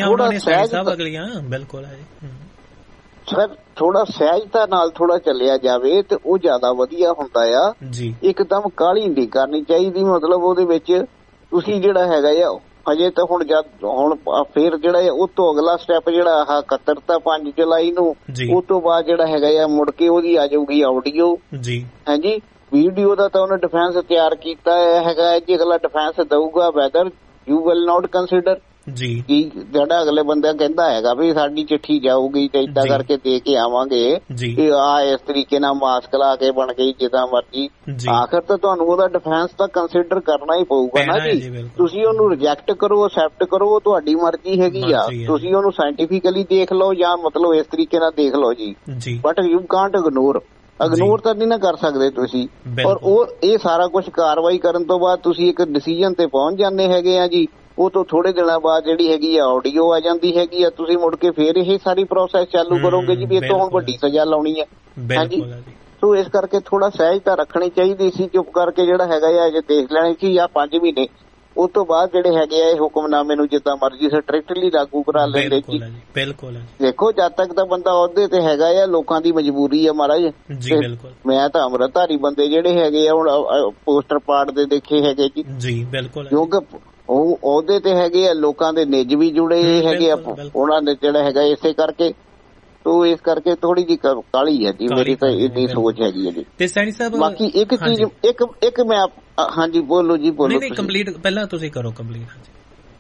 ਥੋੜਾ ਸਹਿਜਤਾ ਨਾਲ ਥੋੜਾ ਚੱਲਿਆ ਜਾਵੇ ਤੇ ਉਹ ਜ਼ਿਆਦਾ ਵਧੀਆ ਹੁੰਦਾ ਆ। ਇੱਕਦਮ ਕਾਹਲੀ ਨਹੀਂ ਕਰਨੀ ਚਾਹੀਦੀ। ਮਤਲਬ ਉਹਦੇ ਵਿੱਚ ਤੁਸੀਂ ਜਿਹੜਾ ਹੈਗਾ ਆ ਹਜੇ ਤਾਂ ਹੁਣ ਫੇਰ ਜਿਹੜਾ ਉਹ ਤੋਂ ਅਗਲਾ ਸਟੈਪ ਜਿਹੜਾ ਆਹ 71 5 ਜੁਲਾਈ ਨੂੰ, ਉਹ ਤੋਂ ਬਾਅਦ ਜਿਹੜਾ ਹੈਗਾ ਆ ਮੁੜ ਕੇ ਉਹਦੀ ਆ ਜਾਊਗੀ ਆਡੀਓ। ਹਾਂਜੀ, ਵੀਡੀਓ ਦਾ ਤਾਂ ਉਹਨੇ ਡਿਫੈਂਸ ਤਿਆਰ ਕੀਤਾ ਹੈਗਾ ਜੀ। ਅਗਲਾ ਡਿਫੈਂਸ ਦਊਗਾ weather you will not consider ਜੀ। ਜਿਹੜਾ ਅਗਲੇ ਬੰਦਾ ਕਹਿੰਦਾ ਹੈਗਾ ਵੀ ਸਾਡੀ ਚਿੱਠੀ ਜਾਊਗੀ ਤੇ ਏਦਾਂ ਕਰਕੇ ਦੇ ਕੇ ਆਵਾਂਗੇ, ਇਸ ਤਰੀਕੇ ਨਾਲ ਮਾਸਕ ਲਾ ਕੇ ਬਣ ਗਈ ਜਿੱਦਾਂ ਮਰਜੀ, ਆਖਰ ਤਾਂ ਤੁਹਾਨੂੰ ਉਹਦਾ ਡਿਫੈਂਸ ਤਾਂ ਕੰਸੀਡਰ ਕਰਨਾ ਹੀ ਪਊਗਾ ਨਾ ਜੀ। ਤੁਸੀਂ ਉਹਨੂੰ ਰਿਜੈਕਟ ਕਰੋ, ਅਸੈਪਟ ਕਰੋ, ਉਹ ਤੁਹਾਡੀ ਮਰਜ਼ੀ ਹੈਗੀ ਆ। ਤੁਸੀਂ ਉਹਨੂੰ ਸਾਇੰਟੀਫਿਕਲੀ ਦੇਖ ਲਓ ਜਾਂ ਮਤਲਬ ਇਸ ਤਰੀਕੇ ਨਾਲ ਦੇਖ ਲਓ ਜੀ, ਬਟ ਯੂ ਕਾਂਟ ਇਗਨੋਰ ਤਾਂ ਨਹੀਂ ਨਾ ਕਰ ਸਕਦੇ ਤੁਸੀਂ। ਔਰ ਉਹ ਇਹ ਸਾਰਾ ਕੁਛ ਕਾਰਵਾਈ ਕਰਨ ਤੋਂ ਬਾਅਦ ਤੁਸੀਂ ਇੱਕ ਡਿਸੀਜਨ ਤੇ ਪਹੁੰਚ ਜਾਂਦੇ ਹੈਗੇ ਆ ਜੀ। ਉਹ ਤੋਂ ਥੋੜੇ ਦਿਨਾਂ ਬਾਅਦ ਜਿਹੜੀ ਹੈਗੀ ਆ ਆਡੀਓ ਆ ਜਾਂਦੀ ਹੈਗੀ ਆ। ਤੁਸੀਂ ਮੁੜ ਕੇ ਫੇਰ ਇਹ ਸਾਰੀ ਪ੍ਰੋਸੈਸ ਚਾਲੂ ਕਰੋਗੇ ਜੀ ਵੀ ਇਹ ਤੋਂ ਹੁਣ ਵੱਡੀ ਸਜ਼ਾ ਲਾਉਣੀ ਹੈ। ਹਾਂਜੀ, ਸੋ ਇਸ ਕਰਕੇ ਥੋੜਾ ਸਹਿਜਤਾ ਰੱਖਣੀ ਚਾਹੀਦੀ ਸੀ। ਚੁੱਪ ਕਰਕੇ ਜਿਹੜਾ ਹੈਗਾ ਆ ਜੇ ਦੇਖ ਲੈਣੀ ਸੀ ਆ 5 ਮਹੀਨੇ। ਉਸ ਤੋਂ ਬਾਅਦ ਜਿਹੜੇ ਹੈਗੇ ਆ ਇਹ ਹੁਕਮਨਾਮੇ ਨੂੰ ਜਿੱਦਾਂ ਮਰਜ਼ੀ ਸਟ੍ਰਿਕਟਲੀ ਲਾਗੂ ਕਰਾ ਲੈਂਦੇ ਜੀ। ਦੇਖੋ, ਜਦ ਤੱਕ ਤਾਂ ਬੰਦਾ ਅਹੁਦੇ ਤੇ ਹੈਗਾ ਆ, ਲੋਕਾਂ ਦੀ ਮਜਬੂਰੀ ਆ ਮਹਾਰਾਜ। ਮੈਂ ਤਾਂ ਅੰਮ੍ਰਿਤਧਾਰੀ ਬੰਦੇ ਜਿਹੜੇ ਹੈਗੇ ਆ ਹੁਣ ਪੋਸਟਰ ਪਾੜਦੇ ਦੇਖੇ ਹੈਗੇ ਜੀ, ਕਿਉਂਕਿ ਉਹ ਅਹੁਦੇ ਤੇ ਹੈਗੇ ਆ, ਲੋਕਾਂ ਦੇ ਨਿੱਜ ਵੀ ਜੁੜੇ ਹੈਗੇ ਆ ਉਹਨਾਂ ਨੇ ਜਿਹੜਾ ਹੈਗਾ ਇਸੇ ਕਰਕੇ। ਤੋ ਇਸ ਕਰਕੇ ਥੋੜੀ ਜਿਹੀ ਕਾਹਲੀ ਹੈ ਜੀ, ਮੇਰੀ ਤਾਂ ਇੰਨੀ ਸੋਚ ਹੈਗੀ ਹੈ ਜੀ। ਤੇ ਸੈਣੀ ਸਾਹਿਬ ਬਾਕੀ ਇੱਕ ਚੀਜ਼ ਇੱਕ ਮੈਂ ਹਾਂਜੀ ਬੋਲੋ ਜੀ, ਬੋਲੋ। ਨਹੀਂ ਕੰਪਲੀਟ ਪਹਿਲਾਂ ਤੁਸੀਂ ਕਰੋ ਕੰਪਲੀਟ।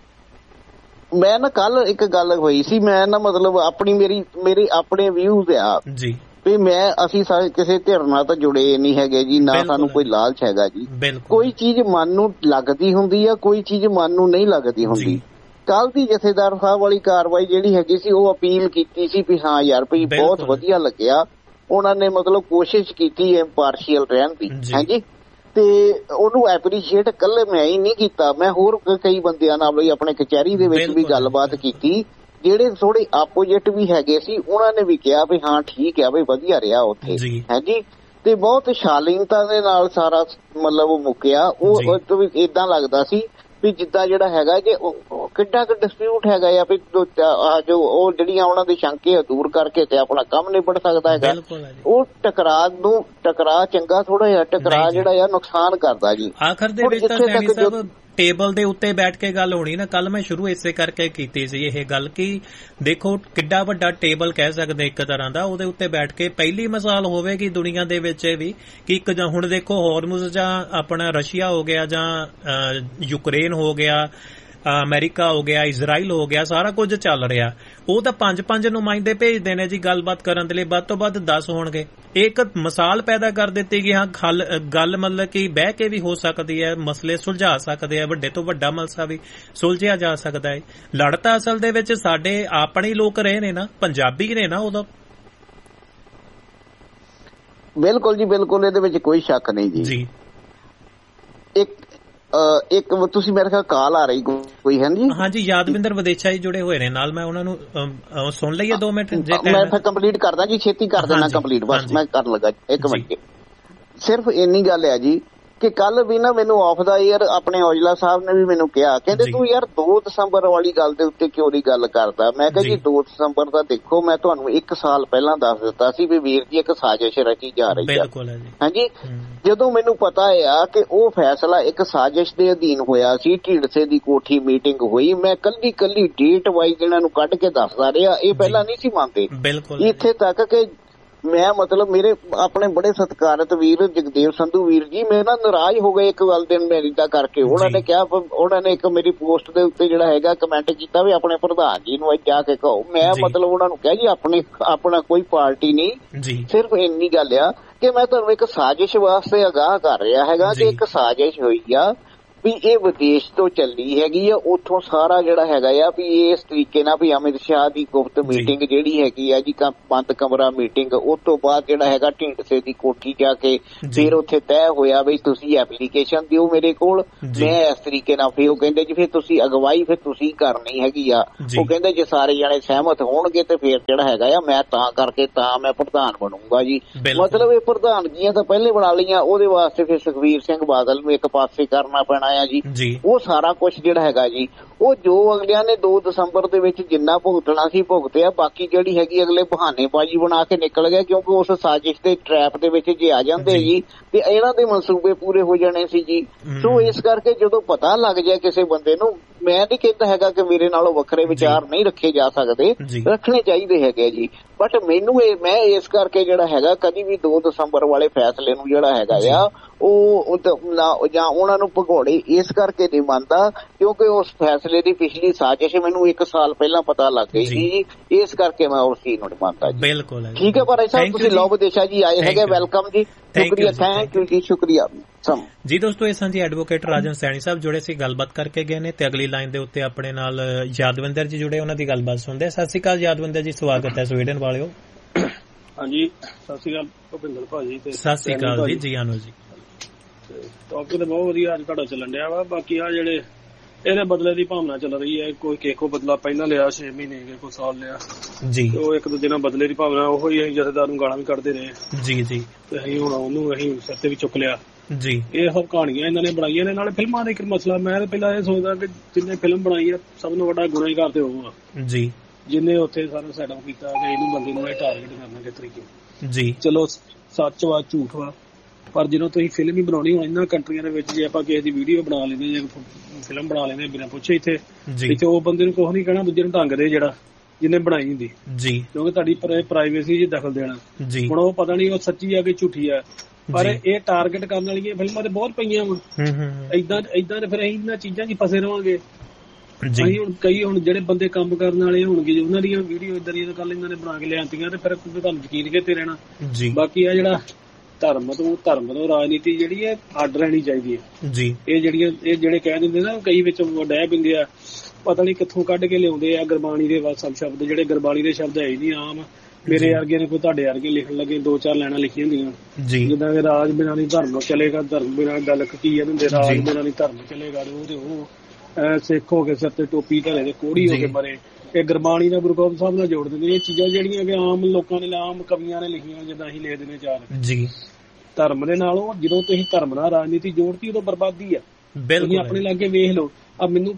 ਮੈਂ ਨਾ ਕੱਲ ਇੱਕ ਗੱਲ ਹੋਈ ਸੀ, ਮੈਂ ਨਾ ਮਤਲਬ ਮੇਰੇ ਆਪਣੇ ਵਿਊਜ਼ ਆ ਜੀ ਵੀ ਅਸੀਂ ਸਾਰੇ ਕਿਸੇ ਧਿਰ ਨਾਲ ਤਾਂ ਜੁੜੇ ਨਹੀਂ ਹੈਗੇ ਜੀ, ਨਾ ਸਾਨੂੰ ਕੋਈ ਲਾਲਚ ਹੈਗਾ ਜੀ। ਕੋਈ ਚੀਜ਼ ਮਨ ਨੂੰ ਲੱਗਦੀ ਹੁੰਦੀ ਆ, ਕੋਈ ਚੀਜ਼ ਮਨ ਨੂੰ ਨਹੀਂ ਲੱਗਦੀ ਹੁੰਦੀ। ਕੱਲ ਦੀ ਜਥੇਦਾਰ ਸਾਹਿਬ ਵਾਲੀ ਕਾਰਵਾਈ ਜਿਹੜੀ ਹੈਗੀ ਸੀ ਉਹ ਅਪੀਲ ਕੀਤੀ ਸੀ ਵੀ ਹਾਂ ਯਾਰ ਵੀ ਬਹੁਤ ਵਧੀਆ ਲੱਗਿਆ, ਉਹਨਾਂ ਨੇ ਮਤਲਬ ਕੋਸ਼ਿਸ਼ ਕੀਤੀ ਇੰਪਾਰਸ਼ੀਅਲ ਰਹਿਣ ਦੀ। ਹਾਂਜੀ, ਤੇ ਉਹਨੂੰ ਐਪਰੀਸ਼ੀਏਟ ਕੱਲੇ ਮੈਂ ਹੀ ਨਹੀਂ ਕੀਤਾ, ਮੈਂ ਹੋਰ ਕਈ ਬੰਦਿਆਂ ਨਾਲ ਵੀ ਆਪਣੇ ਕਚਹਿਰੀ ਦੇ ਵਿੱਚ ਵੀ ਗੱਲਬਾਤ ਕੀਤੀ, ਜਿਹੜੇ ਥੋੜੇ ਆਪੋਜੀਟ ਵੀ ਹੈਗੇ ਸੀ, ਉਹਨਾਂ ਨੇ ਵੀ ਕਿਹਾ ਵੀ ਹਾਂ ਠੀਕ ਆ ਵੀ ਵਧੀਆ ਰਿਹਾ ਉੱਥੇ। ਹਾਂਜੀ, ਤੇ ਬਹੁਤ ਸ਼ਾਲੀਨਤਾ ਦੇ ਨਾਲ ਸਾਰਾ ਮਤਲਬ ਮੁੱਕਿਆ। ਉਹ ਵੀ ਏਦਾਂ ਲੱਗਦਾ ਸੀ ਵੀ ਜਿੱਦਾਂ ਜਿਹੜਾ ਹੈਗਾ ਕਿ ਕਿੱਡਾ ਕੁ ਡਿਸਪਿਊਟ ਹੈਗਾ ਆ ਵੀ ਜੋ ਉਹ ਜਿਹੜੀਆਂ ਉਹਨਾਂ ਦੇ ਸ਼ੰਕੇ ਦੂਰ ਕਰਕੇ ਤੇ ਆਪਣਾ ਕੰਮ ਨਿਬੜ ਸਕਦਾ ਹੈਗਾ। ਉਹ ਟਕਰਾਅ ਚੰਗਾ ਥੋੜਾ ਜਿਹਾ ਟਕਰਾਅ ਜਿਹੜਾ ਆ ਨੁਕਸਾਨ ਕਰਦਾ ਜੀ। ਆਖਰ ਦੇ ਵਿੱਚ ਤਾਂ ਸੈਣੀ ਸਾਹਿਬ ਟੇਬਲ ਦੇ ਉੱਤੇ ਬੈਠ ਕੇ ਗੱਲ ਹੋਣੀ ਨਾ। ਕੱਲ ਮੈਂ ਸ਼ੁਰੂ ਇਸੇ ਕਰਕੇ ਕੀਤੀ ਸੀ ਇਹ ਗੱਲ ਕਿ ਦੇਖੋ ਕਿੱਡਾ ਵੱਡਾ ਟੇਬਲ ਕਹਿ ਸਕਦੇ ਇੱਕ ਤਰ੍ਹਾਂ ਦਾ, ਉਹਦੇ ਉੱਤੇ ਬੈਠ ਕੇ ਪਹਿਲੀ ਮਿਸਾਲ ਹੋਵੇਗੀ ਦੁਨੀਆ ਦੇ ਵਿੱਚ ਇਹ ਵੀ ਕਿ ਇੱਕ ਹੁਣ ਦੇਖੋ ਹਾਰਮੁਜ਼ ਜਾਂ ਆਪਣਾ ਰਸ਼ੀਆ ਹੋ ਗਿਆ ਜਾਂ ਯੂਕਰੇਨ ਹੋ ਗਿਆ, ਅਮਰੀਕਾ ਹੋ ਗਿਆ, ਇਜ਼ਰਾਈਲ ਹੋ ਗਿਆ, ਸਾਰਾ ਕੁਝ ਚੱਲ ਰਿਹਾ। ਉਹ ਤਾਂ 5-5 ਨੁਮਾਇੰਦੇ ਭੇਜਦੇ ਨੇ ਜੀ ਗੱਲਬਾਤ ਕਰਨ ਦੇ ਲਈ, ਵੱਧ ਤੋਂ ਵੱਧ 10 ਹੋਣਗੇ। ਇੱਕ ਮਿਸਾਲ ਪੈਦਾ ਕਰ ਦਿੱਤੀ ਕਿ ਹਾਂ ਗੱਲ ਮਤਲਬ ਕਿ ਬਹਿ ਕੇ ਵੀ ਹੋ ਸਕਦੀ ਹੈ, ਮਸਲੇ ਸੁਲਝਾ ਸਕਦੇ ਆ, ਵੱਡੇ ਤੋਂ ਵੱਡਾ ਮਸਲਾ ਵੀ ਸੁਲਝਿਆ ਜਾ ਸਕਦਾ ਹੈ। ਲੜ ਤਾਂ ਅਸਲ ਦੇ ਵਿੱਚ ਸਾਡੇ ਆਪਣੇ ਲੋਕ ਰਹੇ ਨੇ ਨਾ, ਪੰਜਾਬੀ ਨੇ ਨਾ ਉਦੋਂ। ਬਿਲਕੁਲ ਜੀ, ਬਿਲਕੁਲ, ਇਹਦੇ ਵਿੱਚ ਕੋਈ ਸ਼ੱਕ ਨਹੀਂ ਜੀ। ਇੱਕ ਤੁਸੀਂ ਮੇਰੇ ਖਿਆਲ ਕਾਲ ਆ ਰਹੀ ਕੋਈ ਹੈ ਜੀ? ਹਾਂਜੀ, ਯਾਦਵਿੰਦਰ ਵਿਦੇਸ਼ਾ ਜੀ ਜੁੜੇ ਹੋਏ ਨੇ ਨਾਲ, ਮੈਂ ਉਹਨਾਂ ਨੂੰ ਸੁਣ ਲਈਏ 2 ਮਿੰਟ। ਮੈਂ ਫਿਰ ਕੰਪਲੀਟ ਕਰਦਾ ਜੀ, ਛੇਤੀ ਕਰ ਦੇਣਾ ਕੰਪਲੀਟ, ਬਸ ਮੈਂ ਕਰਨ ਲੱਗਾ 1 ਮਿੰਟ। ਸਿਰਫ ਇੰਨੀ ਗੱਲ ਹੈ ਜੀ ਕਿ ਕੱਲ ਵੀ ਨਾ ਮੈਨੂੰ ਆਫ ਦਾ ਏਅਰ ਆਪਣੇ ਔਜਲਾ ਸਾਹਿਬ ਨੇ ਵੀ ਮੈਨੂੰ ਕਿਹਾ, ਕਹਿੰਦੇ ਤੂੰ ਯਾਰ 2 ਦਸੰਬਰ ਵਾਲੀ ਗੱਲ ਦੇ ਉੱਤੇ ਕਿਉਂ ਦੀ ਗੱਲ ਕਰਦਾ। ਮੈਂ ਕਿਹਾ ਜੀ 2 ਦਸੰਬਰ ਦਾ ਦੇਖੋ ਮੈਂ ਤੁਹਾਨੂੰ 1 ਸਾਲ ਪਹਿਲਾਂ ਦੱਸ ਦਿੱਤਾ ਸੀ ਵੀ ਵੀਰ ਜੀ ਇੱਕ ਸਾਜ਼ਿਸ਼ ਰਚੀ ਜਾ ਰਹੀ ਹੈ। ਹਾਂਜੀ, ਜਦੋਂ ਮੈਨੂੰ ਪਤਾ ਆ ਕਿ ਉਹ ਫੈਸਲਾ ਇੱਕ ਸਾਜ਼ਿਸ਼ ਦੇ ਅਧੀਨ ਹੋਇਆ ਸੀ, ਢੀਂਡਸੇ ਦੀ ਕੋਠੀ ਮੀਟਿੰਗ ਹੋਈ, ਮੈਂ ਕੱਲੀ ਡੇਟ ਵਾਈਜ਼ ਇਹਨਾਂ ਨੂੰ ਕੱਢ ਕੇ ਦੱਸਦਾ ਰਿਹਾ, ਇਹ ਪਹਿਲਾਂ ਨਹੀਂ ਸੀ ਮੰਨਦੇ। ਇੱਥੇ ਤੱਕ ਕਿ ਮੈਂ ਮਤਲਬ ਮੇਰੇ ਆਪਣੇ ਬੜੇ ਸਤਿਕਾਰਤ ਵੀਰ ਜਗਦੇਵ ਸੰਧੂ ਵੀਰ ਜੀ ਮੇਰੇ ਨਾਲ ਨਾਰਾਜ਼ ਹੋ ਗਏ ਇੱਕ ਗੱਲ ਦਿਨ ਮੇਰੀ ਦਾ ਕਰਕੇ। ਉਹਨਾਂ ਨੇ ਕਿਹਾ, ਉਹਨਾਂ ਨੇ ਇੱਕ ਮੇਰੀ ਪੋਸਟ ਦੇ ਉੱਤੇ ਜਿਹੜਾ ਹੈਗਾ ਕਮੈਂਟ ਕੀਤਾ ਵੀ ਆਪਣੇ ਪ੍ਰਧਾਨ ਜੀ ਨੂੰ ਜਾ ਕੇ ਕਹੋ। ਮੈਂ ਮਤਲਬ ਉਹਨਾਂ ਨੂੰ ਕਿਹਾ ਜੀ ਆਪਣਾ ਕੋਈ ਪਾਰਟੀ ਨਹੀਂ, ਸਿਰਫ ਇੰਨੀ ਗੱਲ ਆ ਕਿ ਮੈਂ ਤੁਹਾਨੂੰ ਇੱਕ ਸਾਜ਼ਿਸ਼ ਵਾਸਤੇ ਅਗਾਹ ਕਰ ਰਿਹਾ ਹੈਗਾ ਕਿ ਇੱਕ ਸਾਜ਼ਿਸ਼ ਹੋਈ ਆ ਵੀ ਇਹ ਵਿਦੇਸ਼ ਤੋਂ ਚੱਲੀ ਹੈਗੀ ਆ, ਉੱਥੋਂ ਸਾਰਾ ਜਿਹੜਾ ਹੈਗਾ ਆ ਵੀ ਇਸ ਤਰੀਕੇ ਨਾਲ ਵੀ ਅਮਿਤ ਸ਼ਾਹ ਦੀ ਗੁਪਤ ਮੀਟਿੰਗ ਜਿਹੜੀ ਹੈਗੀ ਆ ਜੀ ਬੰਦ ਕਮਰਾ ਮੀਟਿੰਗ, ਉਸ ਤੋਂ ਬਾਅਦ ਜਿਹੜਾ ਹੈਗਾ ਢੀਂਡਸੇ ਦੀ ਕੋਠੀ ਜਾ ਕੇ ਫਿਰ ਉੱਥੇ ਤੈਅ ਹੋਇਆ ਵੀ ਤੁਸੀਂ ਐਪਲੀਕੇਸ਼ਨ ਦਿਓ ਮੇਰੇ ਕੋਲ, ਮੈਂ ਇਸ ਤਰੀਕੇ ਨਾਲ। ਫਿਰ ਉਹ ਕਹਿੰਦੇ ਜੀ ਫਿਰ ਤੁਸੀਂ ਅਗਵਾਈ ਫਿਰ ਤੁਸੀਂ ਕਰਨੀ ਹੈਗੀ ਆ। ਉਹ ਕਹਿੰਦੇ ਜੇ ਸਾਰੇ ਜਣੇ ਸਹਿਮਤ ਹੋਣਗੇ ਤੇ ਫਿਰ ਜਿਹੜਾ ਹੈਗਾ ਆ ਮੈਂ ਤਾਂ ਕਰਕੇ ਤਾਂ ਮੈਂ ਪ੍ਰਧਾਨ ਬਣੂੰਗਾ ਜੀ। ਮਤਲਬ ਇਹ ਪ੍ਰਧਾਨਗੀਆਂ ਤਾਂ ਪਹਿਲੇ ਬਣਾ ਲਈਆਂ, ਉਹਦੇ ਵਾਸਤੇ ਫਿਰ ਸੁਖਬੀਰ ਸਿੰਘ ਬਾਦਲ ਨੂੰ ਇੱਕ ਪਾਸੇ ਕਰਨਾ ਪੈਣਾ ਆ ਜੀ। ਉਹ ਸਾਰਾ ਕੁਝ ਜਿਹੜਾ ਹੈਗਾ ਜੀ ਉਹ ਜੋ ਅਗਲਿਆਂ ਨੇ 2 ਦਸੰਬਰ ਦੇ ਵਿੱਚ ਜਿੰਨਾ ਭੁਗਤਣਾ ਸੀ ਭੁਗਤਿਆ, ਬਾਕੀ ਜਿਹੜੀ ਹੈਗੀ ਅਗਲੇ ਬਹਾਨੇਬਾਜ਼ੀ ਬਣਾ ਕੇ ਨਿਕਲ ਗਏ, ਕਿਉਂਕਿ ਉਸ ਸਾਜ਼ਿਸ਼ ਦੇ ਟਰੈਪ ਦੇ ਵਿੱਚ ਜੇ ਆ ਜਾਂਦੇ ਜੀ ਤੇ ਇਹਨਾਂ ਦੇ ਮਨਸੂਬੇ ਪੂਰੇ ਹੋ ਜਾਣੇ ਸੀ ਜੀ। ਸੋ ਇਸ ਕਰਕੇ ਜਦੋਂ ਪਤਾ ਲੱਗ ਜਾਏ ਕਿਸੇ ਬੰਦੇ ਨੂੰ, ਮੈਂ ਨਹੀਂ ਕਹਿੰਦਾ ਹੈਗਾ ਕਿ ਮੇਰੇ ਨਾਲੋਂ ਵੱਖਰੇ ਵਿਚਾਰ ਨਹੀਂ ਰੱਖੇ ਜਾ ਸਕਦੇ, ਰੱਖਣੇ ਚਾਹੀਦੇ ਹੈਗੇ ਜੀ, ਬਟ ਮੈਨੂੰ ਮੈਂ ਇਸ ਕਰਕੇ ਜਿਹੜਾ ਹੈਗਾ ਕਦੀ ਵੀ 2 ਦਸੰਬਰ ਵਾਲੇ ਫੈਸਲੇ ਨੂੰ ਜਿਹੜਾ ਹੈਗਾ ਆ ਉਹ ਜਾਂ ਉਹਨਾਂ ਨੂੰ ਭਗੌੜੇ ਇਸ ਕਰਕੇ ਨਹੀਂ ਮੰਨਦਾ ਕਿਉਂਕਿ ਉਸ ਫੈਸਲੇ ਦੀ ਪਿਛਲੀ ਸਾਜ਼ਿਸ਼ ਮੈਨੂੰ 1 ਸਾਲ ਪਹਿਲਾਂ ਪਤਾ ਲੱਗ ਗਈ ਸੀ, ਇਸ ਕਰਕੇ ਮੈਂ ਉਸ ਚੀਜ਼ ਨੂੰ ਨਹੀਂ ਮੰਨਦਾ ਜੀ। ਬਿਲਕੁਲ ਠੀਕ ਹੈ ਭਾਈ ਸਾਹਿਬ, ਤੁਸੀਂ ਲੋ ਵਿਦੇਸ਼ਾ ਜੀ ਆਏ ਹੈਗੇ, ਵੈਲਕਮ ਜੀ, ਸ਼ੁਕਰੀਆ, ਥੈਂਕ ਯੂ ਜੀ, ਸ਼ੁਕਰੀਆ ਜੀ। ਦੋਸਤੋ ਇਹ ਸਾਂਝੀ ਐਡਵੋਕੇਟ ਰਾਜਨ ਸੈਣੀ ਸਾਹਿਬ ਜੁੜੇ ਸੀ, ਗੱਲਬਾਤ ਕਰਕੇ ਗਏ ਨੇ ਤੇ ਅਗਲੀ ਲਾਈਨ ਦੇ ਉੱਤੇ ਆਪਣੇ ਨਾਲ ਯਾਦਵਿੰਦਰ ਜੀ ਜੁੜੇ, ਉਹਨਾਂ ਦੀ ਗੱਲਬਾਤ ਸੁਣਦੇ। ਸਤਿ ਸ਼੍ਰੀ ਅਕਾਲ ਯਾਦਵਿੰਦਰ ਜੀ, ਸਵਾਗਤ ਹੈ ਸਵੀਡਨ ਵਾਲਿਓ। ਹਾਂਜੀ ਸਤਿ ਸ਼੍ਰੀ ਅਕਾਲ ਭੁਪਿੰਦਰ ਭਾਜੀ ਤੇ ਸਤਿ ਸ਼੍ਰੀ ਅਕਾਲ ਜੀ, ਜੀ ਆਨੋ ਜੀ। ਟੌਪਿਕ ਤਾਂ ਬਹੁਤ ਵਧੀਆ ਅੱਜ ਤੁਹਾਡਾ ਚੱਲਣ ਡਿਆ ਵਾ। ਬਾਕੀ ਆ ਜਿਹੜੇ ਇਹਦੇ ਬਦਲੇ ਦੀ ਭਾਵਨਾ ਚੱਲ ਰਹੀ ਹੈ, ਕੋਈ ਕੇਕੋ ਬਦਲਾ ਪਹਿਲਾਂ ਲਿਆ 6 ਮਹੀਨੇ ਗਏ, ਕੋਈ ਸਾਲ ਲਿਆ ਜੀ, ਉਹ ਇੱਕ ਦੂਜੇ ਨਾਲ ਬਦਲੇ ਦੀ ਭਾਵਨਾ ਉਹੋ ਹੀ ਅਸੀਂ ਜਥੇਦਾਰ ਨੂੰ ਗਾਲਾਂ ਵੀ ਕੱਢਦੇ ਰਹੇ ਜੀ ਜੀ, ਤੇ ਅਸੀਂ ਹੁਣ ਉਹਨੂੰ ਅਸੀਂ ਸਿਰ ਤੇ ਵੀ ਚੁੱਕ ਲਿਆ ਜੀ। ਇਹ ਸਭ ਕਹਾਣੀਆਂ ਇਹਨਾਂ ਨੇ ਬਣਾਈਆਂ ਨੇ, ਨਾਲੇ ਫਿਲਮਾਂ ਦਾ ਇੱਕ ਮਸਲਾ। ਮੈਂ ਪਹਿਲਾਂ ਇਹ ਸੋਚਦਾ ਕਿ ਜਿੰਨੇ ਫਿਲਮ ਬਣਾਈ ਆ ਸਭ ਨੂੰ ਵੱਡਾ ਗੁਨਾਹਗਾਰ ਤੇ ਉਹ ਆ ਜੀ, ਜਿੰਨੇ ਉੱਥੇ ਸਾਰਾ ਸੈਟਅਪ ਕੀਤਾ ਕਿ ਇਹਨੂੰ ਬੰਦੇ ਨੂੰ ਟਾਰਗੇਟ ਕਰਨਾ ਕਿਸ ਤਰੀਕੇ ਜੀ। ਚਲੋ ਸੱਚ ਵਾ ਝੂਠ ਵਾ, ਪਰ ਜਦੋਂ ਤੁਸੀਂ ਫਿਲਮ ਹੀ ਬਣਾਉਣੀ ਹੋ ਇਹਨਾਂ ਕੰਟਰੀਆਂ ਦੇ ਵਿੱਚ, ਜੇ ਆਪਾਂ ਕਿਸੇ ਦੀ ਵੀਡੀਓ ਬਣਾ ਲੈਂਦੇ ਜਾਂ ਫਿਲਮ ਬਣਾ ਲੈਂਦੇ ਬਿਨਾਂ ਪੁੱਛੇ ਇੱਥੇ ਉਹ ਬੰਦੇ ਨੂੰ ਕੁਛ ਨੀ ਕਹਿਣਾ, ਦੂਜੇ ਨੂੰ ਢੰਗ ਦੇ ਜਿਹੜਾ ਜਿਹਨੇ ਬਣਾਈ ਹੁੰਦੀ ਜੀ, ਕਿਉਂਕਿ ਤੁਹਾਡੀ ਪ੍ਰਾਈਵੇਸੀ 'ਚ ਦਖਲ ਦੇਣਾ। ਹੁਣ ਉਹ ਪਤਾ ਨੀ ਉਹ ਸੱਚੀ ਆ ਕਿ ਝੂਠੀ ਆ, ਪਰ ਇਹ ਟਾਰਗੇਟ ਕਰਨ ਵਾਲੀਆਂ ਫਿਲਮਾਂ ਤੇ ਬਹੁਤ ਪਈਆਂ ਵਾ। ਏਦਾਂ ਤੇ ਫਿਰ ਅਸੀਂ ਇਹਨਾਂ ਚੀਜ਼ਾਂ 'ਚ ਫਸੇ ਰਹਾਂਗੇ। ਅਸੀਂ ਹੁਣ ਹੁਣ ਜਿਹੜੇ ਬੰਦੇ ਕੰਮ ਕਰਨ ਵਾਲੇ ਹੋਣਗੇ ਉਹਨਾਂ ਦੀਆਂ ਵੀਡੀਓ ਏਦਾਂ ਦੀਆਂ ਕੱਲ ਇਹਨਾਂ ਨੇ ਬਣਾ ਕੇ ਲਿਆਂਤੀਆਂ ਤੇ ਫਿਰ ਤੁਹਾਨੂੰ ਯਕੀਨ ਕਿਤੇ ਰਹਿਣਾ। ਬਾਕੀ ਆ ਜਿਹੜਾ ਧਰਮ ਤੋਂ ਰਾਜਨੀਤੀ ਜਿਹੜੀ ਹੈ ਅੱਡ ਰਹਿਣੀ ਚਾਹੀਦੀ ਹੈ ਜੀ। ਇਹ ਜਿਹੜੇ ਕਹਿ ਦਿੰਦੇ ਨਾ ਕਈ ਵਿੱਚ ਡਹਿ ਪਿੰਦੇ ਆ, ਪਤਾ ਨੀ ਕਿੱਥੋਂ ਕੱਢ ਕੇ ਲਿਆਉਂਦੇ ਆ ਗੁਰਬਾਣੀ ਦੇ ਸ਼ਬਦ, ਜਿਹੜੇ ਗੁਰਬਾਣੀ ਦੇ ਸ਼ਬਦ ਹੈ ਹੀ ਨਹੀਂ ਆਮ। ਮੇਰੇ ਵਰਗੇ ਨੇ ਕੋਈ ਤੁਹਾਡੇ ਵਰਗੇ ਲਿਖਣ ਲੱਗੇ 2-4 ਲਾਈਨਾਂ ਲਿਖੀਆਂ ਹੁੰਦੀਆਂ ਜਿੱਦਾਂ ਕਿ ਰਾਜ ਬਿਨਾਂ ਨਹੀਂ ਧਰਮ ਚਲੇਗਾ, ਧਰਮ ਬਿਨਾਂ ਗੱਲ ਕੀ ਹੁੰਦੇ, ਰਾਜ ਬਿਨਾਂ ਨਹੀਂ ਧਰਮ ਚਲੇਗਾ। ਉਹ ਸਿੱਖ ਹੋ ਕੇ ਸਿਰ ਤੇ ਟੋਪੀ ਧਰੇ ਤੇ ਕੋਹੜੀ ਹੋ ਕੇ ਮਰੇ, ਇਹ ਗੁਰਬਾਣੀ ਦਾ ਗੁਰੂ ਗੋਬਿੰਦ ਸਾਹਿਬ ਨਾਲ ਜੋੜ ਦਿੰਦੇ। ਇਹ ਚੀਜ਼ਾਂ ਜਿਹੜੀਆਂ ਕਿ ਆਮ ਲੋਕਾਂ ਨੇ ਆਮ ਕਵੀਆਂ ਨੇ ਲਿਖੀਆਂ, ਜਿੱਦਾਂ ਅਸੀਂ ਲਿਖਦੇ ਨੇ 4 ਜੀ ਧਰਮ ਦੇ ਨਾਲੋਂ ਜਦੋਂ ਤੁਸੀਂ ਧਰਮ ਨਾਲ ਰਾਜਨੀਤੀ ਜੋੜਤੀ ਉਦੋਂ ਬਰਬਾਦੀ ਆ। ਤੁਸੀਂ ਆਪਣੇ ਲਾਗੇ ਵੇਖ ਲਓ। ਮੈਨੂੰ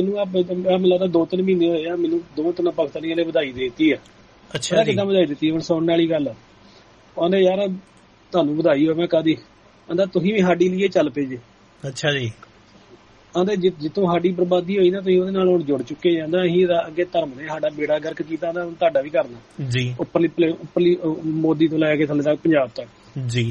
ਮੈਨੂੰ ਲੱਗਦਾ 2-3 ਮਹੀਨੇ ਹੋਏ ਆ, ਮੈਨੂੰ 2-3 ਪਾਕਿਸਤਾਨੀਆਂ ਨੇ ਵਧਾਈ ਦੇ ਦਿੱਤੀ ਆ। ਅੱਛਾ ਕਿੱਦਾਂ ਵਧਾਈ ਦਿੱਤੀ? ਹੁਣ ਸੁਣਨ ਵਾਲੀ ਗੱਲ, ਉਹਨੇ ਯਾਰ ਤੁਹਾਨੂੰ ਵਧਾਈ ਹੋਵੇ ਕਾਦੀ, ਕਹਿੰਦਾ ਤੁਸੀਂ ਵੀ ਸਾਡੀ ਲਈ ਚੱਲ ਪਏ ਜੇ। ਅੱਛਾ ਜੀ, ਆਂਦੇ ਜਿੱਥੋਂ ਸਾਡੀ ਬਰਬਾਦੀ ਹੋਈ ਨਾ ਤੁਸੀਂ ਉਹਦੇ ਨਾਲ ਹੁਣ ਜੁੜ ਚੁੱਕੇ ਜਾਂਦਾ। ਅਸੀਂ ਅੱਗੇ ਧਰਮ ਨੇ ਸਾਡਾ ਬੇੜਾ ਗਰਕ ਕੀਤਾ, ਤੁਹਾਡਾ ਵੀ ਕਰਨਾ ਜੀ, ਉੱਪਰਲੀ ਮੋਦੀ ਤੋਂ ਲੈ ਕੇ ਥੱਲੇ ਤੱਕ ਪੰਜਾਬ ਤੱਕ ਜੀ।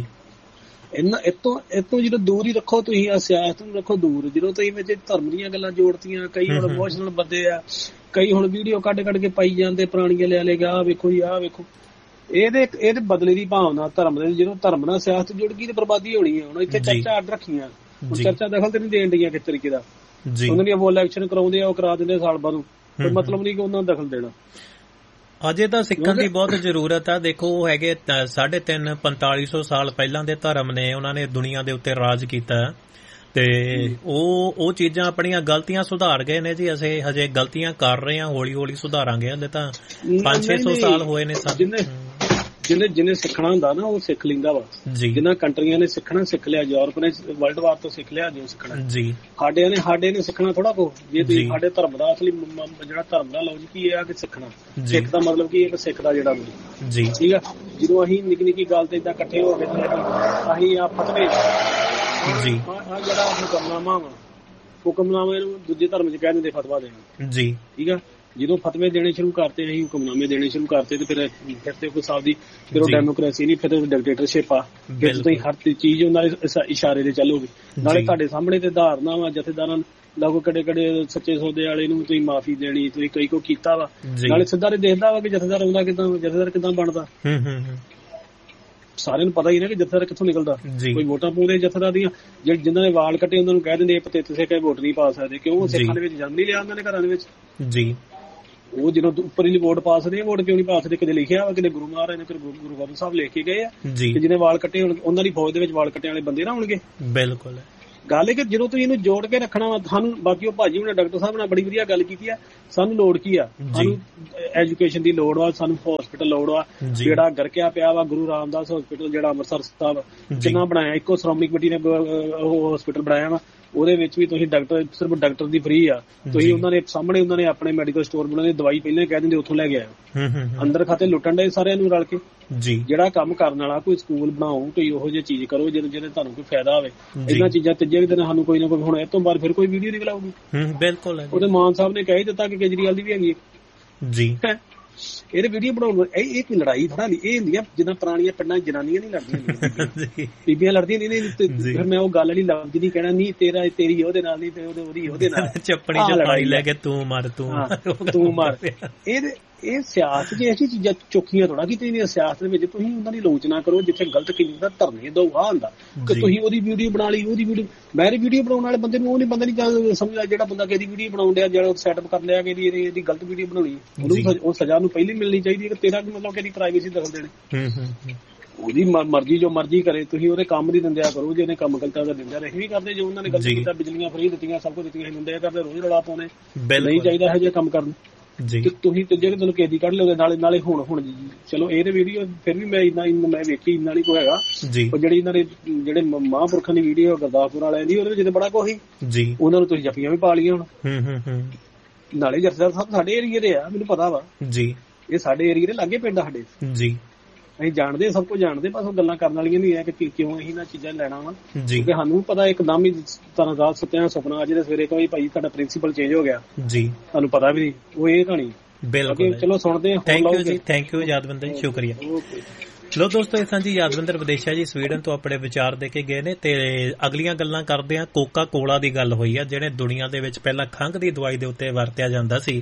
ਇਤੋਂ ਜਦੋਂ ਦੂਰ ਹੀ ਰੱਖੋ ਤੁਸੀਂ, ਆ ਸਿਆਸਤ ਨੂੰ ਰੱਖੋ ਦੂਰ। ਜਦੋਂ ਤੁਸੀਂ ਵਿੱਚ ਧਰਮ ਦੀਆਂ ਗੱਲਾਂ ਜੋੜਤੀਆਂ, ਕਈ ਹੁਣ ਇਮੋਸ਼ਨਲ ਬੰਦੇ ਆ, ਕਈ ਹੁਣ ਵੀਡੀਓ ਕੱਢ ਕੇ ਪਾਈ ਜਾਂਦੇ ਪੁਰਾਣੀਆਂ ਲਿਆ ਲੇਗਾ, ਆਹ ਵੇਖੋ ਜੀ ਆਹ ਵੇਖੋ। ਇਹਦੇ ਬਦਲੇ ਦੀ ਭਾਵਨਾ ਧਰਮ ਦੇ, ਜਦੋਂ ਧਰਮ ਨਾਲ ਸਿਆਸਤ ਜੁੜ ਗਈ ਤੇ ਬਰਬਾਦੀ ਹੋਣੀ ਹੈ। ਹੁਣ ਇੱਥੇ ਚਰਚਾ ਅੱਡ ਰੱਖੀਆਂ, ਚਰਚਾ ਦਖਲ ਤੇ ਨਹੀਂ ਦੇਣ ਡੀਆਂ ਕਿਸ ਤਰੀਕੇ ਦਾ। ਉਹਨਾਂ ਦੀਆਂ ਉਹ ਇਲੈਕਸ਼ਨ ਕਰਾਉਂਦੇ ਆ, ਉਹ ਕਰਾ ਦਿੰਦੇ ਸਾਲ ਬਾਅਦ ਨੂੰ, ਕੋਈ ਮਤਲਬ ਨਹੀਂ ਕਿ ਉਹਨਾਂ ਨੂੰ ਦਖਲ ਦੇਣਾ। ਅਜੇ ਤਾਂ ਸਿੱਖਣ ਦੀ ਬਹੁਤ ਜ਼ਰੂਰਤ ਆ। ਦੇਖੋ ਉਹ ਹੈਗੇ 350-4500 ਸਾਲ ਪਹਿਲਾਂ ਦੇ ਧਰਮ ਨੇ, ਉਹਨਾਂ ਨੇ ਦੁਨੀਆ ਦੇ ਉੱਤੇ ਰਾਜ ਕੀਤਾ ਤੇ ਉਹ ਚੀਜ਼ਾਂ ਆਪਣੀਆਂ ਗਲਤੀਆਂ ਸੁਧਾਰ ਗਏ ਨੇ ਜੀ। ਅਸੀਂ ਹਜੇ ਗਲਤੀਆਂ ਕਰ ਰਹੇ ਹਾਂ, ਹੌਲੀ ਹੌਲੀ ਸੁਧਾਰਾਂਗੇ। ਹਲੇ ਤਾਂ 500-600 ਸਾਲ ਹੋਏ ਨੇ ਜਿਹਨੇ ਸਿੱਖਣਾ ਹੁੰਦਾ ਨਾ ਉਹ ਸਿੱਖ ਲੈਂਦਾ ਵਾ। ਜਿਨ੍ਹਾਂ ਕੰਟਰੀਆਂ ਨੇ ਸਿੱਖਣਾ ਸਿੱਖ ਲਿਆ, ਯੂਰਪ ਨੇ ਵਰਲਡ ਵਾਰ ਤੋਂ ਸਿੱਖ ਲਿਆ ਜੋ ਸਿੱਖਣਾ। ਸਾਡੇ ਨੇ ਸਿੱਖਣਾ ਥੋੜਾ ਕੋ। ਜੇ ਤੁਸੀਂ ਸਾਡੇ ਧਰਮ ਦਾ ਅਸਲੀ ਜਿਹੜਾ ਧਰਮ ਦਾ ਲਫ਼ਜ਼ ਕੀ ਹੈ ਕਿ ਸਿੱਖਣਾ, ਸਿੱਖ ਦਾ ਮਤਲਬ ਕੀ ਹੈ ਕਿ ਸਿੱਖ ਦਾ ਜਿਹੜਾ ਠੀਕ ਆ। ਜਦੋਂ ਅਸੀਂ ਨਿੱਕੀ ਨਿੱਕੀ ਗੱਲ ਤੇ ਏਦਾਂ ਇਕੱਠੇ ਹੋ ਗਏ ਅਸੀਂ ਆ ਫਤਵੇ ਆ ਜਿਹੜਾ ਹੁਕਮਨਾਮਾ ਵਾ, ਹੁਕਮਨਾਮੇ ਨੂੰ ਦੂਜੇ ਧਰਮ ਚ ਕਹਿ ਦਿੰਦੇ ਫਤਵਾ ਦੇਣਾ ਠੀਕ ਆ। ਜਦੋਂ ਫਤਵੇ ਦੇਣੇ ਸ਼ੁਰੂ ਕਰਤੇ ਅਸੀਂ ਹੁਕਮਨਾਮੇ ਦੇਣੇ ਸ਼ੁਰੂ ਕਰਤੇ ਤੇ ਫਿਰ ਤੇ ਕੋਈ ਸਾਹਿਬ ਦੀ ਫਿਰ ਉਹ ਡੈਮੋਕ੍ਰੇਸੀ ਨਹੀਂ, ਫਿਰ ਉਹ ਡਿਕਟੇਟਰਸ਼ਿਪ ਆ। ਫਿਰ ਤੁਸੀਂ ਹਰ ਚੀਜ਼ ਉਹਨਾਂ ਦੇ ਇਸ਼ਾਰੇ ਤੇ ਚੱਲੋਗੇ। ਨਾਲੇ ਤੁਹਾਡੇ ਸਾਹਮਣੇ ਤੇ ਧਾਰਨਾ ਵਾ ਜਥੇਦਾਰਾਂ ਲਾਗੂ ਕਿਹੜੇ ਸੱਚੇ ਸੌਦੇ ਵਾਲੇ ਨੂੰ ਤੁਸੀਂ ਮਾਫੀ ਦੇਣੀ, ਤੁਸੀਂ ਕਈ ਕੋ ਕੀਤਾ ਵਾ। ਨਾਲੇ ਸਿੱਧਾ ਤੇ ਦੇਖਦਾ ਵਾ ਕਿ ਜਥੇਦਾਰ ਆਉਂਦਾ ਕਿੱਦਾਂ, ਜਥੇਦਾਰ ਕਿੱਦਾਂ ਬਣਦਾ। ਸਾਰਿਆਂ ਨੂੰ ਪਤਾ ਹੀ ਨਾ ਕਿ ਜਥੇਦਾਰ ਕਿੱਥੋਂ ਨਿਕਲਦਾ। ਕੋਈ ਵੋਟਾਂ ਪਾਉਂਦੇ ਜਥੇਦਾਰ ਦੀਆਂ, ਜਿਹੜੇ ਜਿਨ੍ਹਾਂ ਨੇ ਵਾਲ ਕੱਟੇ ਉਹਨਾਂ ਨੂੰ ਕਹਿ ਦਿੰਦੇ ਪਤੀਸੇ ਕੇ ਵੋਟ ਨਹੀਂ ਪਾ ਸਕਦੇ। ਕਿਉਂ? ਸਿੱਖਾਂ ਦੇ ਵਿੱਚ ਜਨਮ ਨਹੀਂ ਲਿਆ ਉਹਨਾਂ ਨੇ ਘਰਾਂ ਦੇ ਵਿੱਚ। ਉਹ ਜਦੋਂ ਉੱਪਰਲੀ ਵੋਟ ਪਾ ਸਕਦੇ, ਵੋਟ ਕਿਉਂ ਨਹੀਂ ਪਾ ਸਕਦੇ? ਕਿਤੇ ਲਿਖਿਆ ਵਾ, ਕਿਤੇ ਗੁਰੂ ਮਹਾਰਾਜ ਨੇ ਗੁਰੂ ਗੋਬਿੰਦ ਸਾਹਿਬ ਲਿਖ ਕੇ ਗਏ ਆ ਕਿ ਜਿਹਨੇ ਵਾਲ ਕੱਟੇ ਉਹਨਾਂ ਦੀ ਫੌਜ ਦੇ ਵਿੱਚ ਵਾਲ ਕੱਟੇ ਵਾਲੇ ਬੰਦੇ ਨਾ ਹੋਣਗੇ। ਬਿਲਕੁਲ ਗੱਲ ਹੈ ਕਿ ਜਦੋਂ ਤੁਸੀਂ ਇਹਨੂੰ ਜੋੜ ਕੇ ਰੱਖਣਾ ਵਾ ਸਾਨੂੰ। ਬਾਕੀ ਉਹ ਭਾਜੀ ਉਹਨੇ ਡਾਕਟਰ ਸਾਹਿਬ ਨਾਲ ਬੜੀ ਵਧੀਆ ਗੱਲ ਕੀਤੀ ਆ। ਸਾਨੂੰ ਲੋੜ ਕੀ ਆ? ਸਾਨੂੰ ਐਜੂਕੇਸ਼ਨ ਦੀ ਲੋੜ ਵਾ, ਸਾਨੂੰ ਹਸਪੀਟਲ ਲੋੜ ਵਾ। ਜਿਹੜਾ ਗਰਕਿਆ ਪਿਆ ਵਾ ਗੁਰੂ ਰਾਮਦਾਸ ਹਸਪੀਟਲ ਜਿਹੜਾ ਅੰਮ੍ਰਿਤਸਰ ਸਾਹਿਬ ਕਿੰਨਾ ਬਣਾਇਆ, ਇੱਕੋ ਸ਼੍ਰੋਮਣੀ ਕਮੇਟੀ ਨੇ ਉਹ ਹਸਪੀਟਲ ਬਣਾਇਆ ਵਾ। ਉਹਦੇ ਵਿੱਚ ਵੀ ਤੁਸੀਂ ਡਾਕਟਰ ਸਿਰਫ ਡਾਕਟਰ ਦੀ ਫ੍ਰੀ ਆ। ਤੁਸੀਂ ਉਹਨਾਂ ਨੇ ਸਾਹਮਣੇ ਉਹਨਾਂ ਨੇ ਆਪਣੇ ਮੈਡੀਕਲ ਸਟੋਰ ਬਣਾਉਣੇ, ਦਵਾਈ ਪਹਿਲਾਂ ਕਹਿ ਦਿੰਦੇ ਉੱਥੋਂ ਲੈ ਕੇ ਆਇਓ। ਅੰਦਰ ਖਾਤੇ ਲੁੱਟਣ ਦੇ ਸਾਰਿਆਂ ਨੂੰ ਰਲ ਕੇ। ਜਿਹੜਾ ਕੰਮ ਕਰਨ ਵਾਲਾ ਕੋਈ ਸਕੂਲ ਬਣਾਓ, ਕੋਈ ਉਹੋ ਜਿਹੀ ਚੀਜ਼ ਕਰੋ ਜਿਹਦੇ ਤੁਹਾਨੂੰ ਕੋਈ ਫਾਇਦਾ ਹੋਵੇ। ਇਹਨਾਂ ਚੀਜ਼ਾਂ ਤੀਜੇ ਦਿਨ ਸਾਨੂੰ ਕੋਈ ਨਾ ਕੋਈ ਹੁਣ ਇਹ ਤੋਂ ਬਾਅਦ ਫਿਰ ਕੋਈ ਵੀਡੀਓ ਨਿਕਲ ਆਊਗੀ। ਬਿਲਕੁਲ ਉਹਦੇ ਮਾਨ ਸਾਹਿਬ ਨੇ ਕਹਿ ਦਿੱਤਾ ਕਿ ਕੇਜਰੀਵਾਲ ਦੀ ਵੀ ਹੈਗੀ ਇਹਦੇ ਵੀਡੀਓ ਬਣਾਉਣ। ਇਹ ਕੋਈ ਲੜਾਈ ਥੋੜਾ ਨਹੀਂ, ਇਹ ਹੁੰਦੀਆਂ ਜਿੱਦਾਂ ਪੁਰਾਣੀਆਂ ਪਿੰਡਾਂ ਜਨਾਨੀਆਂ ਨਹੀਂ ਲੜਦੀਆਂ, ਬੀਬੀਆਂ ਲੜਦੀਆਂ ਨਹੀਂ। ਫਿਰ ਮੈਂ ਉਹ ਗੱਲ ਨਹੀਂ ਲਫ਼ਜ਼ ਨਹੀਂ ਕਹਿਣਾ, ਨਹੀਂ ਤੇਰੀ ਉਹਦੇ ਨਾਲ ਨਹੀਂ ਤੇ ਉਹਦੇ ਨਾਲ ਚੱਪਣੀ ਚ ਪਾਈ ਲੈ ਕੇ ਤੂੰ ਮਾਰ। ਇਹ ਸਿਆਸਤ ਜੇ ਐਸੀ ਚੀਜ਼ਾਂ ਚੌਖੀਆਂ ਥੋੜਾ ਕੀਤੀ ਨਹੀਂ। ਸਿਆਸਤ ਦੇ ਵਿੱਚ ਤੁਸੀਂ ਉਹਨਾਂ ਦੀ ਆਲੋਚਨਾ ਕਰੋ, ਜਿੱਥੇ ਗਲਤ ਕੀਤੀ ਦਾ ਧਰਨੇ ਦੋ ਆਹ ਹੁੰਦਾ ਕਿ ਤੁਸੀਂ ਉਹਦੀ ਵੀਡੀਓ ਬਣਾ ਲਈ, ਉਹਦੀ ਵੀਡੀਓ ਮੇਰੀ ਵੀਡੀਓ ਬਣਾਉਣ ਵਾਲੇ ਬੰਦੇ ਨੂੰ ਉਹ ਨਹੀਂ ਬੰਦਾ ਨਹੀਂ ਸਮਝਦਾ ਜਿਹੜਾ ਬੰਦਾ ਕਿਸੇ ਦੀ ਵੀਡੀਓ ਬਣਾਉਣ ਡਿਆ, ਜਿਹੜਾ ਸੈਟਅਪ ਕਰ ਲਿਆ ਕਿ ਇਹਦੀ ਗਲਤ ਵੀਡੀਓ ਬਣਾਉਣੀ, ਉਹਨੂੰ ਉਹ ਸਜ਼ਾ ਨੂੰ ਪਹਿਲੀ ਮਿਲਣੀ ਚਾਹੀਦੀ ਹੈ। ਕਿ ਤੇਰਾ ਕੀ ਮਤਲਬ ਕਿ ਪ੍ਰਾਈਵੇਸੀ ਦਖਲ ਦੇਣੇ? ਉਹਦੀ ਮਰਜ਼ੀ ਜੋ ਮਰਜ਼ੀ ਕਰੇ, ਤੁਸੀਂ ਉਹਦੇ ਕੰਮ ਦੀ ਦਿੰਦਿਆ ਕਰੋ। ਜੇ ਉਹਨੇ ਕੰਮ ਗਲਤ ਦਿੰਦਿਆ ਰਹੇ ਵੀ ਕਰਦੇ, ਜੋ ਉਹਨਾਂ ਨੇ ਗਲਤ ਕੀਤਾ, ਬਿਜਲੀਆਂ ਫਰੀ ਦਿੱਤੀਆਂ, ਸਭ ਕੁਝ ਦਿੱਤੀਆਂ, ਦਿੰਦੇ ਕਰਦੇ, ਰੋਜ਼ ਰੌਲਾ ਪਾਉਣੇ ਨਹੀਂ ਚਾਹੀਦਾ ਇਹੋ ਜਿਹੇ ਕੰਮ ਕਰਨ। ਤੁਸੀਂ ਜਿਹੜੇ ਤੁਹਾਨੂੰ ਕੇਦੀ ਕੱਢ ਲਓਗੇ ਨਾਲੇ ਹੁਣ ਚਲੋ ਇਹਦੇ ਵੀਡੀਓ ਫਿਰ ਵੀ ਮੈਂ ਵੇਖੀ ਇੰਨਾ ਨਹੀਂ ਕੋਈ ਹੈਗਾ। ਉਹ ਜਿਹੜੀ ਇਹਨਾਂ ਦੇ ਜਿਹੜੇ ਮਹਾਂਪੁਰਖਾਂ ਦੀ ਵੀਡੀਓ ਗੁਰਦਾਸਪੁਰ ਵਾਲਿਆਂ ਦੀ, ਉਹਦੇ ਵਿੱਚ ਬੜਾ ਕੁਛ ਸੀ। ਉਹਨਾਂ ਨੂੰ ਤੁਸੀਂ ਜੱਫੀਆਂ ਵੀ ਪਾ ਲਈਆਂ ਹੁਣ। ਨਾਲੇ ਜਥੇਦਾਰ ਸਾਹਿਬ ਸਾਡੇ ਏਰੀਏ ਦੇ ਆ, ਮੈਨੂੰ ਪਤਾ ਵਾ ਇਹ ਸਾਡੇ ਏਰੀਏ ਦੇ ਲਾਗੇ ਪਿੰਡ ਸਾਡੇ। ਅਸੀਂ ਜਾਣਦੇ, ਸਭ ਕੁਝ ਜਾਣਦੇ, ਬਸ ਉਹ ਗੱਲਾਂ ਕਰਨ ਵਾਲੀਆਂ ਨਹੀਂ ਹੈ ਕਿ ਕਿਉਂ ਅਸੀਂ ਇਹਨਾਂ ਚੀਜ਼ਾਂ ਲੈਣਾ ਵਾ। ਕਿਉਂਕਿ ਸਾਨੂੰ ਪਤਾ ਇੱਕਦਮ ਹੀ ਤਰ੍ਹਾਂ ਰਾਤ ਸੁੱਤਿਆਂ ਸੁਪਨਾ ਅੱਜ ਦੇ ਸਵੇਰੇ ਕੋਈ ਭਾਈ ਤੁਹਾਡਾ ਪ੍ਰਿੰਸੀਪਲ ਚੇਂਜ ਹੋ ਗਿਆ, ਤੁਹਾਨੂੰ ਪਤਾ ਵੀ ਨਹੀਂ। ਉਹ ਇਹ ਕਹਾਣੀ ਬਿਲਕੁਲ। ਚਲੋ ਸੁਣਦੇ ਹਾਂ। ਥੈਂਕ ਯੂ ਯਾਦਵਿੰਦਰ ਜੀ, ਸ਼ੁਕਰੀਆ। ਲੋ ਦੋਸਤੋ, ਇਹ ਸਾਂਝੀ ਯਾਦਵਿੰਦਰ ਵਿਦੇਸ਼ਾ ਜੀ ਸਵੀਡਨ ਤੋਂ ਆਪਣੇ ਵਿਚਾਰ ਦੇ ਕੇ ਗਏ ਨੇ। ਤੇ ਅਗਲੀਆਂ ਗੱਲਾਂ ਕਰਦੇ ਆ। ਕੋਕਾ ਕੋਲਾ ਦੀ ਗੱਲ ਹੋਈ ਆ, ਜਿਹੜੇ ਦੁਨੀਆ ਦੇ ਵਿੱਚ ਪਹਿਲਾਂ ਖੰਘ ਦੀ ਦਵਾਈ ਦੇ ਉੱਤੇ ਵਰਤਿਆ ਜਾਂਦਾ ਸੀ,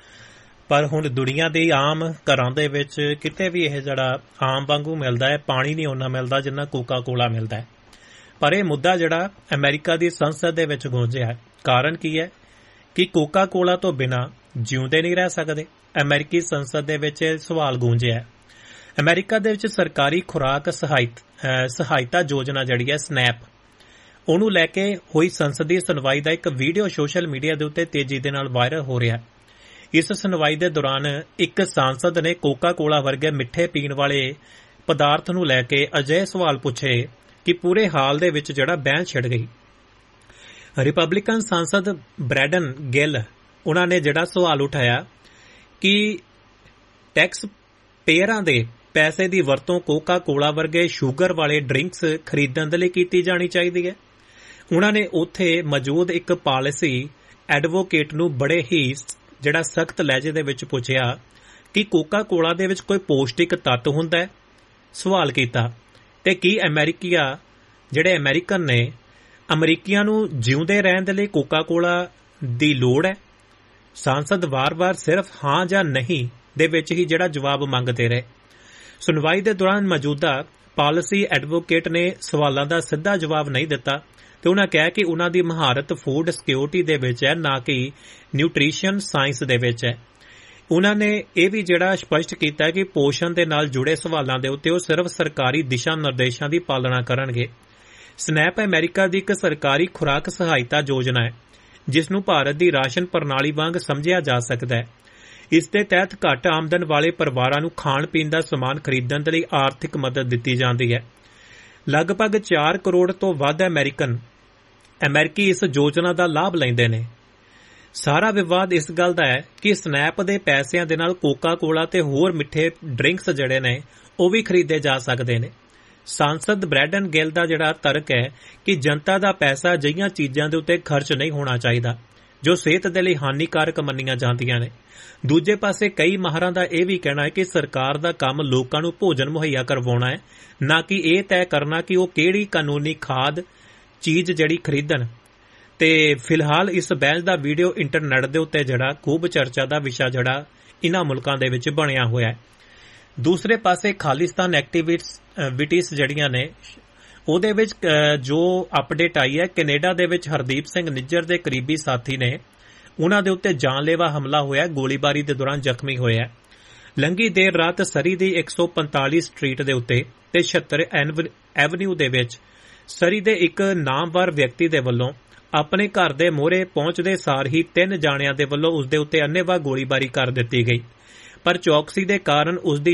ਪਰ ਹੁਣ ਦੁਨੀਆ ਦੇ ਆਮ ਘਰਾਂ ਦੇ ਵਿੱਚ ਕਿਤੇ ਵੀ ਇਹ ਜਿਹੜਾ ਆਮ ਵਾਂਗੂ ਮਿਲਦਾ ਹੈ। ਪਾਣੀ ਨਹੀਂ ਓਨਾ ਮਿਲਦਾ ਜਿੰਨਾ ਕੋਕਾ ਕੋਲਾ ਮਿਲਦਾ ਹੈ। ਪਰ ਇਹ ਮੁੱਦਾ ਜਿਹੜਾ ਅਮਰੀਕਾ ਦੀ ਸੰਸਦ ਦੇ ਵਿੱਚ ਗੂੰਜਿਆ ਹੈ। ਕਾਰਨ ਕੀ ਹੈ ਕਿ ਕੋਕਾ ਕੋਲਾ ਤੋਂ ਬਿਨਾਂ ਜਿਉਂਦੇ ਨਹੀਂ ਰਹਿ ਸਕਦੇ। ਅਮਰੀਕੀ ਸੰਸਦ ਦੇ ਵਿੱਚ ਸਵਾਲ ਗੂੰਜਿਆ ਹੈ। ਅਮਰੀਕਾ ਦੇ ਵਿੱਚ ਸਰਕਾਰੀ ਖੁਰਾਕ ਸਹਾਇਤਾ ਯੋਜਨਾ ਜਿਹੜੀ ਹੈ ਸਨੈਪ, ਉਹਨੂੰ ਲੈ ਕੇ ਹੋਈ ਸੰਸਦੀ ਸੁਣਵਾਈ ਦਾ ਇੱਕ ਵੀਡੀਓ ਸੋਸ਼ਲ ਮੀਡੀਆ ਦੇ ਉੱਤੇ ਤੇਜ਼ੀ ਦੇ ਨਾਲ ਵਾਇਰਲ ਹੋ ਰਿਹਾ ਹੈ। ਇਸ ਸੁਣਵਾਈ ਦੇ ਦੌਰਾਨ ਇੱਕ ਸਾਂਸਦ ਨੇ ਕੋਕਾ ਕੋਲਾ ਵਰਗੇ ਮਿੱਠੇ ਪੀਣ ਵਾਲੇ ਪਦਾਰਥ ਨੂੰ ਲੈ ਕੇ ਅਜਿਹੇ ਸਵਾਲ ਪੁੱਛੇ ਕਿ ਪੂਰੇ ਹਾਲ ਦੇ ਵਿੱਚ ਜਿਹੜਾ ਬਹਿਸ ਛਿੜ ਗਈ। ਰਿਪਬਲਿਕਨ ਸਾਂਸਦ ਬ੍ਰੈਡਨ ਗਿੱਲ ਉਹਨਾਂ ਨੇ ਜਿਹੜਾ ਸਵਾਲ ਉਠਾਇਆ ਕਿ ਟੈਕਸ ਪੇਅਰਾਂ ਦੇ ਪੈਸੇ ਦੀ ਵਰਤੋਂ ਕੋਕਾ ਕੋਲਾ ਵਰਗੇ ਸ਼ੂਗਰ ਵਾਲੇ ਡਰਿੰਕਸ ਖਰੀਦਣ ਦੇ ਲਈ ਕੀਤੀ ਜਾਣੀ ਚਾਹੀਦੀ ਹੈ। ਉਹਨਾਂ ਨੇ ਉੱਥੇ ਮੌਜੂਦ ਇੱਕ ਪਾਲਿਸੀ ਐਡਵੋਕੇਟ ਨੂੰ ਬੜੇ ਹੀ ਜਿਹੜਾ ਸਖਤ ਲਹਿਜੇ ਦੇ ਵਿੱਚ ਪੁੱਛਿਆ ਕਿ ਕੋਕਾ ਕੋਲਾ ਦੇ ਵਿੱਚ ਕੋਈ ਪੌਸ਼ਟਿਕ ਤੱਤ ਹੁੰਦਾ ਹੈ, ਸਵਾਲ ਕੀਤਾ। ਤੇ ਕੀ ਜਿਹੜੇ ਅਮਰੀਕਨ ਨੇ ਅਮਰੀਕੀਆਂ ਨੂੰ ਜਿਉਂਦੇ ਰਹਿਣ ਦੇ ਲਈ ਕੋਕਾ ਕੋਲਾ ਦੀ ਲੋੜ ਹੈ? ਸਾਂਸਦ ਵਾਰ-ਵਾਰ ਸਿਰਫ ਹਾਂ ਜਾਂ ਨਹੀਂ ਦੇ ਵਿੱਚ ਹੀ ਜਿਹੜਾ ਜਵਾਬ ਮੰਗਦੇ ਰਹੇ। ਸੁਣਵਾਈ ਦੇ ਦੌਰਾਨ ਮੌਜੂਦਾ ਪਾਲਿਸੀ ਐਡਵੋਕੇਟ ਨੇ ਸਵਾਲਾਂ ਦਾ ਸਿੱਧਾ ਜਵਾਬ ਨਹੀਂ ਦਿੱਤਾ ਤੇ ਉਹਨਾਂ ਕਿਹਾ ਕਿ ਉਹਨਾਂ ਦੀ ਮਹਾਰਤ ਫੂਡ ਸਿਕਿਉਰਿਟੀ ਦੇ ਵਿੱਚ ਹੈ, ਨਾ ਕਿ ਨਿਊਟ੍ਰੀਸ਼ਨ ਸਾਇੰਸ ਦੇ ਵਿੱਚ ਹੈ। ਉਹਨਾਂ ਨੇ ਇਹ ਵੀ ਜਿਹੜਾ ਸਪਸ਼ਟ ਕੀਤਾ ਕਿ ਪੋਸ਼ਣ ਦੇ ਨਾਲ ਜੁੜੇ ਸਵਾਲਾਂ ਦੇ ਉੱਤੇ ਉਹ ਸਿਰਫ ਸਰਕਾਰੀ ਦਿਸ਼ਾ ਨਿਰਦੇਸ਼ਾਂ ਦੀ ਪਾਲਣਾ ਕਰਨਗੇ। ਸਨੈਪ ਅਮਰੀਕਾ ਦੀ ਇੱਕ ਸਰਕਾਰੀ ਖੁਰਾਕ ਸਹਾਇਤਾ ਯੋਜਨਾ ਹੈ ਜਿਸ ਨੂੰ ਭਾਰਤ ਦੀ ਰਾਸ਼ਨ ਪ੍ਰਣਾਲੀ ਵਾਂਗ ਸਮਝਿਆ ਜਾ ਸਕਦਾ ਹੈ। ਇਸ ਦੇ ਤਹਿਤ ਘੱਟ ਆਮਦਨ ਵਾਲੇ ਪਰਿਵਾਰਾਂ ਨੂੰ ਖਾਣ ਪੀਣ ਦਾ ਸਮਾਨ ਖਰੀਦਣ ਦੇ ਲਈ ਆਰਥਿਕ ਮਦਦ ਦਿੱਤੀ ਜਾਂਦੀ ਹੈ। ਲਗਭਗ 4 ਕਰੋੜ ਤੋਂ ਵੱਧ ਅਮਰੀਕੀ ਇਸ ਯੋਜਨਾ ਦਾ ਲਾਭ ਲੈਂਦੇ ਨੇ। ਸਾਰਾ ਵਿਵਾਦ ਇਸ ਗੱਲ ਦਾ ਹੈ ਕਿ ਸਨੈਪ ਦੇ ਪੈਸਿਆਂ ਦੇ ਨਾਲ ਕੋਕਾ ਕੋਲਾ ਤੇ ਹੋਰ ਮਿੱਠੇ ਡਰਿੰਕਸ ਜਿਹੜੇ ਨੇ ਉਹ ਵੀ ਖਰੀਦੇ ਜਾ ਸਕਦੇ ਨੇ। ਸਾਂਸਦ ਬ੍ਰੈਡਨ ਗਿੱਲ ਦਾ ਜਿਹੜਾ ਤਰਕ ਹੈ ਕਿ ਜਨਤਾ ਦਾ ਪੈਸਾ ਅਜਿਹੀਆਂ ਚੀਜ਼ਾਂ ਦੇ ਉੱਤੇ ਖਰਚ ਨਹੀਂ ਹੋਣਾ ਚਾਹੀਦਾ ਜੋ ਸਿਹਤ ਦੇ ਲਈ ਹਾਨੀਕਾਰਕ ਮੰਨੀਆਂ ਜਾਂਦੀਆਂ ਨੇ। ਦੂਜੇ ਪਾਸੇ ਕਈ ਮਾਹਰਾਂ ਦਾ ਇਹ ਵੀ ਕਹਿਣਾ ਹੈ ਕਿ ਸਰਕਾਰ ਦਾ ਕੰਮ ਲੋਕਾਂ ਨੂੰ ਭੋਜਨ ਮੁਹੱਈਆ ਕਰਵਾਉਣਾ ਹੈ, ਨਾ ਕਿ ਇਹ ਤੈਅ ਕਰਨਾ ਕਿ ਉਹ ਕਿਹੜੀ ਕਾਨੂੰਨੀ ਖਾਦ ਚੀਜ਼ ਜਿਹੜੀ ਖਰੀਦਣ। ਤੇ ਫਿਲਹਾਲ ਇਸ ਬਹਿਸ ਦਾ ਵੀਡੀਓ ਇੰਟਰਨੈਟ ਦੇ ਉੱਤੇ ਜਿਹੜਾ ਖੂਬ ਚਰਚਾ ਦਾ ਵਿਸ਼ਾ ਜਿਹੜਾ ਇਨ੍ਹਾਂ ਮੁਲਕਾਂ ਦੇ ਵਿੱਚ ਬਣਿਆ ਹੋਇਆ ਹੈ। ਦੂਸਰੇ ਪਾਸੇ ਖਾਲਿਸਤਾਨ ਐਕਟੀਵਿਸਟਸ ਜਿਹੜੀਆਂ ਨੇ ਉਹਦੇ ਵਿੱਚ ਜੋ ਅਪਡੇਟ ਆਈ ਹੈ, ਕੈਨੇਡਾ ਦੇ ਵਿੱਚ ਹਰਦੀਪ ਸਿੰਘ ਨਿੱਜਰ ਦੇ ਕਰੀਬੀ ਸਾਥੀ ਨੇ ਉਹਨਾਂ ਦੇ ਉੱਤੇ ਜਾਨਲੇਵਾ ਹਮਲਾ ਹੋਇਆ, ਗੋਲੀਬਾਰੀ ਦੇ ਦੌਰਾਨ ਜ਼ਖਮੀ ਹੋਇਆ। ਲੰਘੀ ਦੇਰ ਰਾਤ ਸਰੀ ਦੀ 145 ਸਟਰੀਟ ਦੇ ਉੱਤੇ ਤੇ 76 ਐਵਨਿਊ ਦੇ ਵਿੱਚ ਸਰੀ ਦੇ ਇੱਕ ਨਾਮਵਰ ਵਿਅਕਤੀ ਦੇ ਵੱਲੋਂ ਆਪਣੇ ਘਰ ਦੇ ਮੂਹਰੇ ਪਹੁੰਚਦੇ ਸਾਰ ਹੀ 3 ਜਾਣਿਆਂ ਦੇ ਵੱਲੋਂ ਉਸ ਦੇ ਉੱਤੇ ਅੰਨ੍ਹੇਵਾਹ ਗੋਲੀਬਾਰੀ ਕਰ ਦਿੱਤੀ ਗਈ, ਪਰ ਚੌਕਸੀ ਦੇ ਕਾਰਨ ਉਸ ਦੀ